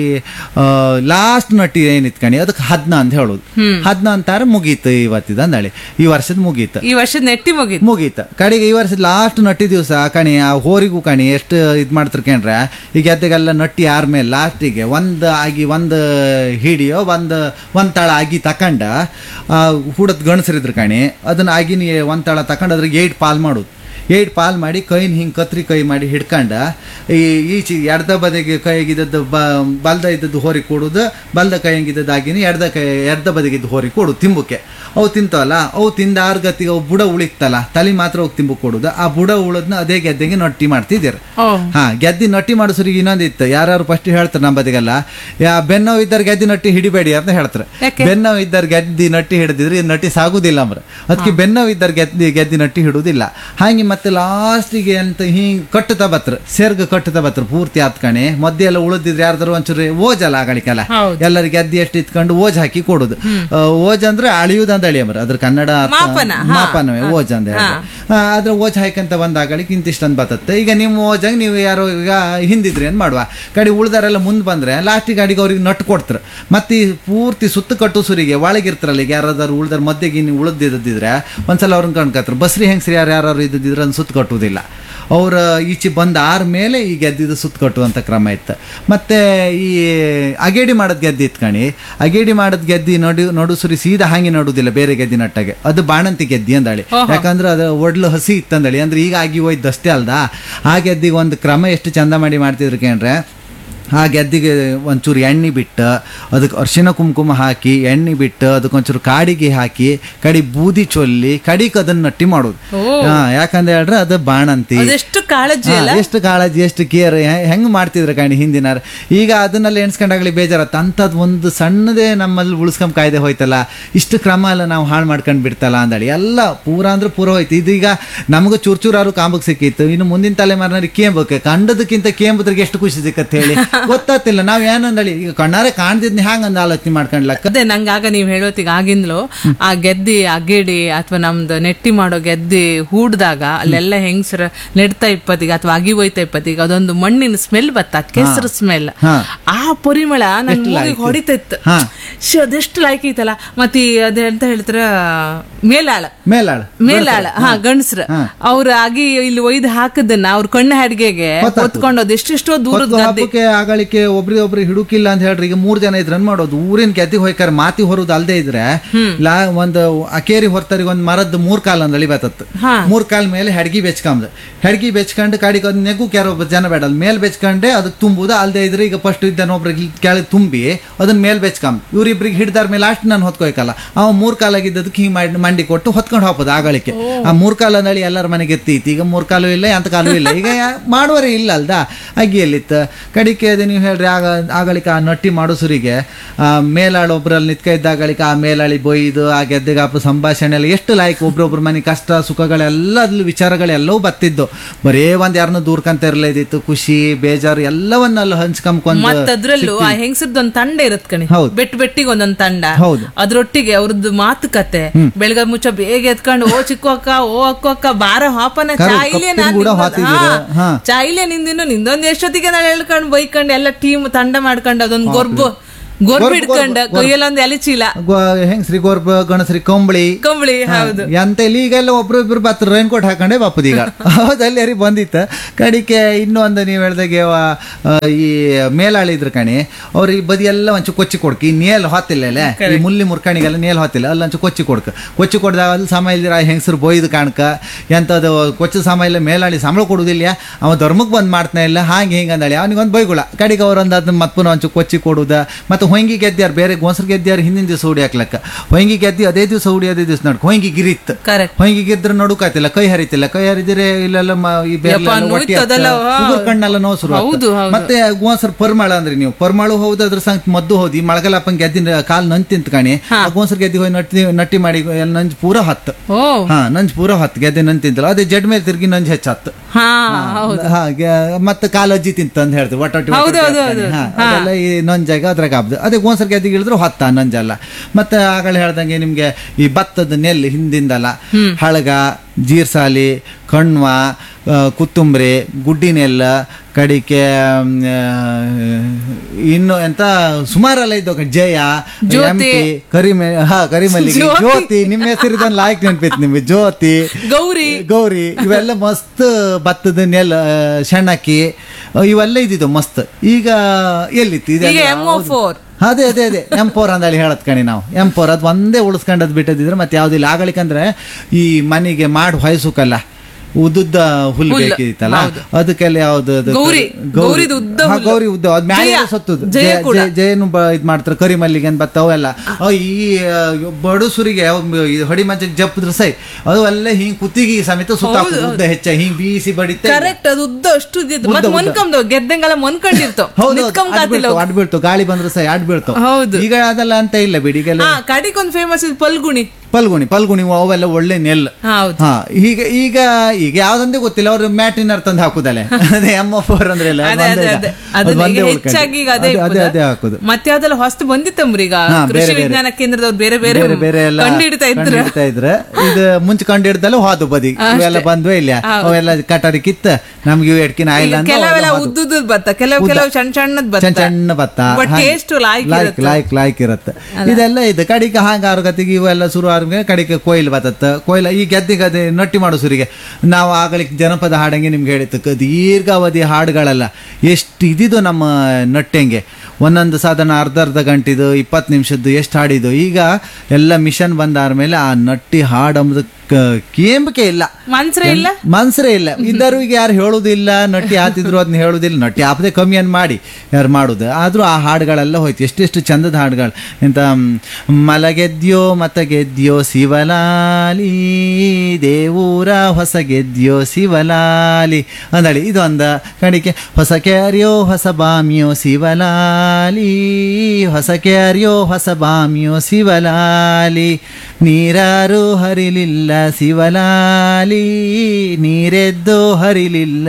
ಲಾಸ್ಟ್ ನಟ್ಟಿ ಏನಿತ್ ಕಣಿ ಅದಕ್ಕೆ 10 ಅಂತ ಹೇಳುದು 10 ಅಂತಾರ ಮುಗೀತು ಇವತ್ತಿದ ಅಂದಳಿ ಈ ವರ್ಷದ ಮುಗೀತು ಈ ವರ್ಷದ ನೆಟ್ಟಿ ಮುಗೀತು ಕಡೆಗೆ ಈ ವರ್ಷದ ಲಾಸ್ಟ್ ನಟ್ಟಿ ದಿವಸ ಕಣಿ ಆ ಹೋರಿಗೂ ಕಣಿ ಎಷ್ಟು ಇದ್ ಮಾಡ್ತಿರ್ ಕೇಂದ್ರ ಈಗ ಗೆದ್ದೆಗೆಲ್ಲ ನಟ್ಟಿ ಆರ್ಮೇಲೆ ಲಾಸ್ಟಿಗೆ ಒಂದು ಹಿಡಿಯೋ ಒಂದ್ ತಳ ಆಗಿ ತಕೊಂಡ ಹುಡದ್ ಗಣಸರಿದ್ರು ಕಣಿ ಅದನ್ನ ಆಗಿನ ಒಂದ್ ತಳ ತಕೊಂಡ್ ಅದ್ರಿಗೆ 8 ಪಾಲ್ ಮಾಡುದು 8 ಪಾಲ್ ಮಾಡಿ ಕೈನ ಹಿಂಗೆ ಕತ್ರಿ ಕೈ ಮಾಡಿ ಹಿಡ್ಕೊಂಡ ಈಚೆ ಎಡ್ದ ಬದಿಗೆ ಕೈಗಿದ್ದದ್ದು ಬಲ್ದ ಇದ್ದದ್ದು ಹೋರಿ ಕೊಡುದು ಬಲ್ದ ಕೈ ಹಂಗಿದ್ದದ್ದು ಆಗಿನಿ ಎಡ್ದ ಬದಿಗಿದ್ದು ಹೋರಿ ಕೊಡು ತಿಂಬುಕ್ಕೆ ಅವು ತಿಂತವಲ್ಲ ಅವು ತಿಂದ ಆರ್ಗತಿಗೆ ಅವು ಬುಡ ಉಳಿತಲ್ಲ ತಲೆ ಮಾತ್ರ ಹೋಗಿ ತಿಂಬು ಕೊಡುದು ಆ ಬುಡ ಉಳದ್ನ ಅದೇ ಗೆದ್ದೆಗೆ ನಟ್ಟಿ ಮಾಡ್ತಿದ್ದೀರ ಗೆದ್ದಿ ನಟ್ಟಿ ಮಾಡಿಸೋರಿಗೆ ಇನ್ನೊಂದಿತ್ತು ಯಾರು ಫಸ್ಟ್ ಹೇಳ್ತಾರೆ ನಮ್ಮ ಬದಿಗೆಲ್ಲ ಬೆನ್ನೋವು ಇದ್ದಾರೆ ಗೆದ್ದಿ ನಟ್ಟಿ ಹಿಡಿಬೇಡಿ ಅಂತ ಹೇಳ್ತಾರೆ ಬೆನ್ನೋವು ಇದ್ದಾರೆ ಗೆದ್ದಿ ನಟ್ಟಿ ಹಿಡಿದಿದ್ರೆ ನಟ್ಟಿ ಸಾಗುದಿಲ್ಲ ಅಂಬ್ರ ಅದಕ್ಕೆ ಬೆನ್ನೋವು ಇದ್ದಾರೆ ಗೆದ್ದಿ ನಟ್ಟಿ ಹಿಡುದಿಲ್ಲ ಹಾಗೆ ಮತ್ತೆ ಲಾಸ್ಟಿಗೆ ಅಂತ ಹಿಂಗ್ ಕಟ್ಟುತ್ತಾ ಬತ್ರ ಸೇರ್ಗ ಕಟ್ಟುತ್ತಾ ಬತ್ರ ಪೂರ್ತಿ ಆತ್ಕಣೆ ಮಧ್ಯೆ ಎಲ್ಲ ಉಳಿದಿದ್ರೆ ಯಾರ್ದಾರು ಒಂಚೂರು ಓಜಲ್ಲ ಆಗಳಿಕಲ್ಲ ಎಲ್ಲರಿಗೆ ಗೆದ್ದಿ ಎಷ್ಟು ಇತ್ಕೊಂಡು ಓಜ್ ಹಾಕಿ ಕೊಡುದು ಓಜ್ ಅಂದ್ರೆ ಅಳಿಯುದ ಅಂತ ಅಳಿಯಮ್ರ ಅದ್ರ ಕನ್ನಡ ಮಾಪನವೇ ಓಜ್ ಅಂತ ಹೇಳಿ ಅದ್ರ ಓಜ್ ಹಾಕಂತ ಬಂದಾಗಳಿಗೆ ಇಂತಿಷ್ಟಂದ್ ಬರ್ತತ್ತೆ ಈಗ ನಿಮ್ಮ ಓಜಾಗ ನೀವು ಯಾರೋ ಈಗ ಹಿಂದಿದ್ರಿ ಅಂತ ಮಾಡುವ ಕಡೆ ಉಳ್ದಾರೆಲ್ಲ ಮುಂದ್ ಬಂದ್ರೆ ಲಾಸ್ಟಿಗೆ ಗಾಡಿಗೆ ಅವ್ರಿಗೆ ನಟ್ಟು ಕೊಡ್ತಾರೆ ಮತ್ತೆ ಈ ಪೂರ್ತಿ ಸುತ್ತ ಕಟ್ಟು ಸುರಿಗೆ ಒಳಗಿರ್ತಾರಲ್ಲ ಈಗ ಯಾರಾದ್ರು ಉಳ್ದಾರ ಮಧ್ಯೆಗೆ ನೀವು ಉಳಿದಿದ್ದಿದ್ರೆ ಒಂದ್ಸಲ ಅವ್ರನ್ನ ಕಣ್ಕತ್ತಾರೆ ಬಸ್ರಿ ಹೆಂಗ್ಸ್ರಿ ಯಾರು ಇದ್ದಿದ್ರೆ ಸುತ್ತ ಕಟ್ಟುವುದಿಲ್ಲ ಅವ್ರ ಈಚೆ ಬಂದ ಆರ್ಮೇಲೆ ಈ ಗೆದ್ದಿದ್ದು ಸುತ್ತ ಕಟ್ಟುವಂಥ ಕ್ರಮ ಇತ್ತು ಮತ್ತೆ ಈ ಅಗೇಡಿ ಮಾಡೋದು ಗೆದ್ದಿ ಇತ್ಕಣಿ ಅಗೇಡಿ ಮಾಡೋದು ಗೆದ್ದಿ ನಡು ಸುರಿ ಸೀದಾ ಹಾಗೆ ನಡುವುದಿಲ್ಲ ಬೇರೆ ಗೆದ್ದಿ ನಟ್ಟಾಗೆ ಅದು ಬಾಣಂತಿ ಗೆದ್ದಿ ಅಂದಳಿ ಯಾಕಂದ್ರೆ ಅದು ಒಡ್ಲು ಹಸಿ ಇತ್ತಂದಳಿ ಅಂದ್ರೆ ಈಗ ಆಗಿ ಹೋಯ್ತು ಅಷ್ಟೇ ಅಲ್ದ ಆ ಗೆದ್ದಿಗೆ ಒಂದು ಕ್ರಮ ಎಷ್ಟು ಚಂದ ಮಾಡಿ ಮಾಡ್ತಿದ್ರು ಕೇಂದ್ರೆ ಆ ಗೆದ್ದಿಗೆ ಒಂಚೂರು ಎಣ್ಣೆ ಬಿಟ್ಟು ಅದಕ್ಕೆ ಅರಿಶಿನ ಕುಂಕುಮ ಹಾಕಿ ಎಣ್ಣೆ ಬಿಟ್ಟು ಅದಕ್ಕೊಂಚೂರು ಕಾಡಿಗೆ ಹಾಕಿ ಕಡಿ ಬೂದಿ ಚೊಲ್ಲಿ ಕಡಿಗೆ ಅದನ್ನ ನಟ್ಟಿ ಮಾಡೋದು ಯಾಕಂದ್ರೆ ಹೇಳ್ರೆ ಅದು ಬಾಣಂತಿ ಎಷ್ಟು ಕಾಳಜಿ ಎಷ್ಟು ಕೇರ್ ಹೆಂಗ್ ಮಾಡ್ತಿದ್ರು ಕಾಣಿ ಹಿಂದಿನ ಈಗ ಅದನ್ನೆಲ್ಲ ಎಣ್ಸ್ಕೊಂಡಾಗ್ಲಿ ಬೇಜಾರತ್ತ ಅಂತದ್ ಒಂದು ಸಣ್ಣದೇ ನಮ್ಮಲ್ಲಿ ಉಳಿಸ್ಕೊಂಡ್ ಕಾಯ್ದೆ ಹೋಯ್ತಲ್ಲ ಇಷ್ಟು ಕ್ರಮ ಎಲ್ಲ ನಾವು ಹಾಳು ಮಾಡ್ಕೊಂಡ್ ಬಿಡ್ತಲ್ಲ ಅಂದಳಿ ಎಲ್ಲ ಪೂರ ಅಂದ್ರೆ ಪೂರ ಹೋಯ್ತು ಇದೀಗ ನಮಗೂ ಚೂರ್ಚೂರಾರು ಕಾಂಬಕ್ ಸಿಕ್ಕಿತ್ತು ಇನ್ನು ಮುಂದಿನ ತಲೆಮಾರಿನವ್ರಿಗೆ ಕೇಂಬಕ್ಕೆ ಕಂಡದಕ್ಕಿಂತ ಕೇಂಬದ್ರಿಗೆ ಎಷ್ಟು ಖುಷಿ ಸಿಕ್ಕತ್ ಹೇಳಿ ಗೊತ್ತಾಗ್ತಿಲ್ಲ ನಾವ್ ಏನಂದಳಿ ಈಗ ಕಣ್ಣಾರೆ ಕಾಣ್ದಿದ್ನ ಹ್ಯಾಂಗಂದ ಆಲೋಚನೆ ಮಾಡ್ಕೊಂಡ್ಲಕ್ಕ ಅದೇ ನಂಗಾಗ ನೀವ್ ಹೇಳೋತಿಗ ಆಗಿಂದ್ಲು ಆ ಗೆದ್ದಿ ಅಗೇಡಿ ಅಥವಾ ನಮ್ದು ನೆಟ್ಟಿ ಮಾಡೋ ಗೆದ್ದಿ ಹೂಡ್ದಾಗ ಅಲ್ಲೆಲ್ಲ ಹೆಂಗಸರ ನೆಡ್ತಾ ಇಪ್ಪತ್ತಿಗೆ ಅಥವಾ ಅಗಿ ಹೋಯ್ತಾ ಇಪ್ಪತ್ತಿಗೆ ಅದೊಂದು ಮಣ್ಣಿನ ಸ್ಮೆಲ್ ಬತ್ತ ಕೆಸರು ಸ್ಮೆಲ್ ಆ ಪರಿಮಳ ನನ್ ಮೂಗಿಗೆ ಹೊಡಿತಿತ್ತು ಅದೆಷ್ಟು ಲೈಕ್ ಐತಲ್ಲ ಮತ್ತೆ ಅದೇ ಅಂತ ಹೇಳ್ತಾರ ಮೇಲಾಳ ಗಂಡಸ್ರ ಅವ್ರ ಆಗಿ ಇಲ್ಲಿ ಒಯ್ದು ಹಾಕದನ್ನ ಅವ್ರ ಕಣ್ಣು ಅಡ್ಗೆಗೆ ಹೊತ್ಕೊಂಡು ಅದೆಷ್ಟೆಷ್ಟೋ ದೂರದ ಹಬ್ಬಕ್ಕೆ ಆಗ ಆಗಳಿಕೆ ಒಬ್ರಿಗೆ ಹಿಡುಕಿಲ್ಲ ಅಂತ ಹೇಳ್ರಿ, ಈಗ 3 ಜನ ಇದ್ರನ್ ಮಾಡೋದು, ಊರಿನ ಗೆದ್ದಿಗೆ ಹೋಯ್ಕಾರ ಮಾತಿ ಹೊರೋದು ಅಲ್ದೇ ಇದ್ರೆ ಒಂದು ಅಕೇರಿ ಹೊರ್ತರಿಗೆ ಒಂದ್ ಮರದ್ದು 3 ಕಾಲ್ ಅಂದಳಿ ಬತ್ತತ್, 3 ಕಾಲ್ ಮೇಲೆ ಹೆಡ್ಗಿ ಬೆಚ್ಕೊಂಡು ಕಾಡಿಗೆ ಅದ್ ನೆಗು ಒಬ್ಬ ಜನ ಬೇಡ, ಅಲ್ಲಿ ಮೇಲ್ ಬೆಚ್ಕೊಂಡೆ ಅದಕ್ಕೆ ತುಂಬುದು ಅಲ್ದೇ ಇದ್ರೆ ಈಗ ಫಸ್ಟ್ ಇದ್ದನೊಬ್ರಿಗೆ ಕೆಳಗೆ ತುಂಬಿ ಅದನ್ನ ಮೇಲ್ ಬೆಚ್ಕೊಂಡ್ ಇವ್ರಿಬ್ರಿಗೆ ಹಿಡ್ದಾರ ಮೇಲೆ ಲಾಸ್ಟ್ ನಾನು ಹೊತ್ಕೊಯ್ಕಲ್ಲ, ಅವ 3 ಕಾಲಾಗಿದ್ದದಕ್ಕೆ ಹಿಂಗ್ ಮಂಡಿ ಕೊಟ್ಟು ಹೊತ್ಕೊಂಡು ಹೋಗ್ಬೋದು ಆಗಳಿಕೆ. ಆ 3 ಕಾಲ ಅಂದಳಿ ಎಲ್ಲರ ಮನೆಗೆ ಎತ್ತೀತಿ, ಈಗ 3 ಕಾಲು ಇಲ್ಲ ಎಂತ ಕಾಲು ಇಲ್ಲ, ಈಗ ಮಾಡುವರೇ ಇಲ್ಲ ಅಲ್ದ ಅಗಿಯಲ್ಲಿತ್ತು ಕಡಿಕೆ. ಅದೇ ನೀವು ಹೇಳ್ರಿ ಆಗಳಿಕೆ ಆ ನಟ್ಟಿ ಮಾಡೋಸರಿಗೆ ಮೇಲಾಳು ಒಬ್ರಲ್ಲಿ ನಿತ್ಕ ಇದ್ದಾಗಳಿಕೆ ಆ ಮೇಲಾಳಿ ಬೊಯ್ದು ಆ ಗೆದ್ದೆಗಾಪ ಸಂಭಾಷಣೆ ಎಲ್ಲ ಎಷ್ಟು ಲಾಯ್ಕ್, ಒಬ್ರೊಬ್ರ ಮನೆ ಕಷ್ಟ ಸುಖಗಳೆಲ್ಲ ಅದ್ರಲ್ಲಿ ವಿಚಾರಗಳೆಲ್ಲವೂ ಬತ್ತಿದ್ದು, ಬರೇ ಒಂದ್ ಯಾರನ್ನ ದೂರ್ಕಂತ ಇರ್ಲೇದಿತ್ತು, ಖುಷಿ ಬೇಜಾರು ಎಲ್ಲವನ್ನ ಅಲ್ಲಿ ಹಂಚ್ಕೊಂಡ್ಕೊಂಡು. ಅದ್ರಲ್ಲೂ ಆ ಹೆಂಗಸದ್ದು ಒಂದ್ ತಂಡ ಇರತ್ ಕಣಿ, ಬೆಟ್ಟಿಗೆ ಒಂದೊಂದ್ ತಂಡ, ಹೌದು ಅದ್ರೊಟ್ಟಿಗೆ ಅವ್ರದ್ದು ಮಾತುಕತೆ ಬೆಳಗ್ಗೆ ಮುಚ್ಚ ಬೇಗ ಎತ್ಕೊಂಡು ಓ ಚಿಕ್ಕು ಅಕ್ಕ ಓ ಅಕ್ಕ ಬಾರ ಹಾಪನ ಚಾಯಿಲೆ ನಿಂದಿನ್ನು ನಿಂದೊಂದ್ ಎಷ್ಟೊತ್ತಿಗೆ ನಾನು ಹೇಳ್ಕೊಂಡು ಬೈಕೊಂಡು ಎಲ್ಲ ಟೀಮ್ ತಂಡ ಮಾಡ್ಕೊಂಡು ಅದೊಂದು ಗೊರ್ಬು ಇಟ್ಕೊಂಡ ಕೊಯ್ಯಲ್ಲೊಂದು ಎಲೆ ಚೀಲ, ಹೆಂಗಸ್ರಿ ಗೊರ್ಬ ಗಣಸ್ರಿ ಕಂಬಳಿ ಹೌದು ಎಂತ ಇಲ್ಲಿ ಈಗೆಲ್ಲ ಒಬ್ರು ಬತ್ತ ರೈನ್ ಕೋಟ್ ಹಾಕೊಂಡೆ ಬಾಪದ ಈಗ ಹೌದಲ್ಲಿ ಯಾರಿಗೆ ಬಂದಿತ್ತು ಕಡಿಕೆ. ಇನ್ನೊಂದು ನೀವು ಹೇಳ್ದಾಗೆ ಈ ಮೇಲಾಳಿ ಇದ್ರ ಕಣಿ ಅವ್ರು ಈ ಬದಿ ಎಲ್ಲ ಒಂಚು ಕೊಚ್ಚಿ ಕೊಡ್ಕಿ ನೇಲ್ ಹೊತ್ತಿಲ್ಲ, ಈ ಮುಲ್ಲಿ ಮುರ್ಕಣಿಗೆಲ್ಲ ನೇಲ್ ಹೊತ್ತಿಲ್ಲ, ಅಲ್ಲಿ ಒಂಚು ಕೊಚ್ಚಿ ಕೊಡ್ದಾಗ ಅಲ್ಲಿ ಸಮ ಇಲ್ದಿರ ಹೆಂಗಸರು ಬೋಯ್ದು ಕಾಣ್ಕ ಎಂತದು ಕೊಚ್ಚು ಸಮ ಇಲ್ಲ, ಮೇಲಾಳಿ ಸಂಬಳ ಕೊಡುದಿಲ್ಲ, ಅವ ಧರ್ಮಕ್ಕೆ ಬಂದ್ ಮಾಡ್ತಾನೆ ಇಲ್ಲ, ಹಿಂಗೆ ಅಂದಳಿ ಅವನಿಗೊಂದು ಬೈಗುಳ ಕಡಿಗೆ ಅವ್ರೊಂದು ಅದನ್ನ ಮತ್ಪುನ ಒಂಚು ಕೊಚ್ಚಿ ಕೊಡುದ. ಮತ್ತೆ ಹೊಂಗಿ ಗೆದ್ದ್ಯಾರು ಬೇರೆ ಗೋಸರ್ ಗೆದ್ದ್ಯಾರು ಹಿಂದಿನ ದಿವಸ ಉಡಿ ಹಾಕ್ಲಕ್ಕ, ಹೊಂಗಿ ಗೆದ್ದಿ ಅದೇ ದಿವಸ ಉಡಿ ಅದೇ ದಿವಸ ನಡ್ಕ ಹೊಂಗಿ ಗಿರಿತ್, ಹೊಂಗಿ ಗೆದ್ರೆ ನಡುಕಾತಿಲ್ಲ, ಕೈ ಹರಿದಿದ್ರೆ ಇಲ್ಲೆಲ್ಲ ಈ ಕಣ್ಣೆಲ್ಲ ನೋವು ಶುರು. ಮತ್ತೆ ಗೋಸರ್ ಪರ್ಮಾಳ ಅಂದ್ರೆ ನೀವು ಪರ್ಮಾಳು ಹೌದು, ಅದ್ರ ಸಂಗ ಮದ್ದು ಹೌದು, ಈ ಮಳಗಲಪ್ಪನ್ ಗೆದ್ದಿನ ಕಾಲ್ ನಂಜ್ ತಿಂತ ಕಾಣಿ ಆ ಗೋಸರ್ ಗೆದ್ದಿ ಹೋಗಿ ನಟ್ಟಿ ಮಾಡಿ ನಂಜ್ ಪೂರ ಹತ್ತು, ನಂಜ್ ಪೂರ ಹತ್ತು ಗೆದ್ದೆ ನಂಜ್ ತಿಂತಲ್ಲ, ಅದೇ ಜಡ್ ಮೇಲೆ ತಿರ್ಗಿ ನಂಜ್ ಹೆಚ್ಚತ್ತು, ಮತ್ತೆ ಕಾಲಜ್ಜಿ ತಿಂತ ಅಂತ ಹೇಳ್ತೀವಿ ಒಟ್ಟಾಟಿ ಅದೆಲ್ಲ ಈ ನಂಜಾಗ ಅದ್ರಾಗ ಹಬ್ದು. ಅದೇ ಗೋಸರ್ ಗೆದ್ದಿಗೆ ಇಳಿದ್ರು ಹೊತ್ತ ನಂಜಲ್ಲ. ಮತ್ತೆ ಆಗಲೇ ಹೇಳ್ದಂಗೆ ನಿಮ್ಗೆ ಈ ಭತ್ತದ ನೆಲ್ಲು ಹಿಂದಿಂದಲ್ಲ ಹಳಗ ಜೀರ್ಸಾಲಿ ಕಣ್ವ ಕುತ್ತುಂಬ್ರಿ ಗುಡ್ಡಿನೆಲ್ಲ ಕಡಿಕೆ ಇನ್ನು ಎಂತ ಸುಮಾರೆಲ್ಲ ಇದ್ದವು, ಜಯ ಕರಿಮಲ್ಲಿಗೆ ಜ್ಯೋತಿ, ನಿಮ್ಮ ಹೆಸರಿದ ಲಾಯ್ಕ್ ನೆನ್ಪೈತಿ ನಿಮ್ಗೆ, ಜ್ಯೋತಿ ಗೌರಿ ಇವೆಲ್ಲ ಮಸ್ತ್ ಭತ್ತದ ನೆಲ್ ಶೆಣಕಿ ಇವೆಲ್ಲ ಇದ್ದಿದ್ದು ಮಸ್ತ್. ಈಗ ಎಲ್ಲಿತ್ತು ಅದೇ M4 ಅಂದೇಳಿ ಹೇಳತ್ ಕಣಿ ನಾವು, M4 ಅದು ಒಂದೇ ಉಳಿಸ್ಕೊಂಡದ್ ಬಿಟ್ಟದಿದ್ರೆ ಮತ್ತೆ ಯಾವ್ದಿಲ್ಲ. ಆಗಲಿಕ್ಕಂದ್ರೆ ಈ ಮನೆಗೆ ಮಾಡಿ ಹೊಯ್ಸುಕಲ್ಲ ಉದ್ದುದ್ದ ಹುಲ್ಲು ಬೇಕಿತ್ತಲ್ಲ ಅದಕ್ಕೆಲ್ಲ ಯಾವ್ದು ಗೌರಿ ಉದ್ದ ಅದ್ ಮ್ಯಾಲೆ ಸತ್ತುದು ಜೇನು ಇದ್ ಮಾಡ್ತಾರೆ, ಕರಿಮಲ್ಲಿಗೆ ಅಂತ ಬತ್ತಾವೆಲ್ಲ ಈ ಬಡುಸುರಿಗೆ ಹೊಡಿ ಮಜ್ಜೆ ಜಪ್ಪಿದ್ರು ಸೈ ಅದು ಎಲ್ಲ ಹಿಂಗ್ ಕುತ್ತಿಗೆ ಸಮೇತ ಸುತ್ತ ಉದ್ದ ಹೆಚ್ಚ ಹಿಂಗ್ ಬೀಸಿ ಬಡಿತೆ ಉದ್ದ ಅಷ್ಟು ಗೆದ್ದಂಗೆಲ್ಲ ಅಡ್ಬೀಳ್ತು, ಗಾಳಿ ಬಂದ್ರು ಸೈ ಅಡ್ಬೀಳ್ತು. ಈಗ ಅದೆಲ್ಲ ಅಂತ ಇಲ್ಲ ಬಿಡಿ. ಈಗೆಲ್ಲ ಕಡಿಕೊಂದು ಫೇಮಸ್ ಪಲ್ಗುಣಿ ಅವೆಲ್ಲ ಒಳ್ಳೆ ನೆಲ್ಲು. ಈಗ ಯಾವ್ದಂದೇ ಗೊತ್ತಿಲ್ಲ, ಅವ್ರು ಮ್ಯಾಟಿನರ್ ತಂದು ಹಾಕುದಲ್ಲ, ಅದೇ M4 ಅಂದ್ರೆ ಅದೇ ಹಾಕುದು. ಮತ್ತೆ ಯಾವ್ದೆಲ್ಲ ಹೊಸ್ತು ಬಂದಿತ್ತಂಬ್ರಿ, ಈಗ ಕೃಷಿ ವಿಜ್ಞಾನ ಕೇಂದ್ರದವ್ರು ಬೇರೆ ಎಲ್ಲ ಕಂಡಿಡ್ತಾ ಇದ್ರೆ ಇದು ಮುಂಚೆ ಕಂಡಿಡ್ದಲ್ಲ ಹೋದು ಬದಿ ಇವೆಲ್ಲ ಬಂದ್ವೇ ಇಲ್ಲ, ಅವೆಲ್ಲ ಕಟಾರಿ ಕಿತ್ತ ನಮ್ಗೆ ಎಡ್ಕಿನ ಆಯಿಲ್ಲ, ಕೆಲವೆಲ್ಲ ಉದ್ದುದ್ ಭತ್ತ, ಕೆಲವು ಸಣ್ಣ ಭತ್ತ ಟೇಸ್ಟ್ ಲಾಯ್ಕ್ ಇರತ್ತೆ. ಇದೆಲ್ಲ ಇದು ಕಡಿಕೆ ಹಾಂಗ ಆರೋಗತಿಗೆ ಇವೆಲ್ಲ ಶುರು ಕಡಿಕೆ ಕೊಯ್ಲು ಬತ್ತತ್ತ ಕೊಯ್ಲ ಈ ಗೆದ್ದಿಗದೆ ನಟ್ಟಿ ಮಾಡೋ ಸುರಿಗೆ ನಾವು ಆಗಲಿಕ್ಕೆ ಜನಪದ ಹಾಡಂಗೆ ನಿಮ್ಗೆ ಹೇಳಿತ್ತು, ದೀರ್ಘಾವಧಿ ಹಾಡುಗಳೆಲ್ಲ ಎಷ್ಟು ಇದಿದ್ದು ನಮ್ಮ ನಟ್ಟೆಂಗೆ, ಒಂದೊಂದು ಸಾಧಾರಣ ಅರ್ಧ ಗಂಟೆದು 20 ನಿಮಿಷದ್ದು ಎಷ್ಟು ಹಾಡಿದ್ದು. ಈಗ ಎಲ್ಲ ಮಿಷನ್ ಬಂದಾದ್ಮೇಲೆ ಆ ನಟ್ಟಿ ಹಾಡಂಬುದು ಕೇಂಬಿಕೆ ಇಲ್ಲ, ಮನ್ಸರೇ ಇಲ್ಲ. ಇದ್ದರು ಈಗ ಯಾರು ಹೇಳುದಿಲ್ಲ, ನಟ್ಟಿ ಹಾತಿದ್ರು ಅದನ್ನ ಹೇಳುದಿಲ್ಲ, ನಟ್ಟಿ ಹಾಪದೆ ಕಮ್ಮಿ ಅನ್ ಮಾಡಿ ಯಾರು ಮಾಡುದು. ಆದ್ರೂ ಆ ಹಾಡುಗಳೆಲ್ಲ ಹೋಯ್ತು, ಎಷ್ಟೆಷ್ಟು ಚಂದದ ಹಾಡುಗಳು. ಎಂತ ಮಲಗೆದ್ಯೋ ಮತ ಗೆದ್ಯೋ ಶಿವಲಾಲಿ ದೇವೂರ ಹೊಸ ಗೆದ್ಯೋ ಶಿವಲಾಲಿ ಅಂದಳಿ ಇದೊಂದ ಕಡಿಕೆ, ಹೊಸ ಕ್ಯಾರಿಯೋ ಹೊಸ ಬಾಮಿಯೋ ಶಿವಲಾಲಿ ಹೊಸ ಕ್ಯಾರಿಯೋ ಹೊಸ ಬಾಮಿಯೋ ಶಿವಲಾಲಿ ನೀರಾರು ಹರಿಲಿಲ್ಲ ಶಿವಲಾಲಿ ನೀರೆದ್ದು ಹರಿಲಿಲ್ಲ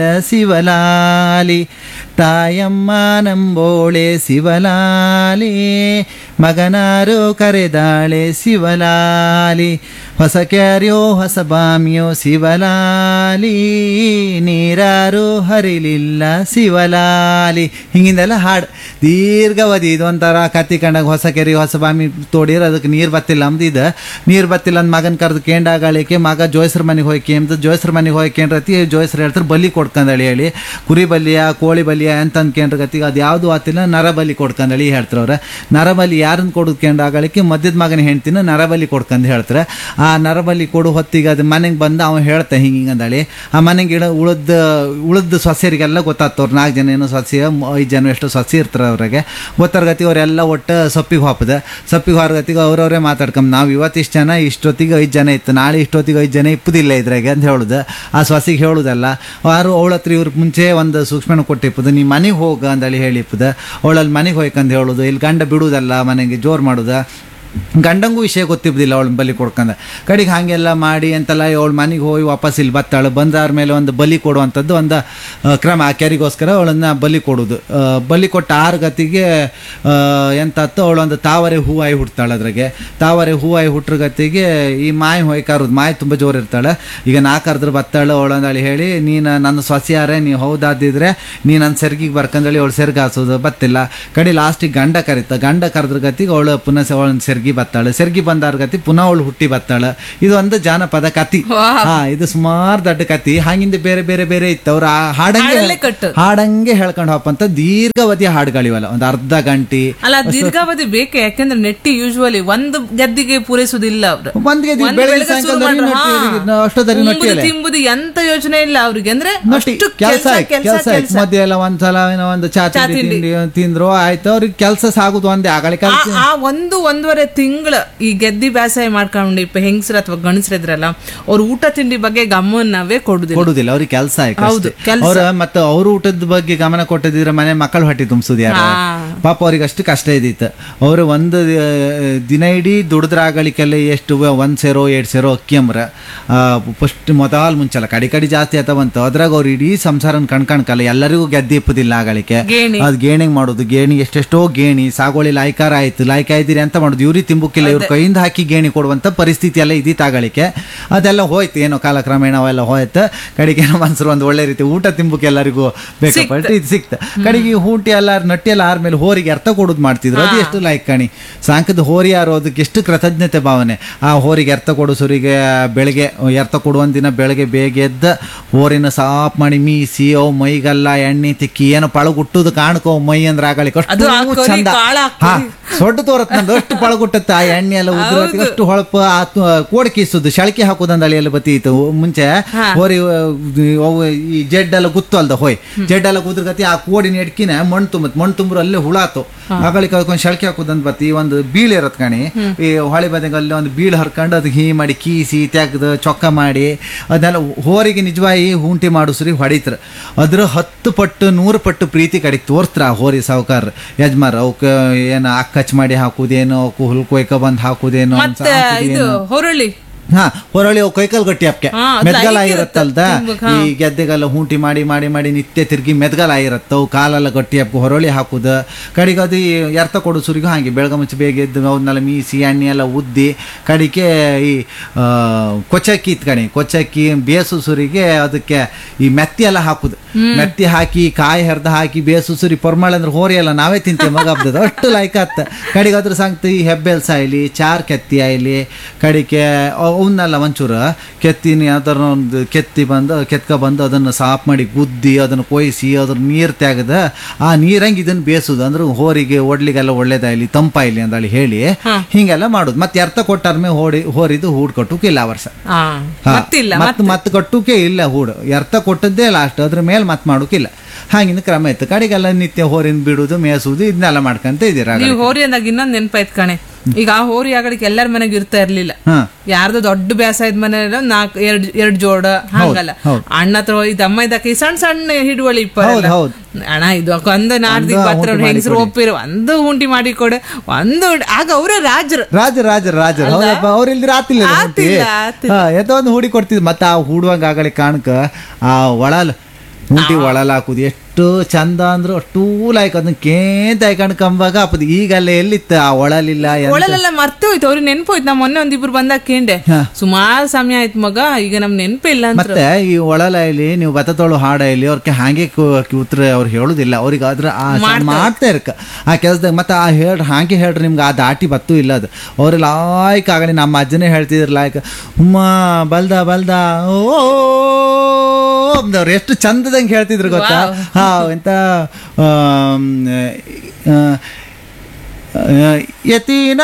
ಶಿವಲಾಲಿ ತಾಯಮ್ಮ ನಂಬೋಳೆ ಶಿವಲಾಲಿ ಮಗನಾರೋ ಕರೆದಾಳೆ ಶಿವಲಾಲಿ, ಹೊಸ ಕ್ಯಾರ್ಯೋ ಹೊಸ ಬಾಮಿಯೋ ಶಿವಲಾಲಿ, ನೀರಾರು ಹರಿಲಿಲ್ಲ ಶಿವಲಾಲಿ. ಹಿಂಗಿಂದೆಲ್ಲ ಹಾಡು ದೀರ್ಘವಧಿ. ಇದು ಒಂಥರ ಕತ್ತಿ ಕಂಡಾಗ ಹೊಸ ಕೆರೆ ಹೊಸ ಬಾಮಿ ತೋಡಿರ ಅದಕ್ಕೆ ನೀರು ಬತ್ತಿಲ್ಲ ಅಂದಿದ್ದು, ನೀರು ಬತ್ತಿಲ್ಲ ಅಂದ್ ಮಗನ ಕರೆದು ಕೇಂಡಾಗಳಿಕೆ ಮಗ ಜೋಯ್ಸ್ರ ಮನೆಗೆ ಹೋಯ್ಕೆ ಅಂತ ಜೋಯ್ಸ್ರ ಮನೆಗೆ ಹೋಯ್ಕೇಂಡ್ರತಿ ಜೋಯ್ಸ್ರು ಹೇಳ್ತಾರೆ ಬಲಿ ಕೊಡ್ಕಂದಳಿ ಹೇಳಿ, ಕುರಿ ಬಲಿಯ ಕೋಳಿ ಬಲಿಯ ಅಂತ ಅಂದ್ಕೇಂಡ್ರ ಗತಿಗೆ ಅದು ಯಾವುದು ಆತಿಲ್ಲ ನರಬಲಿ ಕೊಡ್ಕಂದಳಿ ಹೇಳ್ತಾರೆ ಅವ್ರೆ. ನರಬಲಿ ಯಾರನ್ನ ಕೊಡೋದ್ಕೇಂಡಾಗಳಿಕೆ ಮಧ್ಯದ ಮಗನ ಹೆಂಡ್ತಿನ ನರಬಲಿ ಕೊಡ್ಕಂದು ಹೇಳ್ತಾರೆ. ಆ ನರಬಲಿ ಕೊಡು ಹೊತ್ತಿಗೆ ಅದು ಮನೆಗೆ ಬಂದು ಅವ್ನು ಹೇಳ್ತಾ ಹಿಂಗಂದಳಿ. ಆ ಮನೆಗೆ ಉಳಿದ ಸೊಸೆಯರಿಗೆಲ್ಲ ಗೊತ್ತಾಗ್ತವ್ರು, 4 ಜನ ಏನೋ ಸೊಸೆ 5 ಜನ ಎಷ್ಟು ಸೊಸೆ ಇರ್ತಾರೆ ಅವ್ರಿಗೆ ಗೊತ್ತಾರ್ಗತಿಗೆ ಅವರೆಲ್ಲ ಒಟ್ಟು ಸೊಪ್ಪಿಗೆ ಹೋಪದ. ಸೊಪ್ಪಿಗೆ ಹೊರಗತಿಗೆ ಅವ್ರವರೇ ಮಾತಾಡ್ಕೊಂಡ್ ನಾವು ಇವತ್ತಿಷ್ಟು ಜನ ಇಷ್ಟೊತ್ತಿಗೆ 5 ಜನ ಇತ್ತು, ನಾಳೆ ಇಷ್ಟೊತ್ತಿಗೆ 5 ಜನ ಇಪ್ಪದಿಲ್ಲ ಇದ್ರಾಗೆ ಅಂತ ಹೇಳುದು. ಆ ಸೊಸೆಗೆ ಹೇಳುದಲ್ಲ, ಅವರು ಅವಳ ಹತ್ರ ಇವ್ರ ಮುಂಚೆ ಒಂದು ಸೂಕ್ಷ್ಮನ ಕೊಟ್ಟಿಪ್ಪದು, ನೀ ಮನೆಗೆ ಹೋಗ ಅಂದಳಿ ಹೇಳಿಪ್ಪದ. ಅವಳಲ್ಲಿ ಮನೆಗೆ ಹೋಯ್ಕಂದು ಹೇಳುದು, ಇಲ್ಲಿ ಗಂಡ ಬಿಡುವುದಲ್ಲ ಮನೆಗೆ ಜೋರು ಮಾಡುದ. ಗಂಡಂಗೂ ವಿಷಯ ಗೊತ್ತಿದ್ದಿಲ್ಲ ಅವಳ ಬಲಿ ಕೊಡ್ಕಂದ. ಕಡೆಗೆ ಹಾಗೆಲ್ಲ ಮಾಡಿ ಅಂತೆಲ್ಲ ಅವಳು ಮನೆಗೆ ಹೋಗಿ ವಾಪಸ್ ಇಲ್ಲಿ ಬತ್ತಾಳು. ಬಂದಾದ ಮೇಲೆ ಒಂದು ಬಲಿ ಕೊಡುವಂಥದ್ದು ಒಂದು ಕ್ರಮ, ಆ ಕೆರಿಗೋಸ್ಕರ ಅವಳನ್ನು ಬಲಿ ಕೊಡೋದು. ಬಲಿ ಕೊಟ್ಟ 6 ಗತಿಗೆ ಎಂತತ್ತು ಅವಳೊಂದು ತಾವರೆ ಹೂವಾಯಿ ಹುಡ್ತಾಳೆ. ಅದ್ರಾಗೆ ತಾವರೆ ಹೂವಾಯಿ ಹುಟ್ರ ಗತಿಗೆ ಈ ಮಾಯಿ ಹೋಯ್ ಕರೋದು. ಮಾಯಿ ತುಂಬ ಜೋರು ಇರ್ತಾಳೆ. ಈಗ 4 ಕರೆದ್ರೆ ಬತ್ತಾಳು ಅವಳಂದಳಿ ಹೇಳಿ, ನೀನು ನನ್ನ ಸೊಸೆಯಾರೆ ನೀವು ಹೌದಾದಿದ್ರೆ ನೀ ನನ್ನ ಸೆರ್ಗಿಗೆ ಬರ್ಕಂದಳಿ ಅವಳು ಸೆರ್ಗ ಹಾಸೋದು ಬತ್ತಿಲ್ಲ. ಕಡೆ ಲಾಸ್ಟಿಗೆ ಗಂಡ ಕರೀತ. ಗಂಡ ಕರೆದ್ರ ಗತಿಗೆ ಅವಳು ಪುನಃ ಅವಳನ್ನ ಸೆರ್ಗಿ ಬತ್ತಾಳೆ. ಸೆರ್ಗಿ ಬಂದಾರ ಗತಿ ಪುನಃ ಅವಳು ಹುಟ್ಟಿ ಬತ್ತಾಳೆ. ಇದು ಒಂದು ಜಾನಪದ ಕತಿ. ಇದು ಸುಮಾರು ದೊಡ್ಡ ಕತಿ. ಹಾಗಿಂದ ಬೇರೆ ಬೇರೆ ಬೇರೆ ಇತ್ತು. ಅವ್ರು ಹಾಡಂಗೆ ಹೇಳ್ಕೊಂಡು ಹೋಪಂತ ದೀರ್ಘಾವಧಿಯ ಹಾಡುಗಳಿವಲ್ಲ, ಒಂದು ಅರ್ಧ ಗಂಟೆ ಅಲ್ಲ ದೀರ್ಘಾವಧಿ ಬೇಕು. ಯಾಕೆಂದ್ರೆ ನೆಟ್ಟಿ ಯೂಶುವಲಿ ಒಂದು ಗದ್ದಿಗೆ ಪೂರೈಸುದಿಲ್ಲ ಅವರು. ತಿಂಬುದು ಎಂತ ಯೋಚನೆ ಇಲ್ಲ ಅವ್ರಿಗೆ. ಅಂದ್ರೆ ಕೆಲಸ ಮಧ್ಯೆ ಎಲ್ಲ ಒಂದ್ಸಲ ಒಂದು ಚಾ ತಿಂದ್ರು ಆಯ್ತು, ಅವ್ರಿಗೆ ಕೆಲಸ ಸಾಗುದು ಒಂದೇ ಆಗಲಿ. ಆ 1-1.5 ತಿಂಗಳು ಈ ಗೆದ್ದಿ ಬೇಸಾಯ ಮಾಡ್ಕೊಂಡು ಹೆಂಗಸ್ರ ಅಥವಾ ಗಣಸ್ರಿದ್ರಲ್ಲ, ಅವ್ರ ಊಟ ತಿಂಡಿ ಬಗ್ಗೆ ಗಮನವೇ ಕೊಡುದಿಲ್ಲ. ಅವ್ರಿಗೆ ಕೆಲಸ ಅವ್ರ ಮತ್ತೆ ಅವ್ರ ಊಟದ ಬಗ್ಗೆ ಗಮನ ಕೊಟ್ಟದಿದ್ರೆ ಮನೆ ಮಕ್ಕಳು ಹೊಟ್ಟೆ ತುಂಬಿಸೋದು ಯಾರು? ಪಾಪ ಅವ್ರಿಗೆ ಅಷ್ಟು ಕಷ್ಟ ಇದ್ದಿತ್ತು. ಅವರು ಒಂದು ದಿನ ಇಡೀ ದುಡಿದ್ರಾಗಳಿಗೆಲ್ಲ ಎಷ್ಟು 1 ಸೇರೋ 2 ಸೇರೋ ಅಕ್ಕಿ ಅಂಬ್ರ ಫಸ್ಟ್ ಮೊದಲು ಮುಂಚೆಲ್ಲ ಕಡಿ ಜಾಸ್ತಿ ಆತವಂತ. ಅದ್ರಾಗ ಅವ್ರು ಇಡೀ ಸಂಸಾರನ ಕಣ್ಕಲ್ಲ. ಎಲ್ಲರಿಗೂ ಗೆದ್ದಿ ಇಪ್ಪದಿಲ್ಲ ಆಗಳಿಕೆ. ಅದು ಗೇಣಿಗೆ ಮಾಡೋದು, ಗೇಣಿಗೆ ಎಷ್ಟೆಷ್ಟೋ ಗೇಣಿ ಸಾಗೋಳಿ ಲಾಯ್ಕಾರ ಆಯ್ತು, ಲಾಯ್ಕ ಇದ್ದೀರಿ ಅಂತ ಮಾಡೋದು. ಇವ್ರಿಗೆ ತಿಂಬುಕ್ಕಿಲ್ಲ, ಇವ್ರ ಕೈಯಿಂದ ಹಾಕಿ ಗೇಣಿ ಕೊಡುವಂತ ಪರಿಸ್ಥಿತಿ ಎಲ್ಲ ಇದ್ದಿತ್ತು ಆಗಳಿಕೆ. ಅದೆಲ್ಲ ಹೋಯ್ತು, ಏನೋ ಕಾಲಕ್ರಮೇಣ ಅವೆಲ್ಲ ಹೋಯ್ತು. ಕಡೆಗೆ ಏನೋ ಮನ್ಸರು ಒಂದು ಒಳ್ಳೆ ರೀತಿ ಊಟ ತಿಂಬುಕ್ಕೆ ಎಲ್ಲರಿಗೂ ಬೇಕಪಟ್ಟು ಇದು ಸಿಕ್ತ. ಕಡೆಗೆ ಹೂಟಿ ಎಲ್ಲ ನಟ್ಟಿ ಎಲ್ಲ ಆದ್ಮೇಲೆ ಹೋರಿಗೆ ಅರ್ಥ ಕೊಡೋದು ಮಾಡ್ತಿದ್ರು. ಅದು ಎಷ್ಟು ಲೈಕ್ ಕಣಿ ಸಾಂಕದ ಹೋರಿ ಯಾರೋದಕ್ಕೆ ಎಷ್ಟು ಕೃತಜ್ಞತೆ ಭಾವನೆ. ಆ ಹೋರಿಗೆ ಅರ್ಥ ಕೊಡಿಸೋರಿಗೆ ಬೆಳಗ್ಗೆ ಅರ್ಥ ಕೊಡುವಂತ ದಿನ ಬೆಳಗ್ಗೆ ಬೇಗ ಎದ್ದ ಹೋರಿನ ಸಾಫ್ ಮಾಡಿ ಮೀಸಿ ಅವು ಮೈಗೆಲ್ಲ ಎಣ್ಣೆ ತಿಕ್ಕಿ ಏನೋ ಪಳಗುಟ್ಟುದು ಕಾಣ್ಕೋ ಮೈ ಅಂದ್ರೆ ಆಗಳಿಕ ಅಷ್ಟು ಚಂದ. ಹಾ ಸೊಡ್ಡು ತೋರತ್ ನಂದು ಅಷ್ಟು ಪಳಗುಟ್ಟತ್ತ. ಆ ಎಣ್ಣೆ ಎಲ್ಲ ಉದ್ರ ಅಷ್ಟು ಹೊಳಪು ಕೋಡ್ಕಿಸುದು ಶಳಕೆ ಹಾಕುದಂದ ಅಳಿಯಲ್ಲ ಬತ್ತೀತು ಮುಂಚೆ. ಹೋರಿ ಈ ಜಡ್ಡೆಲ್ಲ ಗುತ್ತು ಅಲ್ದ ಹೋಯ್ ಜಡ್ಡೆಲ್ಲ ಕುದ್ರ ಗತಿ ಆ ಕೋಡಿನ ಎಡ್ಕಿನ ಮಣ್ಣು ತುಂಬ್ರು ಅಲ್ಲೇ ಹುಳಾತು ಆಗಳಿಗೆ ಅದಕ್ಕೊಂದು ಶಳಕೆ ಹಾಕುದಂತ ಬತ್ತಿ. ಒಂದು ಬೀಳ್ ಇರತ್ ಕಣಿ, ಈ ಹೊಳೆ ಬದಿಗಲ್ಲಿ ಒಂದು ಬೀಳ್ ಹರ್ಕೊಂಡು ಅದಕ್ಕೆ ಹೀ ಮಾಡಿ ಕೀಸಿ ತೆಗ್ದು ಚೊಕ್ಕ ಮಾಡಿ ಅದನ್ನೆಲ್ಲ ಹೋರಿಗೆ ನಿಜವಾಗಿ ಹೂಂಟಿ ಮಾಡಿಸ್ರಿ ಹೊಡಿತ್ರ. ಅದ್ರ 10 ಪಟ್ಟು 100 ಪಟ್ಟು ಪ್ರೀತಿ ಕಡೆಗೆ ತೋರ್ಸ್ತ್ರ ಆ ಹೋರಿ ಸಾವುಕಾರ ಯಜಮಾರ್. ಅವಕ್ಕೆ ಏನು ಅಕ್ಕಚ್ ಮಾಡಿ ಹಾಕುದೇನೋ, ಅವಕ್ಕೆ ಹುಲ್ಕೊಯ್ಕ ಬಂದು ಹಾಕುದೇನೋ, ಹೊರಳಿ ಹೊರಳಿ ಅವು ಕೈಕಲ್ ಗಟ್ಟಿ ಹಪ್ಕೆ ಮೆದ್ಗಲ ಆಗಿರತ್ತಲ್ದ. ಈ ಗೆದ್ದೆಗೆಲ್ಲ ಹೂಂಟಿ ಮಾಡಿ ಮಾಡಿ ಮಾಡಿ ನಿತ್ಯ ತಿರ್ಗಿ ಮೆದ್ಗಲ ಆಗಿರತ್ತ. ಅವು ಕಾಲೆಲ್ಲ ಗಟ್ಟಿ ಹಪ್ಪ ಹೊರಳಿ ಹಾಕುದ. ಕಡೆಗೆ ಅದು ಎರ್ತ ಕೊಡಿಸೋರಿಗೂ ಹಾಗೆ ಬೆಳಗ್ಗೆ ಮುಂಚೆ ಬೇಗ ಎದ್ದು ಅವನ್ನೆಲ್ಲ ಮೀಸಿ ಎಣ್ಣೆ ಎಲ್ಲ ಉದ್ದಿ ಕಡಿಕೆ ಈ ಕೊಚ್ಚಕ್ಕಿ ಇತ್ಕಣಿ ಕೊಚ್ಚಕ್ಕಿ ಬೇಸುಸುರಿಗೆ ಅದಕ್ಕೆ ಈ ಮೆತ್ತಿ ಎಲ್ಲ ಹಾಕುದು. ಮೆತ್ತಿ ಹಾಕಿ ಕಾಯಿ ಹರಿದ ಹಾಕಿ ಬೇಸುಸುರಿ ಪೊರ್ಮಾಳ ಅಂದ್ರೆ ಹೋರಿ ಎಲ್ಲ ನಾವೇ ತಿಂತೇವೆ ಮಗ ಹಬ್ಬದ ಅಷ್ಟು ಲೈಕ್ ಆತ. ಕಡೆಗೆ ಅದ್ರ ಸಂಗತಿ ಈ ಹೆಬ್ಬೆಲ್ಸ ಆಯ್ಲಿ ಚಾರ್ ಕೆತ್ತಿ ಆಯ್ಲಿ ಕಡಿಕೆ ಅವನ್ನೆಲ್ಲ ಒಂಚೂರು ಕೆತ್ತಿನ ಯಾವ್ದಾರ ಒಂದು ಕೆತ್ಕ ಬಂದು ಅದನ್ನು ಸಾಫ್ ಮಾಡಿ ಗುದ್ದಿ ಅದನ್ನು ಕೊಯ್ಸಿ ಅದ್ರ ನೀರು ತೆಗೆದ ಆ ನೀರಂಗೆ ಇದನ್ನು ಬೇಸುದು. ಅಂದ್ರೆ ಹೋರಿಗೆ ಒಡ್ಲಿಗೆಲ್ಲ ಒಳ್ಳೇದಾಯ್ಲಿ ತಂಪಾಯ್ಲಿ ಅಂದಳಿ ಹೇಳಿ ಹಿಂಗೆಲ್ಲ ಮಾಡುದು. ಮತ್ತೆ ಎರ್ತ ಕೊಟ್ಟಾರ್ಮೆ ಹೋರಿದು ಹೂಡ್ ಕಟ್ಟುಕೆ ಇಲ್ಲ ವರ್ಷ ಮತ್ತೆ ಕಟ್ಟುಕೆ ಇಲ್ಲ ಹೂಡು ಎರ್ತ ಕೊಟ್ಟದ್ದೇ ಲಾಸ್ಟ್. ಅದ್ರ ಮೇಲೆ ಮತ್ತೆ ಮಾಡೋಕಿಲ್ಲ. ಹಾಗಿನ ಕ್ರಮ ಇತ್ತು. ಕಡೆಗೆಲ್ಲ ನಿತ್ಯ ಹೋರಿನ ಬಿಡುದು ಮೇಸುದು ಇದನ್ನೆಲ್ಲ ಮಾಡ್ಕೊಂತ ಇದೀರ. ಹೋರಿ ಅಂದಾಗ ಇನ್ನೊಂದು ನೆನಪಾಯ್ತು ಕಣೆ. ಈಗ ಆ ಹೋರಿ ಆಗಲಿಕ್ಕೆ ಎಲ್ಲರ ಮನೆಗೆ ಇರ್ತಾ ಇರ್ಲಿಲ್ಲ. ಯಾರ್ದು ದೊಡ್ಡ ಬೇಸಾಯದ ಮನೆ 4-2 ಜೋಡ ಹಂಗಲ್ಲ. ಅಣ್ಣ ಹತ್ರ ಇದಮ್ಮ ಇದಕ್ಕೆ ಸಣ್ಣ ಸಣ್ಣ ಹಿಡುವಳಿ ಅಣ್ಣ ಇದು ಒಂದು ನಾಡ್ದಿ ಪತ್ರ ಹೆಂಗಸರು ಒಪ್ಪಿರು ಒಂದು ಉಂಟಿ ಮಾಡಿ ಕೊಡು ಒಂದು ಆಗ ಅವರೇ ರಾಜರು ಅವ್ರ ಇಲ್ದಿರ ಆತಿಲ್ಲ ಎತ್ತ ಒಂದು ಹೂಡಿ ಕೊಡ್ತಿದ್. ಮತ್ತೆ ಆ ಹೂಡುವಂಗ ಆಗಲಿ ಕಾಣಕ ಆ ಒಳಲ್ ಉಂಟಿ ಒಳಲ್ ಹಾಕುದು ಎಷ್ಟು ಚಂದ ಅಂದ್ರು ಅಷ್ಟೂ ಲೈಕ್ ಅದನ್ನ ಕೇಂತ ಹಾಕೊಂಡು ಕಂಬಾಗ ಹಾಪುದು. ಈಗ ಅಲ್ಲೇ ಎಲ್ಲಿತ್ತ ಆ ಒಳಲಿಲ್ಲ ಒಳಲೆಲ್ಲ ಮರ್ತೆ ಹೋಯ್ತು, ಅವ್ರಿಗೆ ನೆನಪು ಹೋಯ್ತು. ನಾ ಮೊನ್ನೆ ಒಂದಿಬ್ರು ಬಂದಾಗ ಕೇಂಡೆ ಸುಮಾರು ಸಮಯ ಆಯ್ತು ಮಗ, ಈಗ ನಮ್ ನೆನಪೇ ಇಲ್ಲ ಅಂತ. ಮತ್ತೆ ಈ ಒಳಲ ಇಲ್ಲಿ ನೀವು ಬತ್ತತೋಳು ಹಾಡ ಇಲ್ಲಿ ಅವ್ರಿಗೆ ಹಾಗೆ ಕೂತ್ರ ಅವ್ರು ಹೇಳುದಿಲ್ಲ, ಅವ್ರಿಗೆ ಅದ್ರ ಮಾಡ್ತಾ ಇರ್ಕ ಆ ಕೆಲ್ಸದಾಗ. ಮತ್ತೆ ಆ ಹಾಗೆ ಹೇಳ್ರಿ ನಿಮ್ಗೆ ಆ ದಾಟಿ ಬತ್ತು ಇಲ್ಲ ಅದು ಅವ್ರ ಲಾಯ್ಕ್ ಆಗಲಿ. ನಮ್ಮ ಅಜ್ಜನೇ ಹೇಳ್ತಿದ್ರು ಲಾಯ್ಕ್ ಹುಮ್ಮ ಬಲ್ದ ಬಲ್ದ ಓ ಅವ್ರು ಎಷ್ಟು ಚಂದದಂಗೆ ಹೇಳ್ತಿದ್ರು ಗೊತ್ತಾ. ಹಾ ಎಂತ ಯತೀನ